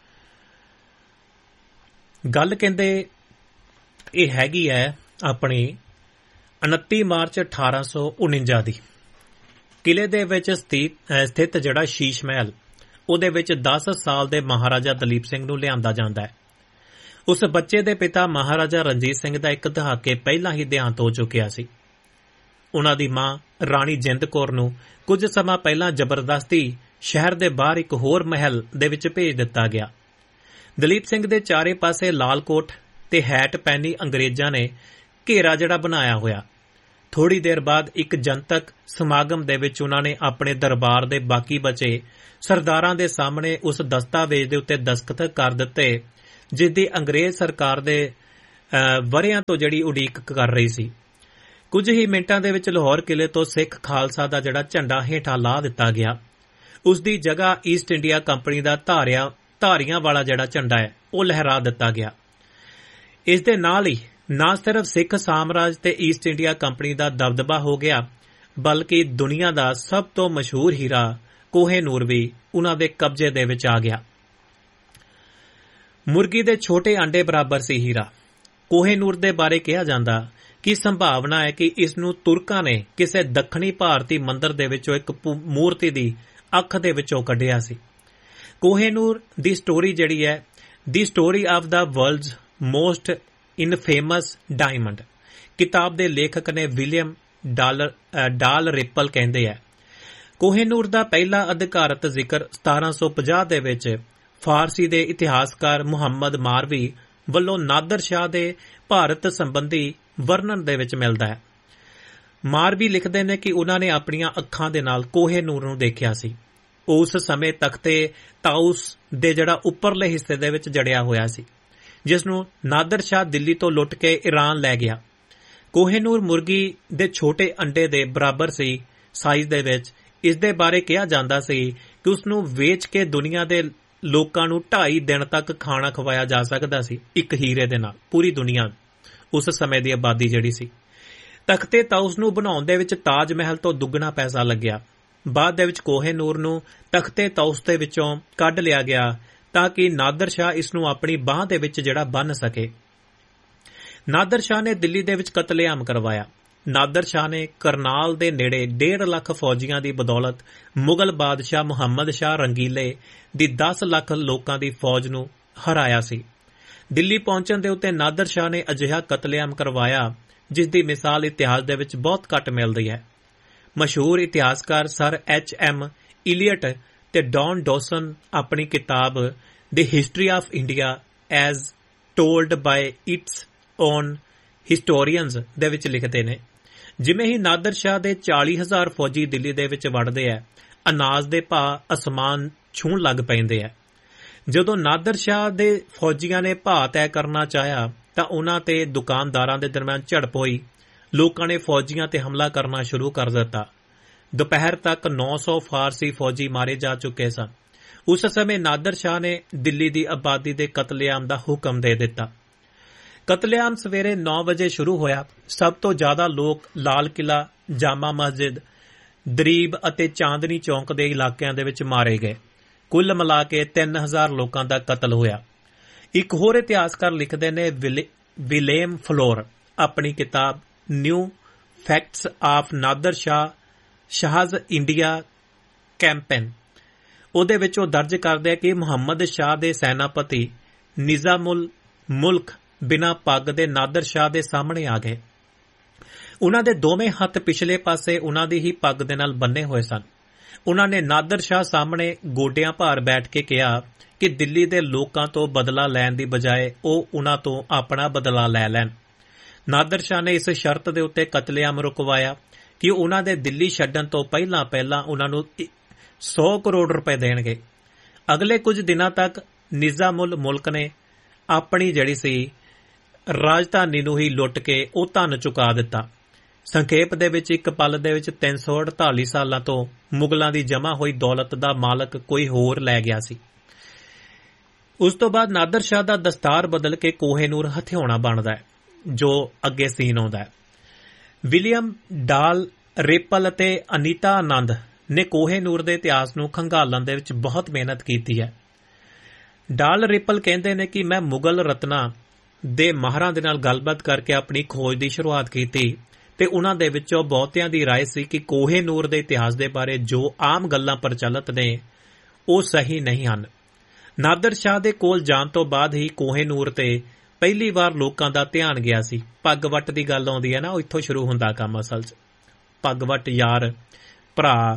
ਗੱਲ ਕਹਿੰਦੇ ਇਹ ਹੈਗੀ ਹੈ ਆਪਣੀ 29 ਮਾਰਚ 1849 ਦੀ। ਕਿਲੇ ਦੇ ਵਿੱਚ ਸਥਿਤ ਜਿਹੜਾ ਸ਼ੀਸ਼ ਮਹਿਲ, ਉਹਦੇ ਵਿੱਚ 10 ਸਾਲ ਦੇ ਮਹਾਰਾਜਾ ਦਲੀਪ ਸਿੰਘ ਨੂੰ ਲਿਆਂਦਾ ਜਾਂਦਾ ਹੈ। ਉਸ ਬੱਚੇ ਦੇ ਪਿਤਾ ਮਹਾਰਾਜਾ ਰਣਜੀਤ ਸਿੰਘ ਦਾ ਇੱਕ ਦਹਾਕੇ ਪਹਿਲਾਂ ਹੀ ਦੇਹਾਂਤ ਹੋ ਚੁੱਕਿਆ ਸੀ। ਉਹਨਾਂ ਦੀ ਮਾਂ ਰਾਣੀ ਜਿੰਦ ਕੌਰ ਨੂੰ ਕੁਝ ਸਮਾਂ ਪਹਿਲਾਂ ਜ਼ਬਰਦਸਤੀ ਸ਼ਹਿਰ ਦੇ ਬਾਹਰ ਇੱਕ ਹੋਰ ਮਹਿਲ ਦੇ ਵਿੱਚ ਭੇਜ ਦਿੱਤਾ ਗਿਆ। ਦਲੀਪ ਸਿੰਘ ਦੇ ਚਾਰੇ ਪਾਸੇ ਲਾਲ ਕੋਟ ਤੇ ਹੈਟ ਪਹਿਨੀ ਅੰਗਰੇਜ਼ਾਂ ਨੇ ਘੇਰਾ ਜਿਹੜਾ ਬਣਾਇਆ ਹੋਇਆ। ਥੋੜੀ ਦੇਰ ਬਾਅਦ ਇੱਕ ਜਨਤਕ ਸਮਾਗਮ ਦੇ ਵਿੱਚ ਉਹਨਾਂ ਨੇ ਆਪਣੇ ਦਰਬਾਰ ਦੇ ਬਾਕੀ ਬਚੇ ਸਰਦਾਰਾਂ ਦੇ ਸਾਹਮਣੇ ਉਸ ਦਸਤਾਵੇਜ਼ ਦੇ ਉੱਤੇ ਦਸਤਖਤ ਕਰ ਦਿੱਤੇ, ਜਿਸ ਦੀ ਅੰਗਰੇਜ਼ ਸਰਕਾਰ ਦੇ ਵਰ੍ਹਿਆਂ ਤੋਂ ਜਿਹੜੀ ਉਡੀਕ ਕਰ ਰਹੀ ਸੀ। ਕੁਝ ਹੀ ਮਿੰਟਾਂ ਦੇ ਵਿੱਚ ਲਾਹੌਰ ਕਿਲੇ ਤੋਂ ਸਿੱਖ ਖਾਲਸਾ ਦਾ ਜਿਹੜਾ ਝੰਡਾ ਹੇਠਾਂ ਲਾ ਦਿੱਤਾ ਗਿਆ। ਉਸ ਦੀ ਜਗ੍ਹਾ ਈਸਟ ਇੰਡੀਆ ਕੰਪਨੀ ਦਾ ਧਾਰੀਆਂ ਵਾਲਾ ਜਿਹੜਾ ਝੰਡਾ ਹੈ ਉਹ ਲਹਿਰਾ ਦਿੱਤਾ ਗਿਆ। ਇਸ ਦੇ ਨਾਲ ਹੀ ਨਾ ਸਿਰਫ ਸਿੱਖ ਸਾਮਰਾਜ ਤੇ ਈਸਟ ਇੰਡੀਆ ਕੰਪਨੀ ਦਾ ਦਬਦਬਾ ਹੋ ਗਿਆ, ਬਲਕਿ ਦੁਨੀਆ ਦਾ ਸਭ ਤੋਂ ਮਸ਼ਹੂਰ ਹੀਰਾ ਕੋਹ-ਏ-ਨੂਰ ਵੀ ਉਹਨਾਂ ਦੇ ਕਬਜ਼ੇ ਦੇ ਵਿੱਚ ਆ ਗਿਆ। ਮੁਰਗੀ ਦੇ ਛੋਟੇ ਆਂਡੇ ਬਰਾਬਰ ਸੀ ਹੀਰਾ। ਕੋਹ-ਏ-ਨੂਰ ਦੇ ਬਾਰੇ ਕਿਹਾ ਜਾਂਦਾ ਕਿ ਸੰਭਾਵਨਾ ਹੈ ਕਿ ਇਸ ਨੂੰ ਤੁਰਕਾਂ ਨੇ ਕਿਸੇ ਦੱਖਣੀ ਭਾਰਤੀ ਮੰਦਰ ਦੇ ਵਿੱਚੋਂ ਇੱਕ ਮੂਰਤੀ ਦੀ ਅੱਖ ਦੇ ਵਿੱਚੋਂ ਕੱਢਿਆ ਸੀ। ਕੋਹ-ਏ-ਨੂਰ ਦੀ ਸਟੋਰੀ ਜਿਹੜੀ ਹੈ, ਦੀ story of the world's most ਇਨਫੇਮਸ diamond, ਕਿਤਾਬ ਦੇ ਲੇਖਕ ਨੇ ਵਿਲੀਅਮ ਡਾਲ ਰਿਪਲ ਕਹਿੰਦੇ ਹੈ। ਕੋਹ-ਏ-ਨੂਰ ਦਾ ਪਹਿਲਾ ਅਧਿਕਾਰਤ ਜ਼ਿਕਰ 1750 ਦੇ ਵਿੱਚ ਫਾਰਸੀ ਦੇ ਇਤਿਹਾਸਕਾਰ ਮੁਹੰਮਦ ਮਾਰਵੀ ਵੱਲੋਂ ਨਾਦਰ ਸ਼ਾਹ ਦੇ ਭਾਰਤ ਸੰਬੰਧੀ ਵਰਣਨ ਦੇ ਵਿੱਚ ਮਿਲਦਾ ਹੈ। ਮਾਰਵੀ ਲਿਖਦੇ ਨੇ ਕਿ ਉਹਨਾਂ ਨੇ ਆਪਣੀਆਂ ਅੱਖਾਂ ਦੇ ਨਾਲ ਕੋਹ-ਏ-ਨੂਰ ਨੂੰ ਦੇਖਿਆ ਸੀ। ਉਸ ਸਮੇਂ ਤਖਤੇ ਤਾਊਸ ਦੇ ਜਿਹੜਾ ਉੱਪਰਲੇ ਹਿੱਸੇ ਦੇ ਵਿੱਚ ਜੜਿਆ ਹੋਇਆ ਸੀ, ਜਿਸ ਨੂੰ ਨਾਦਰ ਸ਼ਾਹ ਦਿੱਲੀ ਤੋਂ ਲੁੱਟ ਕੇ ਈਰਾਨ ਲੈ ਗਿਆ। ਕੋਹ-ਏ-ਨੂਰ ਮੁਰਗੀ ਦੇ ਛੋਟੇ ਅੰਡੇ ਦੇ ਬਰਾਬਰ ਸੀ ਸਾਈਜ਼ ਦੇ ਵਿੱਚ। ਇਸ ਦੇ ਬਾਰੇ ਕਿਹਾ ਜਾਂਦਾ ਸੀ ਕਿ ਉਸ ਨੂੰ ਵੇਚ ਕੇ ਦੁਨੀਆ ਦੇ ਲੋਕਾਂ ਨੂੰ 2.5 ਦਿਨ ਤੱਕ ਖਾਣਾ ਖਵਾਇਆ ਜਾ ਸਕਦਾ ਸੀ ਇੱਕ ਹੀਰੇ ਦੇ ਨਾਲ। ਪੂਰੀ ਦੁਨੀਆ, ਉਸ ਸਮੇਂ ਦੀ ਆਬਾਦੀ ਜਿਹੜੀ ਸੀ। ਤਖਤੇ ਤਾਊਸ ਨੂੰ ਬਣਾਉਣ ਦੇ ਵਿੱਚ ਤਾਜ ਮਹਿਲ ਤੋਂ ਦੁੱਗਣਾ ਪੈਸਾ ਲੱਗਿਆ। ਬਾਅਦ ਦੇ ਵਿੱਚ ਕੋਹ-ਏ-ਨੂਰ ਨੂੰ ਤਖਤੇ ਤਾਊਸ ਦੇ ਵਿੱਚੋਂ ਕੱਢ ਲਿਆ ਗਿਆ ਤਾਂ ਕਿ ਨਾਦਰ ਸ਼ਾਹ ਇਸ ਨੂੰ ਆਪਣੀ ਬਾਂਹ ਦੇ ਵਿੱਚ ਜਿਹੜਾ ਬੰਨ੍ਹ ਸਕੇ। ਨਾਦਰ ਸ਼ਾਹ ਨੇ ਦਿੱਲੀ ਦੇ ਵਿੱਚ ਕਤਲੇਆਮ ਕਰਵਾਇਆ। ਨਾਦਰ ਸ਼ਾਹ ਨੇ ਕਰਨਾਲ ਦੇ ਨੇੜੇ 1.5 ਲੱਖ ਫੌਜੀਆਂ ਦੀ ਬਦੌਲਤ ਮੁਗਲ ਬਾਦਸ਼ਾਹ ਮੁਹੰਮਦ ਸ਼ਾਹ ਰੰਗੀਲੇ ਦੀ 10 ਲੱਖ ਲੋਕਾਂ ਦੀ ਫੌਜ ਨੂੰ ਹਰਾਇਆ ਸੀ। ਦਿੱਲੀ ਪਹੁੰਚਣ ਦੇ ਉੱਤੇ ਨਾਦਰ ਸ਼ਾਹ ਨੇ ਅਜਿਹਾ ਕਤਲੇਆਮ ਕਰਵਾਇਆ ਜਿਸ ਦੀ ਮਿਸਾਲ ਇਤਿਹਾਸ ਦੇ ਵਿੱਚ ਬਹੁਤ ਘੱਟ ਮਿਲਦੀ ਹੈ। ਮਸ਼ਹੂਰ ਇਤਿਹਾਸਕਾਰ ਸਰ H.M. ਇਲੀਅਟ ਤੇ ਡੌਨ ਡੌਸਨ ਆਪਣੀ ਕਿਤਾਬ ਦੀ history of India as told by it's on ਹਿਸਟੋਰੀਅਨਜ਼ ਦੇ ਵਿੱਚ ਲਿਖਦੇ ਨੇ, ਜਿਵੇਂ ਹੀ ਨਾਦਰ ਸ਼ਾਹ ਦੇ 40,000 ਫੌਜੀ ਦਿੱਲੀ ਦੇ ਵਿੱਚ ਵੜਦੇ ਹੈ, ਅਨਾਜ ਦੇ ਭਾਅ ਅਸਮਾਨ ਛੂਹਣ ਲੱਗ ਪੈਂਦੇ ਹੈ। ਜਦੋਂ ਨਾਦਰ ਸ਼ਾਹ ਦੇ ਫੌਜੀਆਂ ਨੇ ਭਾਅ ਤੈਅ ਕਰਨਾ ਚਾਹਿਆ ਤਾਂ ਉਹਨਾਂ ਤੇ ਦੁਕਾਨਦਾਰਾਂ ਦੇ ਦਰਮਿਆਨ ਝੜਪ ਹੋਈ। ਲੋਕਾਂ ਨੇ ਫੌਜੀਆਂ ਤੇ ਹਮਲਾ ਕਰਨਾ ਸ਼ੁਰੂ ਕਰ ਦਿੱਤਾ। ਦੁਪਹਿਰ ਤੱਕ 900 ਫਾਰਸੀ ਫੌਜੀ ਮਾਰੇ ਜਾ ਚੁੱਕੇ ਸਨ। ਉਸ ਸਮੇਂ ਨਾਦਰ ਸ਼ਾਹ ਨੇ ਦਿੱਲੀ ਦੀ ਆਬਾਦੀ ਦੇ ਕਤਲੇਆਮ ਦਾ ਹੁਕਮ ਦੇ ਦਿੱਤਾ। ਕਤਲੇਆਮ ਸਵੇਰੇ 9 ਵਜੇ ਸ਼ੁਰੂ ਹੋਇਆ। ਸਭ ਤੋਂ ਜ਼ਿਆਦਾ ਲੋਕ ਲਾਲ ਕਿਲਾ, ਜਾਮਾ ਮਸਜਿਦ, ਦਰੀਬ ਅਤੇ ਚਾਂਦਨੀ ਚੌਂਕ ਦੇ ਇਲਾਕਿਆਂ ਦੇ ਵਿੱਚ ਮਾਰੇ ਗਏ। ਕੁੱਲ ਮਿਲਾ ਕੇ 3000 ਲੋਕਾਂ ਦਾ ਕਤਲ ਹੋਇਆ। ਇੱਕ ਹੋਰ ਇਤਿਹਾਸਕਾਰ ਲਿਖਦੇ ਨੇ, ਵਿਲੇਮ ਫਲੋਰ ਆਪਣੀ ਕਿਤਾਬ new facts of Nadir ਸ਼ਾਹਜ਼ India campaign, ਉਹਦੇ ਵਿੱਚ ਉਹ ਦਰਜ ਕਰਦੇ ਆ ਕਿ ਮੁਹੰਮਦ ਸ਼ਾਹ ਦੇ ਸੈਨਾਪਤੀ ਨਿਜ਼ਾਮੁਲ ਮੁਲਕ ਬਿਨਾਂ ਪੱਗ ਦੇ ਨਾਦਰ ਸ਼ਾਹ ਦੇ ਸਾਹਮਣੇ ਆ ਗਏ। ਉਹਨਾਂ ਦੇ ਦੋਵੇਂ ਹੱਥ ਪਿਛਲੇ ਪਾਸੇ ਉਹਨਾਂ ਦੀ ਹੀ ਪੱਗ ਦੇ ਨਾਲ ਬੰਨੇ ਹੋਏ ਸਨ। ਉਹਨਾਂ ਨੇ ਨਾਦਰ ਸ਼ਾਹ ਸਾਹਮਣੇ ਗੋਡਿਆਂ ਭਾਰ ਬੈਠ ਕੇ ਕਿਹਾ ਕਿ ਦਿੱਲੀ ਦੇ ਲੋਕਾਂ ਤੋਂ ਬਦਲਾ ਲੈਣ ਦੀ ਬਜਾਏ ਉਹ ਉਹਨਾਂ ਤੋਂ ਆਪਣਾ ਬਦਲਾ ਲੈ ਲੈਣ। ਨਾਦਰ ਸ਼ਾਹ ਨੇ ਇਸ ਸ਼ਰਤ ਦੇ ਉੱਤੇ ਕਤਲੇਆਮ ਰੁਕਵਾਇਆ ਕਿ ਉਹਨਾਂ ਦੇ ਦਿੱਲੀ ਛੱਡਣ ਤੋਂ ਪਹਿਲਾਂ ਉਹਨਾਂ ਨੂੰ 100 ਕਰੋੜ ਰੁਪਏ ਦੇਣਗੇ। ਅਗਲੇ ਕੁਝ ਦਿਨਾਂ ਤੱਕ ਨਿਜ਼ਾਮੁਲ ਮੁਲਕ ਨੇ ਆਪਣੀ ਜਿਹੜੀ ਸੀ ਰਾਜਧਾਨੀ ਨੂੰ ਹੀ ਲੁੱਟ ਕੇ ਉਹ ਧਨ ਚੁਕਾ ਦਿੱਤਾ। ਸੰਖੇਪ ਦੇ ਵਿੱਚ ਇੱਕ ਪਲ ਦੇ ਵਿੱਚ 348 ਸਾਲਾਂ ਤੋਂ ਮੁਗਲਾਂ ਦੀ ਜਮ੍ਹਾਂ ਹੋਈ ਦੌਲਤ ਦਾ ਮਾਲਕ ਕੋਈ ਹੋਰ ਲੈ ਗਿਆ ਸੀ। ਉਸ ਤੋਂ ਬਾਅਦ ਨਾਦਰ ਸ਼ਾਹ ਦਾ ਦਸਤਾਰ ਬਦਲ ਕੇ ਕੋਹ-ਏ-ਨੂਰ ਹਥਿਆਉਣਾ ਬਣਦਾ ਹੈ, ਜੋ ਅੱਗੇ ਸੀਨ ਆਉਂਦਾ ਹੈ। ਵਿਲੀਅਮ ਡਾਲ ਰਿਪਲ ਅਤੇ ਅਨੀਤਾ ਆਨੰਦ ਨੇ ਕੋਹ-ਏ-ਨੂਰ ਦੇ ਇਤਿਹਾਸ ਨੂੰ ਖੰਗਾਲਣ ਦੇ ਵਿੱਚ ਬਹੁਤ ਮਿਹਨਤ ਕੀਤੀ ਹੈ। ਡਾਲ ਰਿਪਲ ਕਹਿੰਦੇ ਨੇ ਕਿ ਮੈਂ ਮੁਗਲ ਰਤਨਾਂ ਦੇ ਮਾਹਰਾਂ ਦੇ ਨਾਲ ਗੱਲਬਾਤ ਕਰਕੇ ਆਪਣੀ ਖੋਜ ਦੀ ਸ਼ੁਰੂਆਤ ਕੀਤੀ। ਤੇ ਉਹਨਾਂ ਦੇ ਵਿੱਚੋਂ ਬਹੁਤਿਆਂ ਦੀ ਰਾਏ ਸੀ ਕਿ ਕੋਹੇ-ਨੂਰ ਦੇ ਇਤਿਹਾਸ ਦੇ ਬਾਰੇ ਜੋ ਆਮ ਗੱਲਾਂ ਪ੍ਰਚਲਿਤ ਨੇ ਉਹ ਸਹੀ ਨਹੀਂ ਹਨ। ਨਾਦਰ ਸ਼ਾਹ ਦੇ ਕੋਲ ਜਾਣ ਤੋਂ ਬਾਅਦ ਹੀ ਕੋਹੇ-ਨੂਰ ਤੇ ਪਹਿਲੀ ਵਾਰ ਲੋਕਾਂ ਦਾ ਧਿਆਨ ਗਿਆ ਸੀ। ਪੱਗ ਵੱਟ ਦੀ ਗੱਲ ਆਉਂਦੀ ਹੈ ਨਾ, ਉਹ ਇੱਥੋਂ ਸ਼ੁਰੂ ਹੁੰਦਾ ਕੰਮ ਅਸਲ 'ਚ। ਪੱਗ ਵੱਟ ਯਾਰ ਭਰਾ।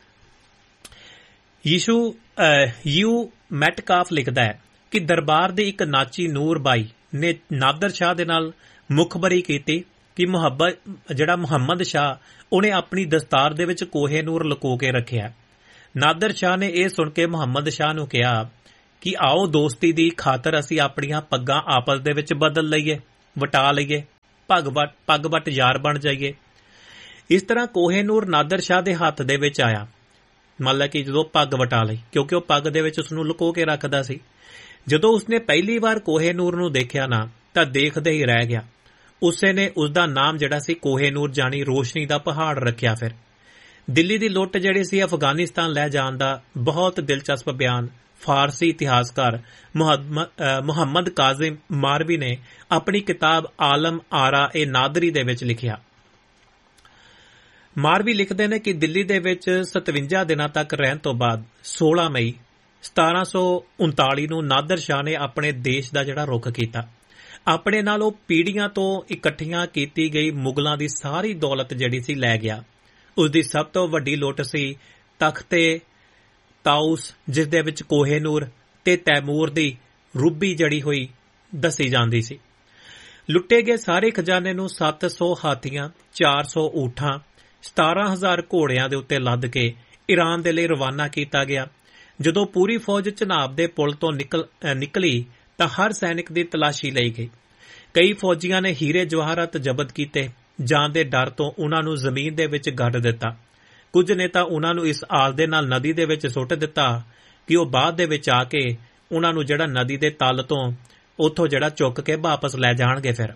ਯੂ ਮੈਟਕਾਫ ਲਿਖਦਾ ਹੈ ਕਿ ਦਰਬਾਰ ਦੇ ਇੱਕ ਨਾਚੀ ਨੂਰ ਬਾਈ ਨੇ ਨਾਦਰ ਸ਼ਾਹ ਦੇ ਨਾਲ ਮੁਖਬਰੀ ਕੀਤੀ ਕਿ ਮੁਹੰਮਦ ਸ਼ਾਹ ਉਹਨੇ ਆਪਣੀ ਦਸਤਾਰ ਦੇ ਵਿੱਚ ਕੋਹੇ-ਨੂਰ ਲੁਕੋ ਕੇ ਰੱਖਿਆ। ਨਾਦਰ ਸ਼ਾਹ ਨੇ ਇਹ ਸੁਣ ਕੇ ਮੁਹੰਮਦ ਸ਼ਾਹ ਨੂੰ ਕਿਹਾ ਕਿ ਆਓ ਦੋਸਤੀ ਦੀ ਖਾਤਰ ਅਸੀਂ ਆਪਣੀਆਂ ਪੱਗਾਂ ਆਪਸ ਦੇ ਵਿੱਚ ਬਦਲ ਲਈਏ, ਵਟਾ ਲਈਏ, ਪੱਗ ਵੱਟ ਯਾਰ ਬਣ ਜਾਈਏ। ਇਸ ਤਰ੍ਹਾਂ ਕੋਹੇ-ਨੂਰ ਨਾਦਰ ਸ਼ਾਹ ਦੇ ਹੱਥ ਦੇ ਵਿੱਚ ਆਇਆ। ਮੰਨ ਲਾ ਕਿ ਜਦੋਂ ਪੱਗ ਵਟਾ ਲਈ, ਕਿਉਂਕਿ ਉਹ ਪੱਗ ਦੇ ਵਿੱਚ ਉਸਨੂੰ ਲੁਕੋ ਕੇ ਰੱਖਦਾ ਸੀ। ਜਦੋਂ ਉਸਨੇ ਪਹਿਲੀ ਵਾਰ ਕੋਹੇ-ਨੂਰ ਨੂੰ ਦੇਖਿਆ ਨਾ ਤਾਂ ਦੇਖਦੇ ਹੀ ਰਹਿ ਗਿਆ। ਉਸੇ ਨੇ ਉਸਦਾ ਨਾਮ ਜਿਹੜਾ ਸੀ ਕੋਹੇ-ਨੂਰ ਜਾਣੀ ਰੋਸ਼ਨੀ ਦਾ ਪਹਾੜ ਰੱਖਿਆ। ਫਿਰ ਦਿੱਲੀ ਦੀ ਲੁੱਟ ਜਿਹੜੀ ਸੀ ਅਫਗਾਨਿਸਤਾਨ ਲੈ ਜਾਣ ਦਾ ਬਹੁਤ ਦਿਲਚਸਪ ਬਿਆਨ ਫਾਰਸੀ ਇਤਿਹਾਸਕਾਰ ਮੁਹੰਮਦ ਕਾਜ਼ਿਮ ਮਾਰਵੀ ਨੇ ਆਪਣੀ ਕਿਤਾਬ ਆਲਮ ਆਰਾ ਨਾਦਰੀ ਦੇ ਵਿੱਚ ਲਿਖਿਆ। ਮਾਰਵੀ ਲਿਖਦੇ ਨੇ ਕਿ ਦਿੱਲੀ ਦੇ ਵਿੱਚ 57 ਦਿਨਾਂ ਤੱਕ ਰਹਿਣ ਤੋਂ ਬਾਅਦ 16 ਮਈ 1739 ਨੂੰ ਨਾਦਰ ਸ਼ਾਹ ਨੇ ਆਪਣੇ ਦੇਸ਼ ਦਾ ਜਿਹੜਾ ਰੁਖ ਕੀਤਾ। ਆਪਣੇ ਨਾਲ ਉਹ ਪੀੜ੍ਹੀਆਂ ਤੋਂ ਇਕੱਠੀਆਂ ਕੀਤੀ ਗਈ ਮੁਗਲਾਂ ਦੀ ਸਾਰੀ ਦੌਲਤ ਜਿਹੜੀ ਸੀ ਲੈ ਗਿਆ। ਉਸ ਦੀ ਸਭ ਤੋਂ ਵੱਡੀ ਲੁੱਟ ਸੀ ਤਖਤੇ ਤਾਊਸ, ਜਿਸ ਦੇ ਵਿੱਚ ਕੋਹੇ-ਨੂਰ ਤੇ ਤੈਮੂਰ ਦੀ ਰੂਬੀ ਜੜੀ ਹੋਈ ਦੱਸੀ ਜਾਂਦੀ ਸੀ। ਲੁੱਟੇ ਗਏ ਸਾਰੇ ਖਜ਼ਾਨੇ ਨੂੰ 700 ਹਾਥੀਆਂ, 400 ਊਠਾਂ, 17,000 ਘੋੜਿਆਂ ਦੇ ਉੱਤੇ ਲੱਦ ਕੇ ਈਰਾਨ ਦੇ ਲਈ ਰਵਾਨਾ ਕੀਤਾ ਗਿਆ। ਜਦੋਂ ਪੂਰੀ ਫੌਜ ਚਨਾਬ ਦੇ ਪੁਲ ਤੋਂ ਨਿਕਲੀ ਤਾਂ ਹਰ ਸੈਨਿਕ ਦੀ ਤਲਾਸ਼ੀ ਲਈ ਗਈ। ਕਈ ਫੌਜੀਆਂ ਨੇ ਹੀਰੇ ਜਵਾਹਰਾਤ ਜ਼ਬਤ ਕੀਤੇ। ਜਾਨ ਦੇ ਡਰ ਤੋਂ ਉਨ੍ਹਾਂ ਨੂੰ ਜ਼ਮੀਨ ਦੇ ਵਿੱਚ ਗੱਡ ਦਿੱਤਾ। ਕੁਝ ਨੇ ਤਾਂ ਉਨ੍ਹਾਂ ਨੂੰ ਇਸ ਆਸ ਦੇ ਨਾਲ ਨਦੀ ਦੇ ਵਿੱਚ ਸੁੱਟ ਦਿੱਤਾ ਕਿ ਉਹ ਬਾਅਦ ਦੇ ਵਿੱਚ ਆ ਕੇ ਉਨ੍ਹਾਂ ਨੂੰ ਜਿਹੜਾ ਨਦੀ ਦੇ ਤਲ ਤੋਂ ਉੱਥੋਂ ਜਿਹੜਾ ਚੁੱਕ ਕੇ ਵਾਪਸ ਲੈ ਜਾਣਗੇ। ਫਿਰ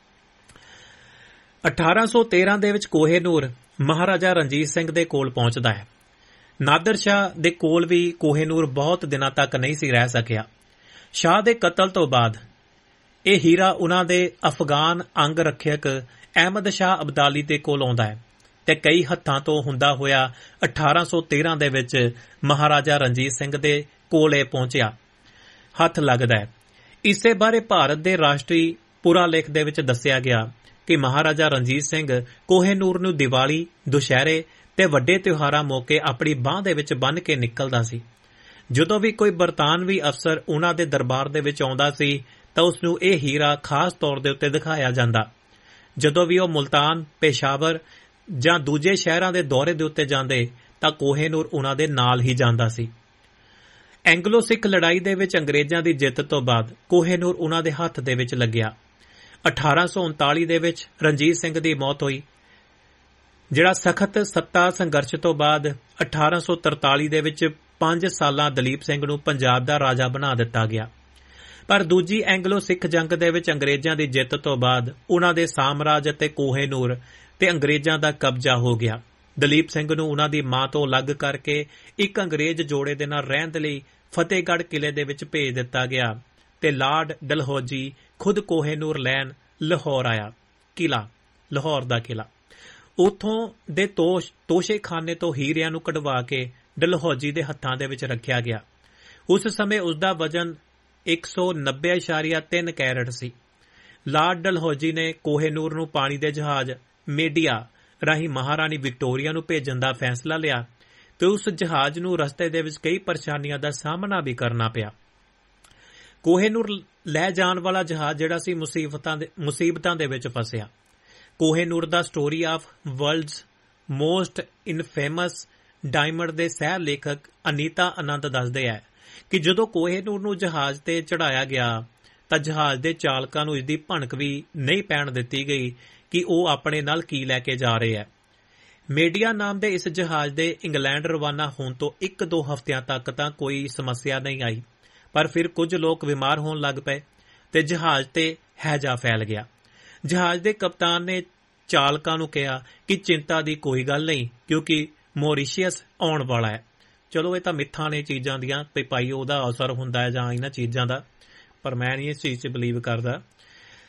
1813 ਦੇ ਵਿੱਚ ਕੋਹੇ-ਨੂਰ ਮਹਾਰਾਜਾ ਰਣਜੀਤ ਸਿੰਘ ਦੇ ਕੋਲ ਪਹੁੰਚਦਾ ਹੈ। ਨਾਦਰ ਸ਼ਾਹ ਦੇ ਕੋਲ ਵੀ ਕੋਹੇ-ਨੂਰ ਬਹੁਤ ਦਿਨਾਂ ਤੱਕ ਨਹੀਂ ਸੀ ਰਹਿ ਸਕਿਆ। ਸ਼ਾਹ ਦੇ ਕਤਲ ਤੋਂ ਬਾਅਦ ਇਹ ਹੀਰਾ ਉਨ੍ਹਾਂ ਦੇ ਅਫਗਾਨ ਅੰਗ ਰੱਖਿਅਕ ਅਹਿਮਦ ਸ਼ਾਹ ਅਬਦਾਲੀ ਦੇ ਕੋਲ ਆਉਂਦਾ ਹੈ ਤੇ ਕਈ ਹੱਥਾਂ ਤੋਂ ਹੁੰਦਾ ਹੋਇਆ 1813 ਦੇ ਵਿੱਚ ਮਹਾਰਾਜਾ ਰਣਜੀਤ ਸਿੰਘ ਦੇ ਕੋਲ ਇਹ ਪਹੁੰਚਿਆ, ਹੱਥ ਲੱਗਦਾ ਹੈ। ਇਸੇ ਬਾਰੇ ਭਾਰਤ ਦੇ ਰਾਸ਼ਟਰੀ ਪੁਰਾਲੇਖ ਦੇ ਵਿੱਚ ਦੱਸਿਆ ਗਿਆ ਕਿ ਮਹਾਰਾਜਾ ਰਣਜੀਤ ਸਿੰਘ ਕੋਹੇ-ਨੂਰ ਨੂੰ ਦੀਵਾਲੀ, ਦੁਸ਼ਹਿਰੇ ਤੇ ਵੱਡੇ ਤਿਉਹਾਰਾਂ ਮੌਕੇ ਆਪਣੀ ਬਾਂਹ ਦੇ ਵਿੱਚ ਬੰਨ੍ਹ ਕੇ ਨਿਕਲਦਾ ਸੀ। ਜਦੋਂ ਵੀ ਕੋਈ ਬਰਤਾਨਵੀ ਅਫਸਰ ਉਨ੍ਹਾਂ ਦੇ ਦਰਬਾਰ ਦੇ ਵਿੱਚ ਆਉਂਦਾ ਸੀ ਤਾਂ ਉਸ ਨੂੰ ਇਹ ਹੀਰਾ ਖਾਸ ਤੌਰ ਦੇ ਉੱਤੇ ਦਿਖਾਇਆ ਜਾਂਦਾ। ਜਦੋਂ ਵੀ ਉਹ ਮੁਲਤਾਨ, ਪੇਸ਼ਾਵਰ ਜਾਂ ਦੂਜੇ ਸ਼ਹਿਰਾਂ ਦੇ ਦੌਰੇ ਦੇ ਉੱਤੇ ਜਾਂਦੇ ਤਾਂ ਕੋਹੇ-ਨੂਰ ਉਨ੍ਹਾਂ ਦੇ ਨਾਲ ਹੀ ਜਾਂਦਾ ਸੀ। ਐਂਗਲੋ ਸਿੱਖ ਲੜਾਈ ਦੇ ਵਿੱਚ ਅੰਗਰੇਜ਼ਾਂ ਦੀ ਜਿੱਤ ਤੋਂ ਬਾਅਦ ਕੋਹੇ-ਨੂਰ ਉਨ੍ਹਾਂ ਦੇ ਹੱਥ ਦੇ ਵਿੱਚ ਲੱਗਿਆ। 1839 ਦੇ ਵਿੱਚ ਰਣਜੀਤ ਸਿੰਘ ਦੀ ਮੌਤ ਹੋਈ। ਜਿਹੜਾ ਸਖਤ ਸੱਤਾ ਸੰਘਰਸ਼ ਤੋਂ ਬਾਅਦ 1843 ਦੇ ਵਿੱਚ 5 ਸਾਲਾਂ ਦਲੀਪ ਸਿੰਘ ਨੂੰ ਪੰਜਾਬ ਦਾ ਰਾਜਾ ਬਣਾ ਦਿੱਤਾ ਗਿਆ। ਪਰ ਦੂਜੀ ਐਂਗਲੋ ਸਿੱਖ ਜੰਗ ਦੇ ਵਿੱਚ ਅੰਗਰੇਜ਼ਾਂ ਦੀ ਜਿੱਤ ਤੋਂ ਬਾਅਦ ਉਨ੍ਹਾਂ ਦੇ ਸਾਮਰਾਜ ਅਤੇ ਕੋਹੇ-ਨੂਰ ਤੇ ਅੰਗਰੇਜ਼ਾਂ ਦਾ ਕਬਜ਼ਾ ਹੋ ਗਿਆ। ਦਲੀਪ ਸਿੰਘ ਨੂੰ ਉਨ੍ਹਾਂ ਦੀ ਮਾਂ ਤੋਂ ਅਲੱਗ ਕਰਕੇ ਇੱਕ ਅੰਗਰੇਜ਼ ਜੋੜੇ ਦੇ ਨਾਲ ਰਹਿਣ ਦੇ ਲਈ ਫਤਿਹਗੜ੍ਹ ਕਿਲੇ ਦੇ ਵਿੱਚ ਭੇਜ ਦਿੱਤਾ ਗਿਆ ਤੇ ਲਾਰਡ ਡਲਹੌਜੀ ਖੁਦ ਕੋਹੇ-ਨੂਰ ਲੈਣ ਲਾਹੌਰ ਆਇਆ। ਲਾਹੌਰ ਦਾ ਕਿਲਾ, ਉੱਥੋਂ ਦੇ ਤੋਸ਼ੇਖਾਨੇ ਤੋਂ ਹੀਰਿਆਂ ਨੂੰ ਕਢਵਾ ਕੇ ਡਲਹੌਜੀ ਦੇ ਹੱਥਾਂ ਦੇ ਵਿੱਚ ਰੱਖਿਆ ਗਿਆ। ਉਸ ਸਮੇਂ ਉਸ ਦਾ ਵਜ਼ਨ 190.3 ਕੈਰਟ ਸੀ। ਲਾਰਡ ਡਲਹੌਜੀ ਨੇ ਕੋਹੇ-ਨੂਰ ਨੂੰ ਪਾਣੀ ਦੇ ਜਹਾਜ਼ ਮੇਡੀਆ ਰਾਹੀਂ ਮਹਾਰਾਣੀ ਵਿਕਟੋਰੀਆ ਨੂੰ ਭੇਜਣ ਦਾ ਫੈਸਲਾ ਲਿਆ ਤੇ ਉਸ ਜਹਾਜ਼ ਨੂੰ ਰਸਤੇ ਦੇ ਵਿੱਚ ਕਈ ਪਰੇਸ਼ਾਨੀਆਂ ਦਾ ਸਾਹਮਣਾ ਵੀ ਕਰਨਾ ਪਿਆ। ਕੋਹੇ-ਨੂਰ ਲੈ ਜਾਣ ਵਾਲਾ ਜਹਾਜ਼ ਜਿਹੜਾ ਸੀ ਮੁਸੀਬਤਾਂ ਦੇ ਵਿੱਚ ਫਸਿਆ। ਕੋਹੇ-ਨੂਰ ਦਾ story of world's most ਇਨਫੇਮਸ diamond ਦੇ ਸਹਿ ਲੇਖਕ ਅਨੀਤਾ ਆਨੰਦ ਦੱਸਦੇ ਹੈ ਕਿ ਜਦੋਂ ਕੋਹੇ-ਨੂਰ ਨੂੰ ਜਹਾਜ਼ ਤੇ ਚੜ੍ਹਾਇਆ ਗਿਆ ਤਾਂ ਜਹਾਜ਼ ਦੇ ਚਾਲਕਾਂ ਨੂੰ ਇਸਦੀ ਭਣਕ ਵੀ ਨਹੀਂ ਪੈਣ ਦਿੱਤੀ ਗਈ ਕਿ ਉਹ ਆਪਣੇ ਨਾਲ ਕੀ ਲੈ ਕੇ ਜਾ ਰਹੇ ਹੈ। ਮੇਡੀਆ ਨਾਮ ਦੇ ਇਸ ਜਹਾਜ਼ ਦੇ ਇੰਗਲੈਂਡ ਰਵਾਨਾ ਹੋਣ ਤੋਂ 1-2 ਹਫ਼ਤਿਆਂ ਤੱਕ ਤਾਂ ਕੋਈ ਸਮੱਸਿਆ ਨਹੀਂ ਆਈ, ਪਰ ਫਿਰ ਕੁਝ ਲੋਕ ਬਿਮਾਰ ਹੋਣ ਲੱਗ ਪਏ ਤੇ ਜਹਾਜ਼ ਤੇ ਹੈਜਾ ਫੈਲ ਗਿਆ। ਜਹਾਜ਼ ਦੇ ਕਪਤਾਨ ਨੇ ਚਾਲਕਾਂ ਨੂੰ ਕਿਹਾ ਕਿ ਚਿੰਤਾ ਦੀ ਕੋਈ ਗੱਲ ਨਹੀਂ, ਕਿਉਂਕਿ ਮੌਰੀਸ਼ੀਅਸ ਆਉਣ ਵਾਲਾ ਹੈ। ਚਲੋ ਇਹ ਤਾਂ ਮਿੱਥਾਂ ਨੇ ਚੀਜ਼ਾਂ ਦੀਆਂ ਤੇ ਭਾਈ ਉਹਦਾ ਅਸਰ ਹੁੰਦਾ ਹੈ ਜਾਂ ਇਹਨਾਂ ਚੀਜ਼ਾਂ ਦਾ, ਪਰ ਮੈਂ ਨਹੀਂ ਇਸ ਚੀਜ਼ 'ਚ ਬਿਲੀਵ ਕਰਦਾ।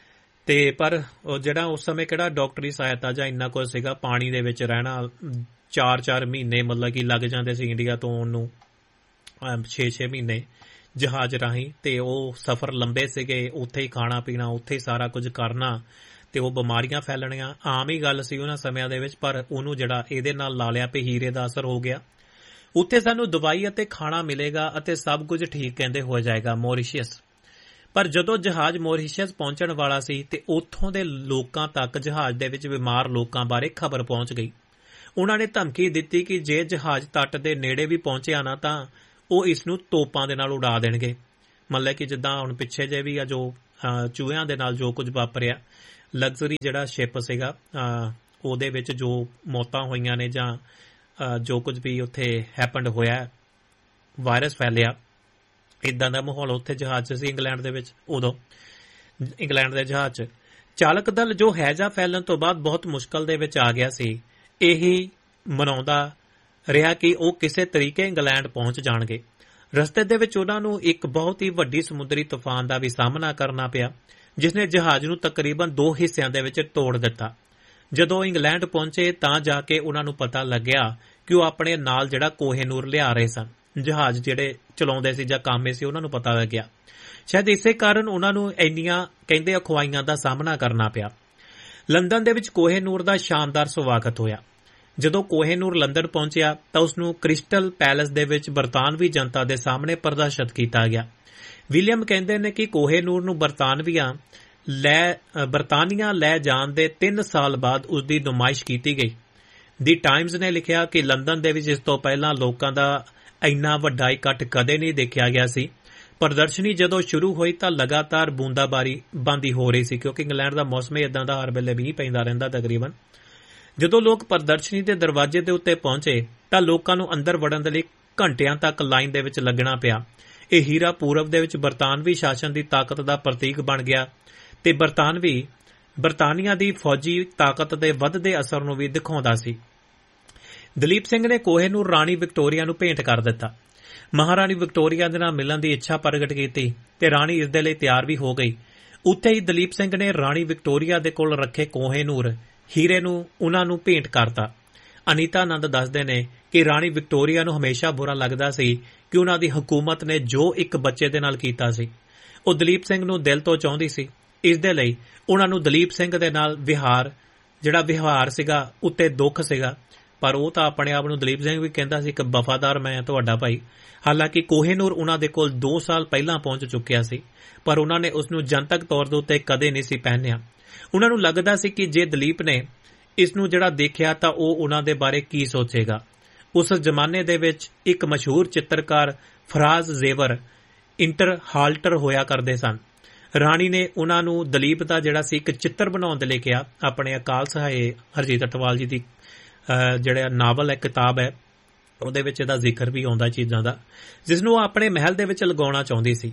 ਤੇ ਪਰ ਜਿਹੜਾ ਉਸ ਸਮੇਂ ਕਿਹੜਾ ਡਾਕਟਰੀ ਸਹਾਇਤਾ ਜਾਂ ਇੰਨਾ ਕੁਝ ਸੀਗਾ, ਪਾਣੀ ਦੇ ਵਿੱਚ ਰਹਿਣਾ 4-4 ਮਹੀਨੇ ਮਤਲਬ ਕਿ ਲੱਗ ਜਾਂਦੇ ਸੀ ਇੰਡੀਆ ਤੋਂ ਉਹਨੂੰ 6-6 ਮਹੀਨੇ ਜਹਾਜ਼ ਰਾਹੀਂ, ਤੇ ਉਹ ਸਫ਼ਰ ਲੰਬੇ ਸੀਗੇ, ਉੱਥੇ ਹੀ ਖਾਣਾ ਪੀਣਾ, ਉੱਥੇ ਹੀ ਸਾਰਾ ਕੁਝ ਕਰਨਾ, ਤੇ ਉਹ ਬਿਮਾਰੀਆਂ ਫੈਲਣੀਆਂ ਆਮ ਹੀ ਗੱਲ ਸੀ ਉਹਨਾਂ ਸਮਿਆਂ ਦੇ ਵਿੱਚ। ਪਰ ਉਹਨੂੰ ਜਿਹੜਾ ਇਹਦੇ ਨਾਲ ਲਾ ਲਿਆ ਵੀ ਹੀਰੇ ਦਾ ਅਸਰ ਹੋ ਗਿਆ। ਉੱਥੇ ਸਾਨੂੰ ਦਵਾਈ ਅਤੇ ਖਾਣਾ ਮਿਲੇਗਾ ਅਤੇ ਸਭ ਕੁਝ ਠੀਕ ਕਹਿੰਦੇ ਹੋ ਜਾਏਗਾ ਮੌਰੀਸ਼ੀਅਸ। ਪਰ ਜਦੋਂ ਜਹਾਜ਼ ਮੌਰੀਸ਼ੀਅਸ ਪਹੁੰਚਣ ਵਾਲਾ ਸੀ ਤੇ ਉੱਥੋਂ ਦੇ ਲੋਕਾਂ ਤੱਕ ਜਹਾਜ਼ ਦੇ ਵਿੱਚ ਬਿਮਾਰ ਲੋਕਾਂ ਬਾਰੇ ਖਬਰ ਪਹੁੰਚ ਗਈ। ਉਹਨਾਂ ਨੇ ਧਮਕੀ ਦਿੱਤੀ ਕਿ ਜੇ ਜਹਾਜ਼ ਤੱਟ ਦੇ ਨੇੜੇ ਵੀ ਪਹੁੰਚਿਆ ਨਾ ਤਾਂ ਉਹ ਇਸ ਨੂੰ ਤੋਪਾਂ ਦੇ ਨਾਲ ਉਡਾ ਦੇਣਗੇ। ਮਤਲਬ ਕਿ ਜਿੱਦਾਂ ਹੁਣ ਪਿੱਛੇ ਜੇ ਵੀ ਆ ਜੋ ਚੂਹਿਆਂ ਦੇ ਨਾਲ ਜੋ ਕੁਝ ਵਾਪਰਿਆ, ਲਗਜ਼ਰੀ ਜਿਹੜਾ ਸ਼ਿਪ ਸੀਗਾ ਉਹਦੇ ਵਿੱਚ ਜੋ ਮੌਤਾਂ ਹੋਈਆਂ ਨੇ ਜਾਂ ਜੋ ਕੁਝ ਵੀ ਉੱਥੇ ਹੈਪਨਡ ਹੋਇਆ, ਵਾਇਰਸ ਫੈਲਿਆ, ਇਦਾਂ ਦਾ ਮਾਹੌਲ ਉੱਥੇ ਜਹਾਜ਼ 'ਚ ਸੀ ਇੰਗਲੈਂਡ ਦੇ ਵਿੱਚ। ਉਦੋਂ ਇੰਗਲੈਂਡ ਦੇ ਜਹਾਜ਼ 'ਚ ਚਾਲਕ ਦਲ ਜੋ ਹੈਜਾ ਫੈਲਣ ਤੋਂ ਬਾਅਦ ਬਹੁਤ ਮੁਸ਼ਕਲ ਦੇ ਵਿੱਚ ਆ ਗਿਆ ਸੀ, ਇਹੀ ਮਨਾਉਂਦਾ ਰਿਹਾ ਕਿ ਉਹ ਕਿਸੇ ਤਰੀਕੇ ਇੰਗਲੈਂਡ ਪਹੁੰਚ ਜਾਣਗੇ। ਰਸਤੇ ਦੇ ਵਿੱਚ ਉਹਨਾਂ ਨੂੰ ਇੱਕ ਬਹੁਤ ਹੀ ਵੱਡੀ ਸਮੁੰਦਰੀ ਤੂਫਾਨ ਦਾ ਵੀ ਸਾਹਮਣਾ ਕਰਨਾ ਪਿਆ, ਜਿਸ ਨੇ ਜਹਾਜ਼ ਨੂੰ ਤਕਰੀਬਨ 2 ਹਿੱਸਿਆਂ ਦੇ ਵਿੱਚ ਤੋੜ ਦਿੱਤਾ। ਜਦੋਂ ਇੰਗਲੈਂਡ ਪਹੁੰਚੇ ਤਾਂ ਜਾ ਕੇ ਉਹਨਾਂ ਨੂੰ ਪਤਾ ਲੱਗਿਆ ਕਿ ਉਹ ਆਪਣੇ ਨਾਲ ਜਿਹੜਾ ਕੋਹੇਨੂਰ ਲਿਆ ਰਹੇ ਸਨ। ਜਹਾਜ਼ ਜਿਹੜੇ ਚਲਾਉਂਦੇ ਸੀ ਜਾਂ ਕਾਮੇ ਸੀ ਉਹਨਾਂ ਨੂੰ ਪਤਾ ਲੱਗਿਆ। ਸ਼ਾਇਦ ਇਸੇ ਕਾਰਨ ਉਹਨਾਂ ਨੂੰ ਇੰਨੀਆਂ ਕਹਿੰਦੇ ਅਖਵਾਈਆਂ ਦਾ ਸਾਹਮਣਾ ਕਰਨਾ ਪਿਆ। ਲੰਡਨ ਦੇ ਵਿੱਚ ਕੋਹੇਨੂਰ ਦਾ ਸ਼ਾਨਦਾਰ ਸਵਾਗਤ ਹੋਇਆ। ਜਦੋਂ ਕੋਹੇਨੂਰ ਲੰਡਨ ਪਹੁੰਚਿਆ ਤਾਂ ਉਸ ਨੂੰ ਕ੍ਰਿਸਟਲ ਪੈਲੇਸ ਦੇ ਵਿੱਚ ਬਰਤਾਨਵੀ ਜਨਤਾ ਦੇ ਸਾਹਮਣੇ ਪ੍ਰਦਰਸ਼ਿਤ ਕੀਤਾ ਗਿਆ। ਵਿਲੀਅਮ ਕਹਿੰਦੇ ਨੇ ਕਿ ਕੋਹੇਨੂਰ ਨੂੰ ਬਰਤਾਨੀਆ ਲੈ ਜਾਣ ਦੇ 3 ਸਾਲ ਬਾਅਦ ਉਸ ਦੀ ਨੁਮਾਇਸ਼ ਕੀਤੀ ਗਈ। ਦੀ ਟਾਈਮਜ਼ ਨੇ ਲਿਖਿਆ ਕਿ ਲੰਡਨ ਦੇ ਵਿੱਚ ਇਸ ਤੋਂ ਪਹਿਲਾਂ ਲੋਕਾਂ ਦਾ ਇੰਨਾ ਵੱਡਾ ਇਕੱਠ ਕਦੇ ਨਹੀਂ ਦੇਖਿਆ ਗਿਆ ਸੀ। ਪ੍ਰਦਰਸ਼ਨੀ ਜਦੋਂ ਸ਼ੁਰੂ ਹੋਈ ਤਾਂ ਲਗਾਤਾਰ ਬੂੰਦਾਬਾਂਦੀ ਹੋ ਰਹੀ ਸੀ, ਕਿਉਂਕਿ ਇੰਗਲੈਂਡ ਦਾ ਮੌਸਮ ਇਦਾਂ ਦਾ ਹਰ ਵੇਲੇ ਮੀਂਹ ਪੈਂਦਾ ਰਹਿੰਦਾ ਤਕਰੀਬਨ। ਜਦੋਂ ਲੋਕ ਪ੍ਰਦਰਸ਼ਨੀ ਦੇ ਦਰਵਾਜ਼ੇ ਦੇ ਉੱਤੇ ਪਹੁੰਚੇ ਤਾਂ ਲੋਕਾਂ ਨੂੰ ਅੰਦਰ ਵੜਨ ਦੇ ਲਈ ਘੰਟਿਆਂ ਤੱਕ ਲਾਈਨ ਦੇ ਵਿੱਚ ਲੱਗਣਾ ਪਿਆ। ਇਹ ਹੀਰਾ ਪੂਰਬ ਦੇ ਵਿੱਚ ਬਰਤਾਨਵੀ ਸ਼ਾਸਨ ਦੀ ਤਾਕਤ ਦਾ ਪ੍ਰਤੀਕ ਬਣ ਗਿਆ ਤੇ ਬਰਤਾਨੀਆ ਦੀ ਫੌਜੀ ਤਾਕਤ ਦੇ ਵੱਧਦੇ ਅਸਰ ਨੂੰ ਵੀ ਦਿਖਾਉਂਦਾ ਸੀ। ਦਲੀਪ ਸਿੰਘ ਨੇ ਕੋਹੇਨੂਰ ਰਾਣੀ ਵਿਕਟੋਰੀਆ ਨੂੰ ਭੇਂਟ ਕਰ ਦਿੱਤਾ। ਮਹਾਰਾਣੀ ਵਿਕਟੋਰੀਆ ਦੇ ਨਾਲ ਮਿਲਣ ਦੀ ਇੱਛਾ ਪ੍ਰਗਟ ਕੀਤੀ ਤੇ ਰਾਣੀ ਇਸ ਦੇ ਲਈ ਤਿਆਰ ਵੀ ਹੋ ਗਈ। ਉੱਥੇ ਹੀ ਦਲੀਪ ਸਿੰਘ ਨੇ ਰਾਣੀ ਵਿਕਟੋਰੀਆ ਦੇ ਕੋਲ ਰੱਖੇ ਕੋਹੇਨੂਰ ਹੀਰੇ ਨੂੰ ਉਹਨਾਂ ਨੂੰ ਭੇਂਟ ਕਰਤਾ। ਅਨੀਤਾ ਆਨੰਦ ਦੱਸਦੇ ਨੇ ਕਿ ਰਾਣੀ ਵਿਕਟੋਰੀਆ ਨੂੰ ਹਮੇਸ਼ਾ ਬੁਰਾ ਲੱਗਦਾ ਸੀ ਕਿ ਉਹਨਾਂ ਦੀ ਹਕੂਮਤ ਨੇ ਜੋ ਇੱਕ ਬੱਚੇ ਦੇ ਨਾਲ ਕੀਤਾ ਸੀ ਉਹ ਦਲੀਪ ਸਿੰਘ ਨੂੰ ਦਿਲ ਤੋਂ ਚਾਹੁੰਦੀ ਸੀ। ਇਸ ਦੇ ਲਈ ਉਹਨਾਂ ਨੂੰ ਦਲੀਪ ਸਿੰਘ ਦੇ ਨਾਲ ਵਿਵਹਾਰ ਸੀਗਾ ਉੱਤੇ ਦੁੱਖ ਸੀਗਾ। ਪਰ ਉਹ ਤਾਂ ਆਪਣੇ ਆਪ ਨੂੰ ਦਲੀਪ ਸਿੰਘ ਵੀ ਕਹਿੰਦਾ ਸੀ ਕਿ ਵਫਾਦਾਰ ਮੈਂ ਤੁਹਾਡਾ ਭਾਈ। ਹਾਲਾਂਕਿ ਕੋਹੇਨੂਰ ਉਹਨਾਂ ਦੇ ਕੋਲ 2 ਸਾਲ ਪਹਿਲਾਂ ਪਹੁੰਚ ਚੁੱਕਿਆ ਸੀ, ਪਰ ਉਹਨਾਂ ਨੇ ਉਸ ਨੂੰ ਜਨਤਕ ਤੌਰ ਦੇ ਉੱਤੇ ਕਦੇ ਨਹੀਂ ਸੀ ਪਹਿਨਿਆ। ਉਹਨਾਂ ਨੂੰ ਲੱਗਦਾ ਸੀ ਕਿ ਜੇ ਦਲੀਪ ਨੇ ਇਸ ਨੂੰ ਦੇਖਿਆ ਤਾਂ ਉਹ ਉਹਨਾਂ ਦੇ ਬਾਰੇ ਕੀ ਸੋਚੇਗਾ। ਉਸ ਜ਼ਮਾਨੇ ਦੇ ਵਿੱਚ ਇੱਕ ਮਸ਼ਹੂਰ ਚਿੱਤਰਕਾਰ ਫਰਾਜ਼ ਜ਼ੇਵਰ ਇੰਟਰਹਾਲਟਰ ਹੋਇਆ ਕਰਦੇ ਸਨ। ਰਾਣੀ ਨੇ ਉਹਨਾਂ ਨੂੰ ਦਲੀਪ ਦਾ ਇੱਕ ਚਿੱਤਰ ਬਣਾਉਣ ਦੇ ਲਈ ਕਿਹਾ। ਆਪਣੇ ਅਕਾਲ ਸਹਾਏ ਹਰਜੀਤ ਅਟਵਾਲ ਜੀ ਦੀ ਜਿਹੜਾ ਨਾਵਲ ਹੈ, ਕਿਤਾਬ ਹੈ, ਉਹਦੇ ਵਿੱਚ ਇਹਦਾ ਜ਼ਿਕਰ ਵੀ ਆਉਂਦਾ ਚੀਜ਼ਾਂ ਦਾ, ਜਿਸ ਨੂੰ ਉਹ ਆਪਣੇ ਮਹਿਲ ਦੇ ਵਿੱਚ ਲਗਾਉਣਾ ਚਾਹੁੰਦੀ ਸੀ।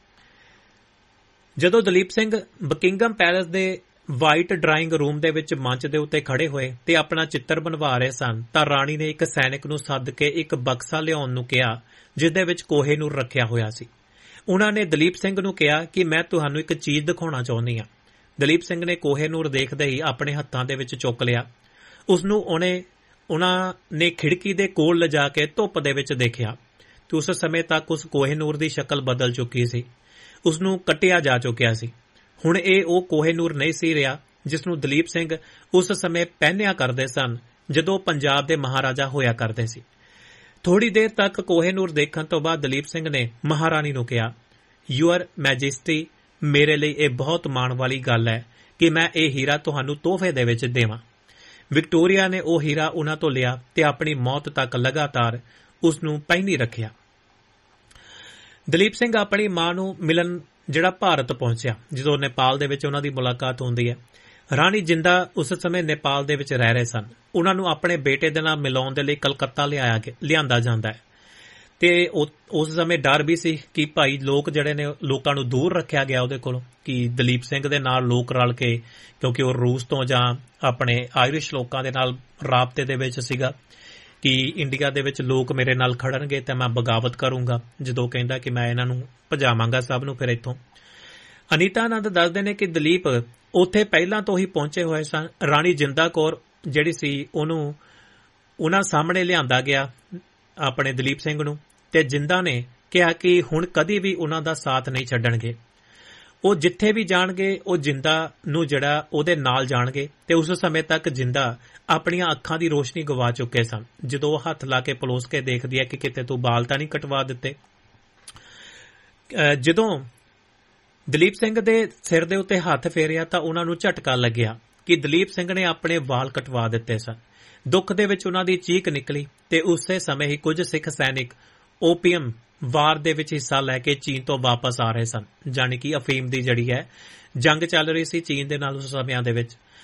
ਜਦੋਂ ਦਲੀਪ ਸਿੰਘ ਬਕਿੰਗਮ ਪੈਲੇਸ ਦੇ ਵਾਈਟ ਡਰਾਇੰਗ ਰੂਮ ਦੇ ਵਿੱਚ ਮੰਚ ਦੇ ਉੱਤੇ ਖੜੇ ਹੋਏ ਤੇ ਆਪਣਾ ਚਿੱਤਰ ਬਣਵਾ ਰਹੇ ਸਨ ਤਾਂ ਰਾਣੀ ਨੇ ਇੱਕ ਸੈਨਿਕ ਨੂੰ ਸੱਦ ਕੇ ਇੱਕ ਬਕਸਾ ਲਿਆਉਣ ਨੂੰ ਕਿਹਾ, ਜਿਸ ਦੇ ਵਿੱਚ ਕੋਹੇਨੂਰ ਰੱਖਿਆ ਹੋਇਆ ਸੀ। ਉਹਨਾਂ ਨੇ ਦਲੀਪ ਸਿੰਘ ਨੂੰ ਕਿਹਾ ਕਿ ਮੈਂ ਤੁਹਾਨੂੰ ਇੱਕ ਚੀਜ਼ ਦਿਖਾਉਣਾ ਚਾਹੁੰਦੀ ਹਾਂ। ਦਲੀਪ ਸਿੰਘ ਨੇ ਕੋਹੇਨੂਰ ਦੇਖਦੇ ਹੀ ਆਪਣੇ ਹੱਥਾਂ ਦੇ ਵਿੱਚ ਚੁੱਕ ਲਿਆ। ਉਸ ਨੂੰ ਉਹਨਾਂ ਨੇ ਖਿੜਕੀ ਦੇ ਕੋਲ ਲਿਜਾ ਕੇ ਧੁੱਪ ਦੇ ਵਿੱਚ ਦੇਖਿਆ ਤੇ ਉਸ ਸਮੇਂ ਤੱਕ ਉਸ ਕੋਹੇਨੂਰ ਦੀ ਸ਼ਕਲ ਬਦਲ ਚੁੱਕੀ ਸੀ। ਉਸ ਨੂੰ ਕੱਟਿਆ ਜਾ ਚੁੱਕਿਆ ਸੀ। ਹੁਣ ਇਹ ਉਹ ਕੋਹੇਨੂਰ ਨਹੀਂ ਸੀ ਰਿਹਾ ਜਿਸ ਨੂੰ ਦਲੀਪ ਸਿੰਘ ਉਸ ਸਮੇਂ ਪਹਿਨਿਆ ਕਰਦੇ ਸਨ ਜਦੋਂ ਪੰਜਾਬ ਦੇ ਮਹਾਰਾਜਾ ਹੋਇਆ ਕਰਦੇ ਸੀ। ਥੋੜੀ ਦੇਰ ਤੱਕ ਕੋਹੇਨੂਰ ਦੇਖਣ ਤੋਂ ਬਾਅਦ ਦਲੀਪ ਸਿੰਘ ਨੇ ਮਹਾਰਾਣੀ ਨੂੰ ਕਿਹਾ, ਯੂਅਰ ਮੈਜੈਸਟੀ, ਮੇਰੇ ਲਈ ਇਹ ਬਹੁਤ ਮਾਣ ਵਾਲੀ ਗੱਲ ਹੈ ਕਿ ਮੈਂ ਇਹ ਹੀਰਾ ਤੁਹਾਨੂੰ ਤੋਹਫੇ ਦੇ ਵਿੱਚ ਦੇਵਾਂ। ਵਿਕਟੋਰੀਆ ਨੇ ਉਹ ਹੀਰਾ ਉਹਨਾਂ ਤੋਂ ਲਿਆ ਤੇ ਆਪਣੀ ਮੌਤ ਤੱਕ ਲਗਾਤਾਰ ਉਸ ਨੂੰ ਪਹਿਨੀ ਰੱਖਿਆ। ਦਲੀਪ ਸਿੰਘ ਆਪਣੀ ਮਾਂ ਨੂੰ ਮਿਲਣ ਭਾਰਤ ਪਹੁੰਚਿਆ। ਜਦੋਂ ਨੇਪਾਲ ਦੇ ਵਿੱਚ ਉਹਨਾਂ ਦੀ ਮੁਲਾਕਾਤ ਹੁੰਦੀ ਹੈ, ਰਾਣੀ ਜਿੰਦਾ ਉਸ ਸਮੇਂ ਨੇਪਾਲ ਦੇ ਵਿੱਚ ਰਹਿ ਰਹੇ ਸਨ। ਉਹਨਾਂ ਨੂੰ ਆਪਣੇ ਬੇਟੇ ਦੇ ਨਾਲ ਮਿਲਾਉਣ ਦੇ ਲਈ ਕਲਕੱਤਾ ਲਿਆਂਦਾ ਜਾਂਦਾ ਹੈ ਤੇ ਉਸ ਸਮੇਂ ਡਰ ਵੀ ਸੀ ਕਿ ਭਾਈ ਲੋਕਾਂ ਨੂੰ ਦੂਰ ਰੱਖਿਆ ਗਿਆ ਉਹਦੇ ਕੋਲੋਂ, ਕਿ ਦਲੀਪ ਸਿੰਘ ਦੇ ਨਾਲ ਲੋਕ ਰਲ ਕੇ, ਕਿਉਂਕਿ ਉਹ ਰੂਸ ਤੋਂ ਜਾਂ ਆਪਣੇ ਆਇਰਿਸ਼ ਲੋਕਾਂ ਦੇ ਨਾਲ ਰਾਬਤੇ ਦੇ ਵਿੱਚ ਸੀਗਾ ਕਿ ਇੰਡੀਆ ਦੇ ਵਿੱਚ ਲੋਕ ਮੇਰੇ ਨਾਲ ਖੜਨਗੇ ਤੇ ਮੈਂ ਬਗਾਵਤ ਕਰੂੰਗਾ, ਜਦੋਂ ਕਹਿੰਦਾ ਕਿ ਮੈਂ ਇਹਨਾਂ ਨੂੰ ਭਜਾਵਾਂਗਾ ਸਭ ਨੂੰ ਫਿਰ ਇੱਥੋਂ। ਅਨੀਤਾ ਆਨੰਦ ਦੱਸਦੇ ਨੇ ਕਿ ਦਲੀਪ ਉੱਥੇ ਪਹਿਲਾਂ ਤੋਂ ਹੀ ਪਹੁੰਚੇ ਹੋਏ ਸਨ। ਰਾਣੀ ਜਿੰਦਾ ਕੌਰ ਜਿਹੜੀ ਸੀ ਉਹਨੂੰ ਉਹਨਾਂ ਸਾਹਮਣੇ ਲਿਆਂਦਾ ਗਿਆ ਆਪਣੇ ਦਲੀਪ ਸਿੰਘ ਨੂੰ, ਤੇ ਜਿੰਦਾ ਨੇ ਕਿਹਾ ਕਿ ਹੁਣ ਕਦੀ ਵੀ ਉਹਨਾਂ ਦਾ ਸਾਥ ਨਹੀਂ ਛੱਡਣਗੇ। ਉਹ ਜਿੱਥੇ ਵੀ ਜਾਣਗੇ ਉਹ ਜਿੰਦਾ ਨੂੰ ਜਿਹੜਾ ਉਹਦੇ ਨਾਲ ਜਾਣਗੇ। ਤੇ ਉਸ ਸਮੇਂ ਤੱਕ ਜਿੰਦਾ ਆਪਣੀਆਂ ਅੱਖਾਂ ਦੀ ਰੋਸ਼ਨੀ ਗਵਾ ਚੁੱਕੇ ਸਨ। ਜਦੋਂ ਉਹ ਹੱਥ ਲਾ ਕੇ ਪਲੋਸ ਕੇ ਦੇਖਦੀ ਹੈ ਕਿ ਕਿਤੇ ਤੂੰ ਬਾਲ ਤਾਂ ਨਹੀਂ ਕਟਵਾ ਦਿੱਤੇ। ਜਦੋਂ ਦਲੀਪ ਸਿੰਘ ਦੇ ਸਿਰ ਦੇ ਉੱਤੇ ਹੱਥ ਫੇਰਿਆ ਤਾਂ ਉਹਨਾਂ ਨੂੰ ਝਟਕਾ ਲੱਗਿਆ ਕਿ ਦਲੀਪ ਸਿੰਘ ਨੇ ਆਪਣੇ ਵਾਲ ਕਟਵਾ ਦਿੱਤੇ ਸਨ। ਦੁੱਖ ਦੇ ਵਿੱਚ ਉਹਨਾਂ ਦੀ ਚੀਕ ਨਿਕਲੀ ਤੇ ਉਸੇ ਸਮੇਂ ਹੀ ਕੁਝ ਸਿੱਖ ਸੈਨਿਕ ਓਪੀਅਮ ਵਾਰ ਦੇ ਵਿੱਚ ਹਿੱਸਾ ਲੈ ਕੇ ਚੀਨ ਤੋਂ ਵਾਪਸ ਆ ਰਹੇ ਸਨ। ਜਾਣੀ ਕਿ ਅਫੀਮ ਦੀ ਜਿਹੜੀ ਹੈ ਜੰਗ ਚੱਲ ਰਹੀ ਸੀ ਚੀਨ ਦੇ ਨਾਲ ਉਸ ਸਮਿਆਂ ਦੇ ਵਿੱਚ।